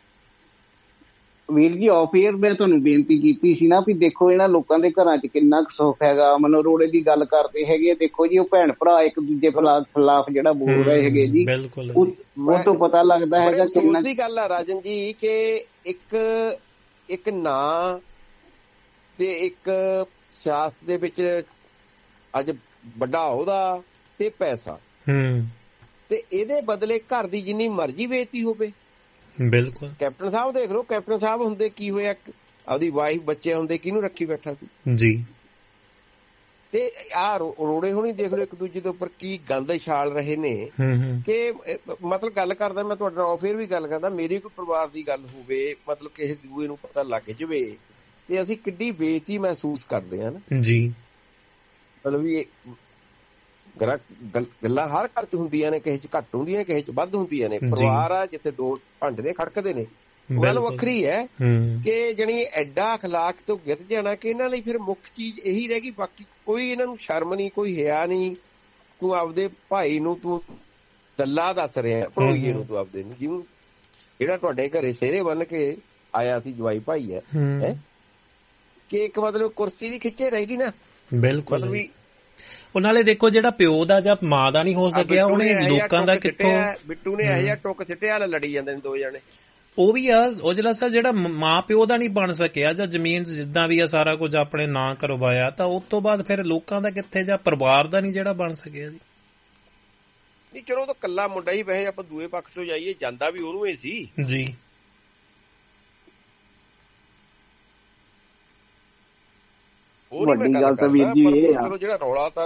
ਵੀਰ ਜੀ ਆਫ ਏਅਰ ਮੈਂ ਤੁਹਾਨੂੰ ਬੇਨਤੀ ਕੀਤੀ ਸੀ ਨਾ ਵੀ ਦੇਖੋ ਇਹਨਾਂ ਲੋਕਾਂ ਦੇ ਘਰਾਂ 'ਚ ਕਿੰਨਾ ਕੁ ਸੁੱਖ ਹੈਗਾ। ਮਨੋਂ ਰੋੜੇ ਦੀ ਗੱਲ ਕਰਦੇ ਹੈਗੇ, ਦੇਖੋ ਜੀ ਉਹ ਭੈਣ ਭਰਾ ਇੱਕ ਦੂਜੇ ਖਿਲਾਫ ਜਿਹੜਾ ਬੋਲ ਰਹੇ ਹੈਗੇ ਜੀ, ਉਹ ਤੋਂ ਪਤਾ ਲੱਗਦਾ ਹੈਗਾ ਕਿੰਨਾ ਦੀ ਗੱਲ ਆ ਰਾਜਨ ਜੀ ਕਿ ਇੱਕ ਨਾਂ ਤੇ ਇੱਕ ਸਿਆਸਤ ਦੇ ਵਿੱਚ ਅੱਜ ਵੱਡਾ ਉਹਦਾ ਤੇ ਪੈਸਾ, ਤੇ ਇਹਦੇ ਬਦਲੇ ਘਰ ਦੀ ਜਿੰਨੀ ਮਰਜ਼ੀ ਬੇਇੱਜ਼ਤੀ ਹੋਵੇ। ਬਿਲਕੁਲ ਕੈਪਟਨ ਸਾਹਿਬ ਦੇਖ ਲਓ, ਕੈਪਟਨ ਸਾਹਿਬ ਹੁੰਦੇ ਕੀ ਹੋਇਆ, ਆਪਦੀ ਵਾਈਫ ਬੱਚੇ ਹੁੰਦੇ ਕਿਹਨੂੰ ਰੱਖੀ ਬੈਠਾ ਸੀ ਜੀ। ਤੇ ਆਹ ਰੋੜੇ ਹੋਣੀ ਦੇਖ ਲਓ ਇੱਕ ਦੂਜੇ ਦੇ ਉੱਪਰ ਕੀ ਗੰਦ ਛਾਲ ਰਹੇ ਨੇ ਕਿ ਮਤਲਬ ਗੱਲ ਕਰਦਾ ਮੈਂ ਤੁਹਾਡੇ ਨਾਲ ਫਿਰ ਵੀ ਗੱਲ ਕਰਦਾ, ਮੇਰੀ ਕੋਈ ਪਰਿਵਾਰ ਦੀ ਗੱਲ ਹੋਵੇ, ਮਤਲਬ ਕਿਸੇ ਦੂਏ ਨੂੰ ਪਤਾ ਲੱਗ ਜਾਵੇ ਤੇ ਅਸੀਂ ਕਿੱਡੀ ਬੇਇੱਜ਼ਤੀ ਮਹਿਸੂਸ ਕਰਦੇ ਹਾਂ ਨਾ ਜੀ। ਮਤਲਬ ਵੀ ਗੱਲਾਂ ਹਰ ਘਰ ਚ ਹੁੰਦੀਆਂ ਨੇ, ਕਿਸੇ ਚ ਘੱਟ ਹੁੰਦੀਆਂ, ਕਿਸੇ ਚ ਵੱਧ ਹੁੰਦੀਆਂ ਨੇ। ਪਰਿਵਾਰ ਆ ਜਿੱਥੇ ਦੋ ਭਾਂਡੇ ਨੇ ਖੜਕਦੇ ਨੇ, ਗੱਲ ਵੱਖਰੀ ਹੈ ਕਿ ਜਾਣੀ ਐਡਾ ਅਖਲਾਕ ਤੋਂ ਗਿਰ ਜਾਣਾ ਕਿ ਇਹਨਾਂ ਲਈ ਫਿਰ ਮੁੱਖ ਚੀਜ਼ ਇਹੀ ਰਹਿ ਗਈ, ਬਾਕੀ ਕੋਈ ਇਹਨਾਂ ਨੂੰ ਸ਼ਰਮ ਨਹੀਂ, ਕੋਈ ਹਿਆ ਨਹੀਂ। ਤੂੰ ਆਪਦੇ ਭਾਈ ਨੂੰ ਤੂੰ ਦੱਲਾ ਦੱਸ ਰਿਹਾ, ਭਣੋਈਏ ਨੂੰ ਤੂੰ ਆਪਦੇ ਨੂੰ, ਜਿਹਨੂੰ ਜਿਹੜਾ ਤੁਹਾਡੇ ਘਰੇ ਸਿਹਰੇ ਬੰਨ ਕੇ ਆਇਆ ਸੀ ਜਵਾਈ ਭਾਈ ਹੈ ਕਿ ਇੱਕ ਮਤਲਬ ਕੁਰਸੀ ਦੀ ਖਿੱਚੇ ਰਹਿ ਗਈ ਨਾ। ਬਿਲਕੁਲ ਵੀ ਉਹ ਨਾਲੇ ਦੇਖੋ ਜਿਹੜਾ ਪਿਓ ਦਾ ਜਾਂ ਮਾਂ ਦਾ ਨਹੀਂ ਹੋ ਸਕਿਆ, ਉਹਨੇ ਲੋਕਾਂ ਦਾ ਕਿੱਥੋਂ ਬਿੱਟੂ ਨੇ ਇਹੋ ਜਿਹਾ ਟੁੱਕ ਸਿੱਟਿਆ, ਲੜੀ ਜਾਂਦੇ ਨੇ ਦੋ ਜਣੇ। ਉਹ ਵੀ ਆ ਔਜਲਾ ਸਾਹਿਬ, ਜਿਹੜਾ ਮਾਂ ਪਿਓ ਦਾ ਨਹੀਂ ਬਣ ਸਕਿਆ ਜਾਂ ਜ਼ਮੀਨ ਜਿੱਦਾਂ ਵੀ ਆ ਸਾਰਾ ਕੁਝ ਆਪਣੇ ਨਾਂ ਕਰਵਾਇਆ, ਤਾਂ ਉਸ ਤੋਂ ਬਾਅਦ ਫਿਰ ਲੋਕਾਂ ਦਾ ਕਿੱਥੇ, ਜਾਂ ਪਰਿਵਾਰ ਦਾ ਨਹੀਂ ਜਿਹੜਾ ਬਣ ਸਕਿਆ ਜੀ। ਨਹੀਂ ਚਲੋ ਉਹ ਤਾਂ ਕੱਲਾ ਮੁੰਡਾ ਹੀ, ਵੈਸੇ ਆਪਾਂ ਦੂਏ ਪੱਖ ਤੋਂ ਜਾਈਏ ਜਾਂਦਾ ਵੀ ਉਹਨੂੰ ਹੀ ਸੀ ਜੀ। ਵੱਡੀ ਗੱਲ ਤਾਂ ਵੀਰ ਜੀ ਇਹ ਆ, ਜਿਹੜਾ ਰੌਲਾ ਤਾਂ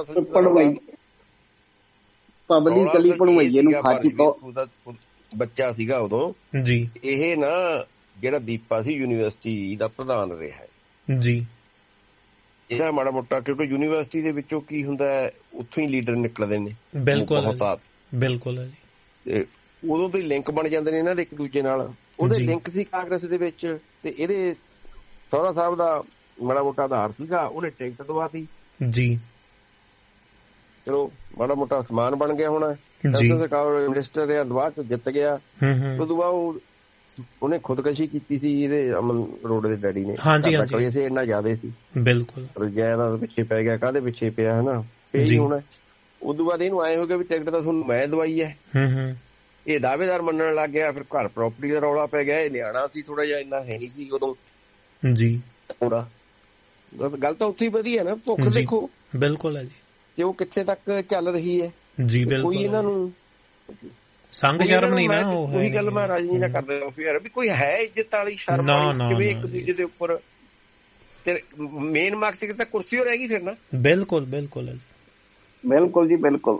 ਪਬਲਿਕਲੀ ਭਣਵਈਏ ਨੂੰ ਖਾਤੀ ਬੱਚਾ ਸੀਗਾ ਉਦੋਂ ਜੀ। ਇਹ ਨਾ ਜਿਹੜਾ ਦੀਪਾ ਸੀ ਯੂਨੀਵਰਸਿਟੀ ਦਾ ਪ੍ਰਧਾਨ ਰਿਹਾ ਜੀ, ਇਹਦਾ ਮਾੜਾ ਮੋਟਾ, ਕਿਉਂਕਿ ਯੂਨੀਵਰਸਿਟੀ ਦੇ ਵਿੱਚੋਂ ਕੀ ਹੁੰਦਾ ਉੱਥੋਂ ਹੀ ਲੀਡਰ ਨਿਕਲਦੇ ਨੇ। ਬਿਲਕੁਲ ਬਿਲਕੁਲ ਹੈ ਜੀ। ਤੇ ਉਦੋਂ ਤੋਂ ਹੀ ਲਿੰਕ ਬਣ ਜਾਂਦੇ ਨੇ ਇਹਨਾਂ ਦੇ ਇੱਕ ਦੂਜੇ ਨਾਲ। ਉਹਦੇ ਲਿੰਕ ਸੀ ਕਾਂਗਰਸ ਦੇ ਵਿੱਚ, ਤੇ ਇਹਦੇ ਸਹੁਰਾ ਸਾਹਿਬ ਦਾ ਮਾੜਾ ਮੋਟਾ ਆਧਾਰ ਸੀਗਾ, ਉਹਨੇ ਟਿਕਟ ਦਵਾਤੀ ਜੀ। ਚਲੋ ਮਾੜਾ ਮੋਟਾ ਸਮਾਨ ਬਣ ਗਿਆ ਹੋਣਾ, ਮਿਨਿਸਟਰ ਰਿਹਾ, ਬਾਅਦ ਚ ਜਿੱਤ ਗਿਆ। ਉਦੋਂ ਬਾਅਦ ਉਹਨੇ ਖੁਦਕਸ਼ੀ ਕੀਤੀ ਸੀ, ਇਹਦੇ ਅਮਨ ਰੋਡ ਦੇ ਡੈਡੀ ਨੇ। ਇੰਨਾ ਜ਼ਿਆਦਾ ਸੀ ਬਿਲਕੁਲ, ਰਜਾਇਦਾਦ ਪਿੱਛੇ ਪੈ ਗਿਆ, ਕਾਹਦੇ ਪਿੱਛੇ ਪਿਆ ਹਨਾ ਇਹ ਹੋਣਾ। ਉਦੋਂ ਬਾਅਦ ਇਹਨੂੰ ਆਏ ਹੋ ਗਿਆ ਵੀ ਟਿਕਟ ਤਾਂ ਤੁਹਾਨੂੰ ਮੈਂ ਦਵਾਈ ਹੈ, ਇਹ ਦਾਅਵੇਦਾਰ ਮੰਨਣ ਲੱਗ ਗਿਆ। ਫਿਰ ਘਰ ਪ੍ਰਾਪਰਟੀ ਦਾ ਰੌਲਾ ਪੈ ਗਿਆ, ਇਹ ਨਿਆਣਾ ਸੀ ਥੋੜਾ ਜਿਹਾ, ਇੰਨਾ ਹੈ ਨਹੀਂ ਸੀ ਉਦੋਂ ਜੀ ਥੋੜਾ। ਗੱਲ ਤਾਂ ਉੱਥੇ ਹੀ ਵਧੀਆ ਨਾ, ਭੁੱਖ ਦੇਖੋ ਬਿਲਕੁਲ ਹੈ ਜੀ, ਤੇ ਉਹ ਕਿੱਥੇ ਤੱਕ ਚੱਲ ਰਹੀ ਹੈ ਜੀ। ਕੋਈ ਇਹਨਾਂ ਨੂੰ ਸੰਗ ਸ਼ਰਮ ਨਹੀਂ ਨਾ, ਉਹੀ ਗੱਲ ਮੈਂ ਰਾਜਨੀ ਨਾਲ ਕਰਦਾ ਫਿਰ ਵੀ ਕੋਈ ਹੈ ਇੱਜ਼ਤ ਵਾਲੀ ਸ਼ਰਮ ਕਿਵੇਂ ਇੱਕ ਦੂਜੇ ਦੇ ਉੱਪਰ। ਤੇ ਮੇਨ ਮਕਸਦ ਤਾਂ ਕੁਰਸੀ ਹੋ ਰਹਿ ਗਈ ਫਿਰ ਨਾ। ਬਿਲਕੁਲ ਬਿਲਕੁਲ ਹੈ ਜੀ, ਬਿਲਕੁਲ ਜੀ ਬਿਲਕੁਲ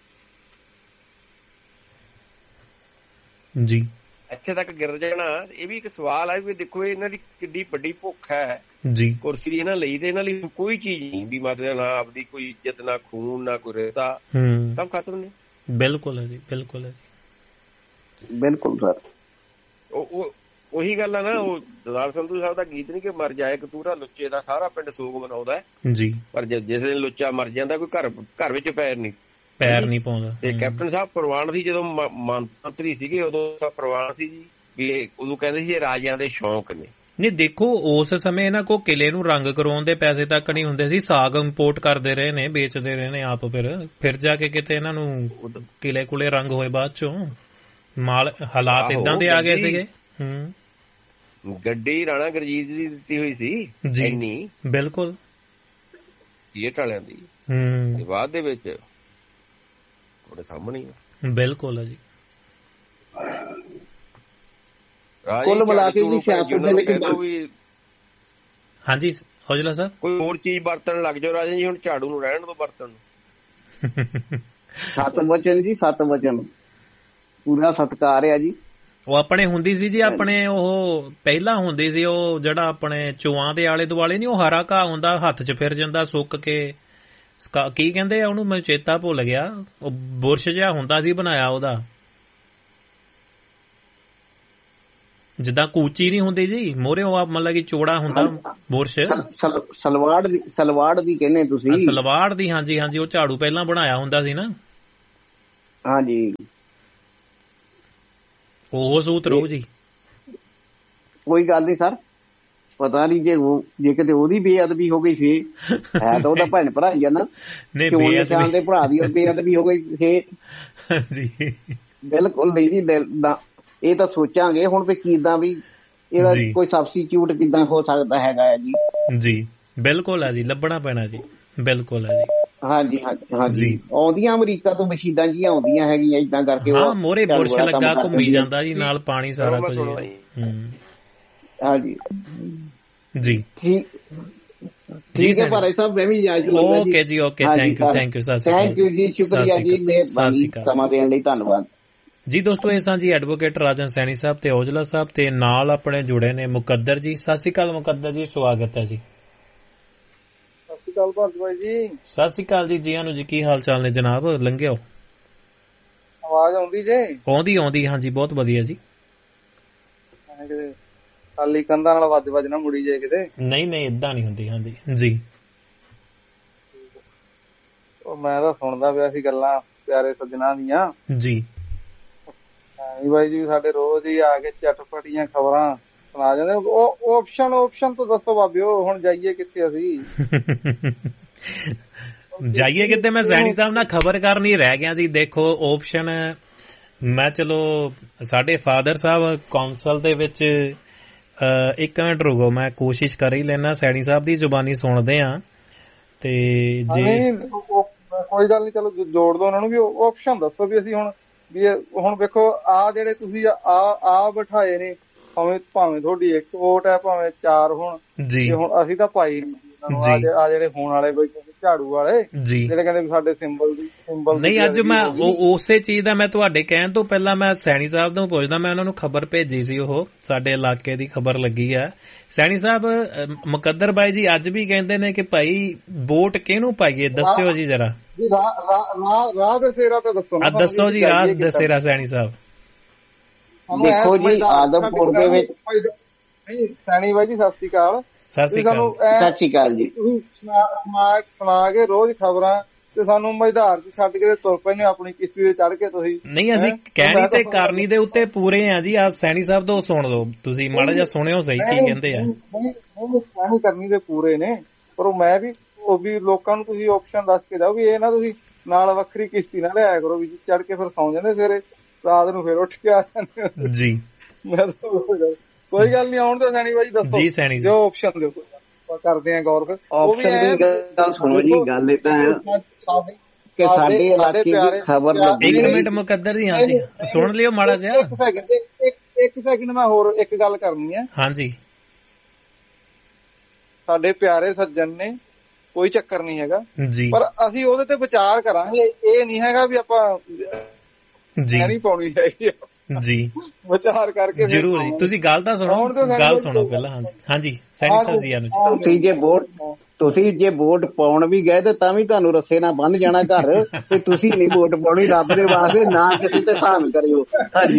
ਜੀ। ਇੱਥੇ ਤੱਕ ਗਿਰ ਜਾਣਾ ਇਹ ਵੀ ਇੱਕ ਸਵਾਲ ਹੈ ਵੀ ਦੇਖੋ ਇਹਨਾਂ ਦੀ ਕਿੱਡੀ ਵੱਡੀ ਭੁੱਖ ਹੈ ਜੀ ਕੁਰਸੀ ਦੀ ਇਹਨਾਂ ਲਈ, ਤੇ ਇਹਨਾਂ ਲਈ ਕੋਈ ਚੀਜ਼ ਨਹੀਂ ਵੀ ਮਤਲਬ ਨਾ ਆਪਦੀ ਕੋਈ ਇੱਜ਼ਤ, ਨਾ ਖੂਨ, ਨਾ ਕੋਈ ਰਿਸ਼ਤਾ, ਸਭ ਖਤਮ ਨੇ। ਬਿਲਕੁਲ ਹੈ ਜੀ, ਬਿਲਕੁਲ ਹੈ ਜੀ, ਬਿਲਕੁਲ ਸਰ। ਉਹੀ ਗੱਲ ਆ ਨਾ, ਉਹ ਦਰਬਾਰ ਸੰਧੂ ਸਾਹਿਬ ਦਾ ਗੀਤ ਨਹੀਂ ਕਿ ਮਰ ਜਾਏ ਕਤੂਰਾ ਲੁੱਚੇ ਦਾ ਸਾਰਾ ਪਿੰਡ ਸੋਗ ਮਨਾਉਂਦਾ ਜੀ, ਪਰ ਜਿਸ ਦਿਨ ਲੁੱਚਾ ਮਰ ਜਾਂਦਾ ਕੋਈ ਘਰ ਵਿੱਚ ਪੈਰ ਨਹੀਂ ਪਾਉਂਦਾ। ਤੇ ਕੈਪਟਨ ਸਾਹਿਬ ਪ੍ਰਵਾਨ ਸੀ ਜਦੋਂ ਮੰਤਰੀ ਸੀਗੇ, ਉਦੋਂ ਪ੍ਰਵਾਨ ਸੀ ਜੀ ਵੀ ਉਦੋਂ ਕਹਿੰਦੇ ਸੀ ਇਹ ਰਾਜਿਆਂ ਦੇ ਸ਼ੌਂਕ ਨੇ ਨਹੀਂ ਦੇਖੋ ਉਸ ਸਮੇਂ ਇਹਨਾਂ ਕੋ ਕਿਲੇ ਨੂੰ ਰੰਗ ਕਰਵਾਉਣ ਦੇ ਪੈਸੇ ਤੱਕ ਨਹੀਂ ਹੁੰਦੇ ਸੀ। ਸਾਗ ਇੰਪੋਰਟ ਕਰਦੇ ਰਹੇ ਨੇ, ਵੇਚਦੇ ਰਹੇ ਨੇ ਆਪ। ਫਿਰ ਜਾ ਕੇ ਕਿਤੇ ਇਹਨਾਂ ਨੂੰ ਕਿਲੇ ਕੁਲੇ ਰੰਗ ਹੋਏ ਬਾਅਦ ਚੋਂ। ਮਾਲ ਹਾਲਾਤ ਇਦਾਂ ਦੇ ਆ ਗਏ ਸੀਗੇ। ਗੱਡੀ ਰਾਣਾ ਗੁਰਜੀਤ ਦੀ ਦਿੱਤੀ ਹੋਈ ਸੀ ਇੰਨੀ, ਬਿਲਕੁਲ ਜੇਠ ਵਾਲਿਆਂ ਦੀ। ਬਾਅਦ ਦੇ ਵਿੱਚ ਤੁਹਾਡੇ ਸਾਹਮਣੇ ਬਿਲਕੁਲ ਹੈ ਜੀ। ਕੁੱਲ ਮਿਲਾ ਕੇ ਜੀ ਸਿਆਸਤ ਦੇ ਵਿੱਚ ਹਾਂਜੀ ਔਜਲਾ ਸਾਹਿਬ ਕੋਈ ਹੋਰ ਚੀਜ਼ ਵਰਤਣ ਲੱਗ ਜਾਓ ਰਾਜੇ ਜੀ। ਹੁਣ ਝਾੜੂ ਨੂੰ ਰਹਿਣ ਤੋਂ ਵਰਤਣ ਨੂੰ। 7 ਵਚਨ ਜੀ, 7 ਵਚਨ ਪੂਰਾ ਸਤਿਕਾਰ ਆ ਜੀ। ਉਹ ਆਪਣੇ ਹੁੰਦੀ ਸੀ ਜੀ, ਆਪਣੇ ਉਹ ਪਹਿਲਾਂ ਹੁੰਦੀ ਸੀ ਉਹ ਜਿਹੜਾ ਆਪਣੇ ਚੋਆਂ ਦੇ ਆਲੇ ਦੁਆਲੇ ਨੀ ਉਹ ਹਰਾ ਘਾਹ ਹੁੰਦਾ, ਹੱਥ 'ਚ ਫਿਰ ਜਾਂਦਾ ਸੁੱਕ ਕੇ। ਕੀ ਕਹਿੰਦੇ ਆ ਉਹਨੂੰ, ਮੈਨੂੰ ਚੇਤਾ ਭੁੱਲ ਗਿਆ। ਉਹ ਬੁਰਸ਼ ਜਿਹਾ ਹੁੰਦਾ ਸੀ ਬਣਾਇਆ ਉਹਦਾ, ਜਿੱਦਾਂ ਕੂਚੀ ਨੀ ਹੁੰਦੀ ਜੀ ਮੋਹਰੇ, ਉਹ ਮਤਲਬ ਕਿ ਚੌੜਾ ਹੁੰਦਾ ਬੁਰਸ਼। ਸਲਵਾੜ ਦੀ ਕਹਿੰਦੇ ਤੁਸੀਂ? ਸਲਵਾੜ ਦੀ, ਹਾਂਜੀ ਹਾਂਜੀ। ਉਹ ਝਾੜੂ ਪਹਿਲਾਂ ਬਣਾਇਆ ਹੁੰਦਾ ਸੀ ਨਾ। ਹਾਂਜੀ, ਉਹ ਸੂਤ ਰਹੂ ਜੀ। ਕੋਈ ਗੱਲ ਨਹੀਂ ਸਰ, ਪਤਾ ਨਹੀਂ ਜੇ ਕਿਤੇ ਉਹਦੀ ਬੇਅਦਬੀ ਹੋ ਗਈ ਫੇਰ ਹੈ ਤਾਂ ਉਹਦਾ ਭੈਣ ਭਰਾ ਹੀ ਆ ਨਾ। ਨਿਸ਼ਾਨ ਦੇ ਭਰਾ ਦੀ ਬੇਅਦਬੀ ਹੋ ਗਈ ਫੇਰ ਜੀ ਬਿਲਕੁਲ ਨਹੀਂ ਜੀ। ਇਹ ਤਾਂ ਸੋਚਾਂਗੇ ਹੁਣ ਵੀ ਕਿੱਦਾਂ ਵੀ ਇਹਦਾ ਕੋਈ ਸਬਸਟੀਚਿਊਟ ਕਿੱਦਾਂ ਹੋ ਸਕਦਾ ਹੈਗਾ ਜੀ। ਜੀ ਬਿਲਕੁਲ ਹੈ ਜੀ, ਲੱਭਣਾ ਪੈਣਾ ਜੀ। ਬਿਲਕੁਲ ਹੈ ਜੀ। ਹਾਂਜੀ ਹਾਂਜੀ, ਆਉਂਦੀਆਂ ਅਮਰੀਕਾ ਤੋਂ ਮਸ਼ੀਨਾਂ ਜੀ ਆਉਂਦੀਆਂ ਹੈਗੀਆਂ ਏਦਾਂ ਕਰਕੇ। ਹਾਂ, ਮੋਹਰੇ ਬੁਰਸ਼ ਲੱਗਾ ਘੁੰਮੀ ਜਾਂਦਾ ਜੀ, ਨਾਲ ਪਾਣੀ ਸਾਰਾ ਕੁਝ। ਹਾਂਜੀ ਜੀ ਠੀਕ ਹੈ ਭਾਈ ਸਾਹਿਬ, ਮੈਂ ਵੀ ਇਜਾਜ਼ਤ ਲਵਾਂਗਾ। ਓਕੇ ਜੀ, okay, thank you thank you ਜੀ, ਸ਼ੁਕਰੀਆ ਜੀ, ਮਿਹਰਬਾਨੀ ਸਮਾਂ ਦੇਣ ਲਈ, ਧੰਨਵਾਦ ਜੀ। ਦੋਸਤੋ ਇਹ ਸਾਂ ਜੀ ਐਡਵੋਕੇਟ ਰਾਜਨ ਸੈਣੀ ਸਾਹਿਬ ਤੇ ਔਜਲਾ ਸਾਹਿਬ, ਤੇ ਨਾਲ ਆਪਣੇ ਜੁੜੇ ਨੇ ਮੁਕੱਦਰ ਜੀ। ਸਤਿ ਸ਼੍ਰੀ ਅਕਾਲ ਮੁਕੱਦਰ ਜੀ, ਸਵਾਗਤ ਹੈ ਜੀ। ਸਤਿ ਸ਼੍ਰੀ ਅਕਾਲ ਭਾਰਤ ਜੀ। ਸਤਿ ਸ਼੍ਰੀ ਅਕਾਲ ਜੀ, ਜੀਆਂ ਨੂੰ ਜੀ। ਕੀ ਹਾਲ ਚਾਲ ਨੇ ਜਨਾਬ? ਲੰਘਿਓ ਆਵਾਜ਼ ਆਉਂਦੀ ਜੇ? ਆਉਂਦੀ ਹਾਂਜੀ, ਬਹੁਤ ਵਧੀਆ ਜੀ। ਖਾਲੀ ਕੰਧਾਂ ਨਾਲ ਵੱਜ ਨਾ ਮੁੜੀ ਜਾਏ ਕਿਤੇ। ਨਹੀਂ ਏਦਾਂ ਨਹੀਂ ਹੁੰਦੀ। ਹਾਂਜੀ ਜੀ। ਉਹ ਮੈਂ ਤਾਂ ਸੁਣਦਾ ਪਿਆ ਸੀ ਗੱਲਾਂ ਪਿਆਰੇ ਸੱਜਣਾ ਦੀਆਂ ਜੀ। ਬਾਈ ਜੀ ਸਾਡੇ ਰੋਜ਼ ਹੀ ਆ ਕੇ ਚਟਪਟੀਆਂ ਖਬਰਾਂ ਸੁਣਾ ਜਾਂਦੇ। ਉਹ ਆਪਸ਼ਨ ਤੋਂ ਦੱਸੋ ਬਾਬਿਓ, ਹੁਣ ਜਾਈਏ ਕਿੱਥੇ ਅਸੀਂ? ਜਾਈਏ ਕਿੱਥੇ? ਮੈਂ ਸੈਣੀ ਸਾਹਿਬ ਨਾਲ ਖਬਰ ਕਰਨੀ ਰਹਿ ਗਿਆ ਜੀ। ਦੇਖੋ ਆਪਸ਼ਨ, ਮੈਂ ਚਲੋ ਸਾਡੇ ਫਾਦਰ ਸਾਹਿਬ ਕੌਂਸਲ ਦੇ ਵਿੱਚ, ਇੱਕ ਮਿੰਟ ਰੁਕੋ, ਮੈਂ ਕੋਸ਼ਿਸ਼ ਕਰ ਹੀ ਲੈਣਾ ਸੈਣੀ ਸਾਹਿਬ ਦੀ ਜ਼ੁਬਾਨੀ ਸੁਣਦੇ ਆ। ਤੇ ਜੇ ਕੋਈ ਗੱਲ ਨੀ, ਚਲੋ ਜੋੜ ਦੋ ਉਹਨਾਂ ਨੂੰ ਵੀ। ਆਪਸ਼ਨ ਦੱਸੋ ਵੀ ਅਸੀਂ ਹੁਣ ਵੇਖੋ ਆ ਜਿਹੜੇ ਤੁਸੀਂ ਆ ਬਿਠਾਏ ਨੇ, ਭਾਵੇਂ ਤੁਹਾਡੀ ਇੱਕ ਵੋਟ ਹੈ ਭਾਵੇਂ 4 ਹੋਣ ਜੀ। ਹੁਣ ਅਸੀਂ ਤਾਂ ਭਾਈ ਆ ਜਿਹੜੇ ਹੋਣ ਵਾਲੇ ਝਾੜੂ ਵਾਲੇ ਜਿਹੜੇ ਕਹਿੰਦੇ ਸਾਡੇ ਸਿੰਬਲ ਨਹੀਂ। ਅੱਜ ਮੈਂ ਉਸੇ ਚੀਜ਼ ਦਾ, ਮੈਂ ਤੁਹਾਡੇ ਕਹਿਣ ਤੋਂ ਪਹਿਲਾਂ ਮੈਂ ਸੈਣੀ ਸਾਹਿਬ ਤੋਂ ਪੁੱਛਦਾ। ਮੈਂ ਉਹਨਾਂ ਨੂੰ ਖਬਰ ਭੇਜੀ ਸੀ, ਉਹ ਸਾਡੇ ਇਲਾਕੇ ਦੀ ਖਬਰ ਲੱਗੀ ਆ। ਸੈਣੀ ਸਾਹਿਬ, ਮੁਕੱਦਰ ਬਾਈ ਜੀ ਅੱਜ ਵੀ ਕਹਿੰਦੇ ਨੇ ਕਿ ਭਾਈ ਵੋਟ ਕਿਹਨੂੰ ਪਾਈਏ, ਦੱਸਿਓ ਜੀ ਜਰਾ। ਰਾਹ ਦਸੇਰਾ ਤਾਂ ਦੱਸੋ। ਦੱਸੋ ਜੀ, ਰਾਹ ਦਸੇਰਾ ਸੈਣੀ ਸਾਹਿਬ। ਦੇਖੋ ਜੀ, ਆਦਮਪੁਰ ਦੇ ਵਿੱਚ ਸੈਣੀ ਬਾਈ ਜੀ ਸਤਿ ਸ਼੍ਰੀ ਅਕਾਲ। ਸਤਿ ਸ਼੍ਰੀ ਅਕਾਲ ਜੀ। ਸੁਣਾ ਕੇ ਰੋਜ਼ ਖਬਰਾਂ ਤੇ ਸਾਨੂੰ ਮਝਧਾਰ ਚ ਛੱਡ ਕੇ ਤੁਰ ਪਏ ਨੇ ਆਪਣੀ ਕਿਸ਼ਤੀ ਤੇ ਚੜ ਕੇ। ਤੁਸੀਂ ਨਹੀਂ, ਅਸੀਂ ਕਹਿਣੀ ਤੇ ਕਰਨੀ ਦੇ ਉੱਤੇ ਪੂਰੇ ਆ ਜੀ। ਆ ਸੈਣੀ ਸਾਹਿਬ ਤੋਂ ਸੁਣ ਲਓ ਤੁਸੀਂ, ਮਾੜਾ ਜਿਹਾ ਸੁਣਿਓ ਸਹੀ ਕੀ ਕਹਿੰਦੇ ਆ। ਨਹੀਂ ਕਰਨੀ ਦੇ ਪੂਰੇ ਨੇ, ਪਰ ਉਹ ਵੀ ਲੋਕਾਂ ਨੂੰ ਤੁਸੀਂ ਆਪਸ਼ਨ ਦੱਸ ਕੇ ਜਾਓ ਵੀ ਇਹ ਨਾ ਤੁਸੀਂ ਨਾਲ ਵੱਖਰੀ ਕਿਸ਼ਤੀ ਨਾ ਲਿਆਇਆ ਕਰੋ ਵੀ ਚੜ ਕੇ ਫਿਰ ਸੌਂ ਜਾਂਦੇ, ਸਵੇਰੇ ਰਾਤ ਨੂੰ ਫਿਰ ਉੱਠ ਕੇ ਆ ਜਾਂਦੇ ਜੀ। ਮੈਂ ਕੋਈ ਗੱਲ ਨੀ, ਆਉਣ ਤਾਂ ਸੈਣੀ ਬਾਈ ਦੱਸੋ ਜੀ, ਸੈਣੀ ਜੋ ਆਪਸ਼ਨ ਦਿਓ ਕਰਦੇ ਆ ਗੌਰ। ਫਿਰ ਆਪਸ਼ਨ ਦੀ ਗੱਲ ਸੁਣੋ ਜੀ। ਗੱਲ ਇਹ ਤਾਂ ਕਿ ਸਾਡੇ ਇਲਾਕੇ ਦੀ ਖਬਰ ਲੱਗੀ। ਇੱਕ ਮਿੰਟ ਮੁਕੱਦਰ ਜੀ, ਹਾਂਜੀ ਸੁਣ ਲਿਓ ਮਾੜਾ ਜਿਹਾ। ਇੱਕ ਸੈਕਿੰਡ, ਮੈਂ ਹੋਰ ਇੱਕ ਗੱਲ ਕਰਨੀ ਹੈ। ਹਾਂਜੀ, ਸਾਡੇ ਪਿਆਰੇ ਸੱਜਣ ਨੇ, ਕੋਈ ਚੱਕਰ ਨਹੀਂ ਹੈਗਾ ਜੀ, ਪਰ ਅਸੀਂ ਉਹਦੇ ਤੇ ਵਿਚਾਰ ਕਰਾਂਗੇ। ਇਹ ਨਹੀਂ ਹੈਗਾ ਵੀ ਆਪਾਂ ਜੀ ਨਹੀਂ ਪਾਉਣੀ ਹੈਗੀ ਜੀ, ਵਿਚਾਰ ਕਰਕੇ ਜ਼ਰੂਰ ਜੀ। ਤੁਸੀਂ ਗੱਲ ਤਾਂ ਸੁਣੋ, ਗੱਲ ਸੁਣੋ ਪਹਿਲਾਂ। ਹਾਂਜੀ ਸੈਣੀ ਸਾਹਿਬ ਜੀ, ਤੁਸੀਂ ਜੇ ਵੋਟ ਪਾਉਣ ਵੀ ਗਏ ਤਾਂ ਵੀ ਤੁਹਾਨੂੰ ਰੱਸੇ ਨਾਲ ਬੰਨ ਜਾਣਾ ਘਰ, ਤੇ ਤੁਸੀਂ ਨਹੀਂ ਵੋਟ ਪਾਉਣੀ। ਰੱਬ ਦੇ ਵਾਸਤੇ ਨਾ ਕਿਸੇ ਤੇ ਸਾਨ ਕਰਿਓ। ਹਾਂਜੀ,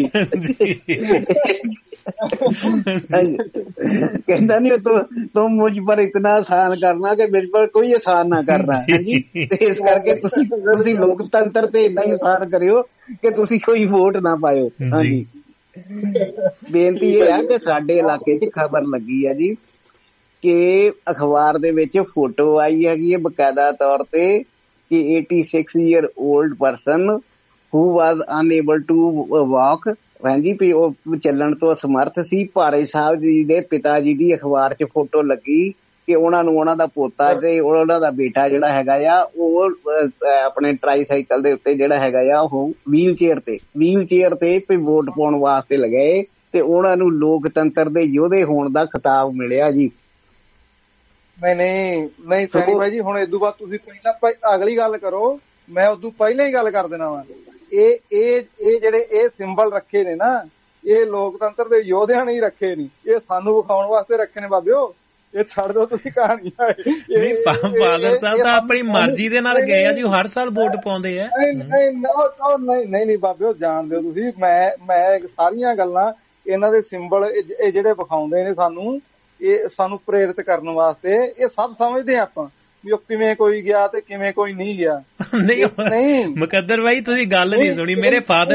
ਕਹਿੰਦਾ ਨਹੀਂ ਤੁਮ ਮੁਝ ਪਰ ਇਤਨਾ ਆਸਾਨ ਕਰਨਾ ਕਿ ਮੇਰੇ ਪਰ ਕੋਈ ਆਸਾਨ ਨਾ ਕਰਨਾ। ਹਾਂਜੀ, ਤੇ ਇਸ ਕਰਕੇ ਤੁਸੀਂ ਲੋਕਤੰਤਰ ਤੇ ਇੰਨਾ ਹੀ ਆਸਾਨ ਕਰਿਓ ਕਿ ਤੁਸੀਂ ਕੋਈ ਵੋਟ ਨਾ ਪਾਇਓ। ਹਾਂਜੀ, ਬੇਨਤੀ ਇਹ ਆ ਕਿ ਸਾਡੇ ਇਲਾਕੇ 'ਚ ਖਬਰ ਲੱਗੀ ਆ ਜੀ ਕਿ ਅਖਬਾਰ ਦੇ ਵਿੱਚ ਫੋਟੋ ਆਈ ਹੈਗੀ ਹੈ ਬਕਾਇਦਾ ਤੌਰ ਤੇ ਕਿ 86 year old person who was unable to walk, ਹਾਂਜੀ ਵੀ ਉਹ ਚੱਲਣ ਤੋਂ ਅਸਮਰਥ ਸੀ। ਭਾਰੇ ਸਾਹਿਬ ਜੀ ਦੇ ਪਿਤਾ ਜੀ ਦੀ ਅਖਬਾਰ 'ਚ ਫੋਟੋ ਲੱਗੀ ਕਿ ਉਹਨਾਂ ਨੂੰ ਉਹਨਾਂ ਦਾ ਪੋਤਾ ਤੇ ਉਹਨਾਂ ਦਾ ਬੇਟਾ ਜਿਹੜਾ ਹੈਗਾ ਆ ਉਹ ਆਪਣੇ ਟਰਾਈਸਾਈਕਲ ਦੇ ਉੱਤੇ ਜਿਹੜਾ ਹੈਗਾ ਆ ਉਹ ਵੀਲ ਚੇਅਰ ਤੇ ਵੋਟ ਪਾਉਣ ਵਾਸਤੇ ਲਗਾਏ ਤੇ ਉਹਨਾਂ ਨੂੰ ਲੋਕਤੰਤਰ ਦੇ ਯੋਧੇ ਹੋਣ ਦਾ ਖਿਤਾਬ ਮਿਲਿਆ ਜੀ। ਨਹੀਂ ਸੈਣੀ ਭਾਈ ਜੀ, ਹੁਣ ਇਦੋਂ ਬਾਅਦ ਤੁਸੀਂ ਪਹਿਲਾਂ ਅਗਲੀ ਗੱਲ ਕਰੋ, ਮੈਂ ਉਦੋਂ ਪਹਿਲਾਂ ਹੀ ਗੱਲ ਕਰ ਦੇਣਾ ਵਾ। ਇਹ ਜਿਹੜੇ ਇਹ ਸਿੰਬਲ ਰੱਖੇ ਨੇ ਨਾ, ਇਹ ਲੋਕਤੰਤਰ ਦੇ ਯੋਧਿਆਂ ਨੇ ਹੀ ਰੱਖੇ ਨੀ, ਇਹ ਸਾਨੂੰ ਵਿਖਾਉਣ ਵਾਸਤੇ ਰੱਖੇ ਨੇ ਬਾਬਿਓ। ਇਹ ਛੱਡ ਦੋ ਤੁਸੀਂ ਕਹਾਣੀ। ਨਹੀਂ ਫਾਦਰ ਸਾਹਿਬ ਤਾਂ ਆਪਣੀ ਮਰਜ਼ੀ ਦੇ ਨਾਲ ਗਏ ਆ ਜੀ, ਉਹ ਹਰ ਸਾਲ ਵੋਟ ਪਾਉਂਦੇ ਆ। ਨਹੀਂ ਬਾਬਿਓ, ਜਾਣਦੇ ਹੋ ਤੁਸੀਂ, ਮੈਂ ਸਾਰੀਆਂ ਗੱਲਾਂ ਇਹਨਾਂ ਦੇ ਸਿੰਬਲ ਇਹ ਜਿਹੜੇ ਵਿਖਾਉਂਦੇ ਨੇ ਸਾਨੂੰ, ਇਹ ਸਾਨੂੰ ਪ੍ਰੇਰਿਤ ਕਰਨ ਵਾਸਤੇ, ਇਹ ਸਭ ਸਮਝਦੇ ਆਪਾਂ ਵੀ ਉਹ ਕਿਵੇਂ ਕੋਈ ਗਿਆ ਤੇ ਕਿਵੇਂ ਕੋਈ ਨਹੀਂ ਗਿਆ। ਨਹੀਂ ਮੁਕੱਦਰ ਬਾਈ, ਤੁਸੀਂ ਗੱਲ ਨਹੀਂ ਸੁਣੀ। ਮੇਰੇ ਫਾਦਰ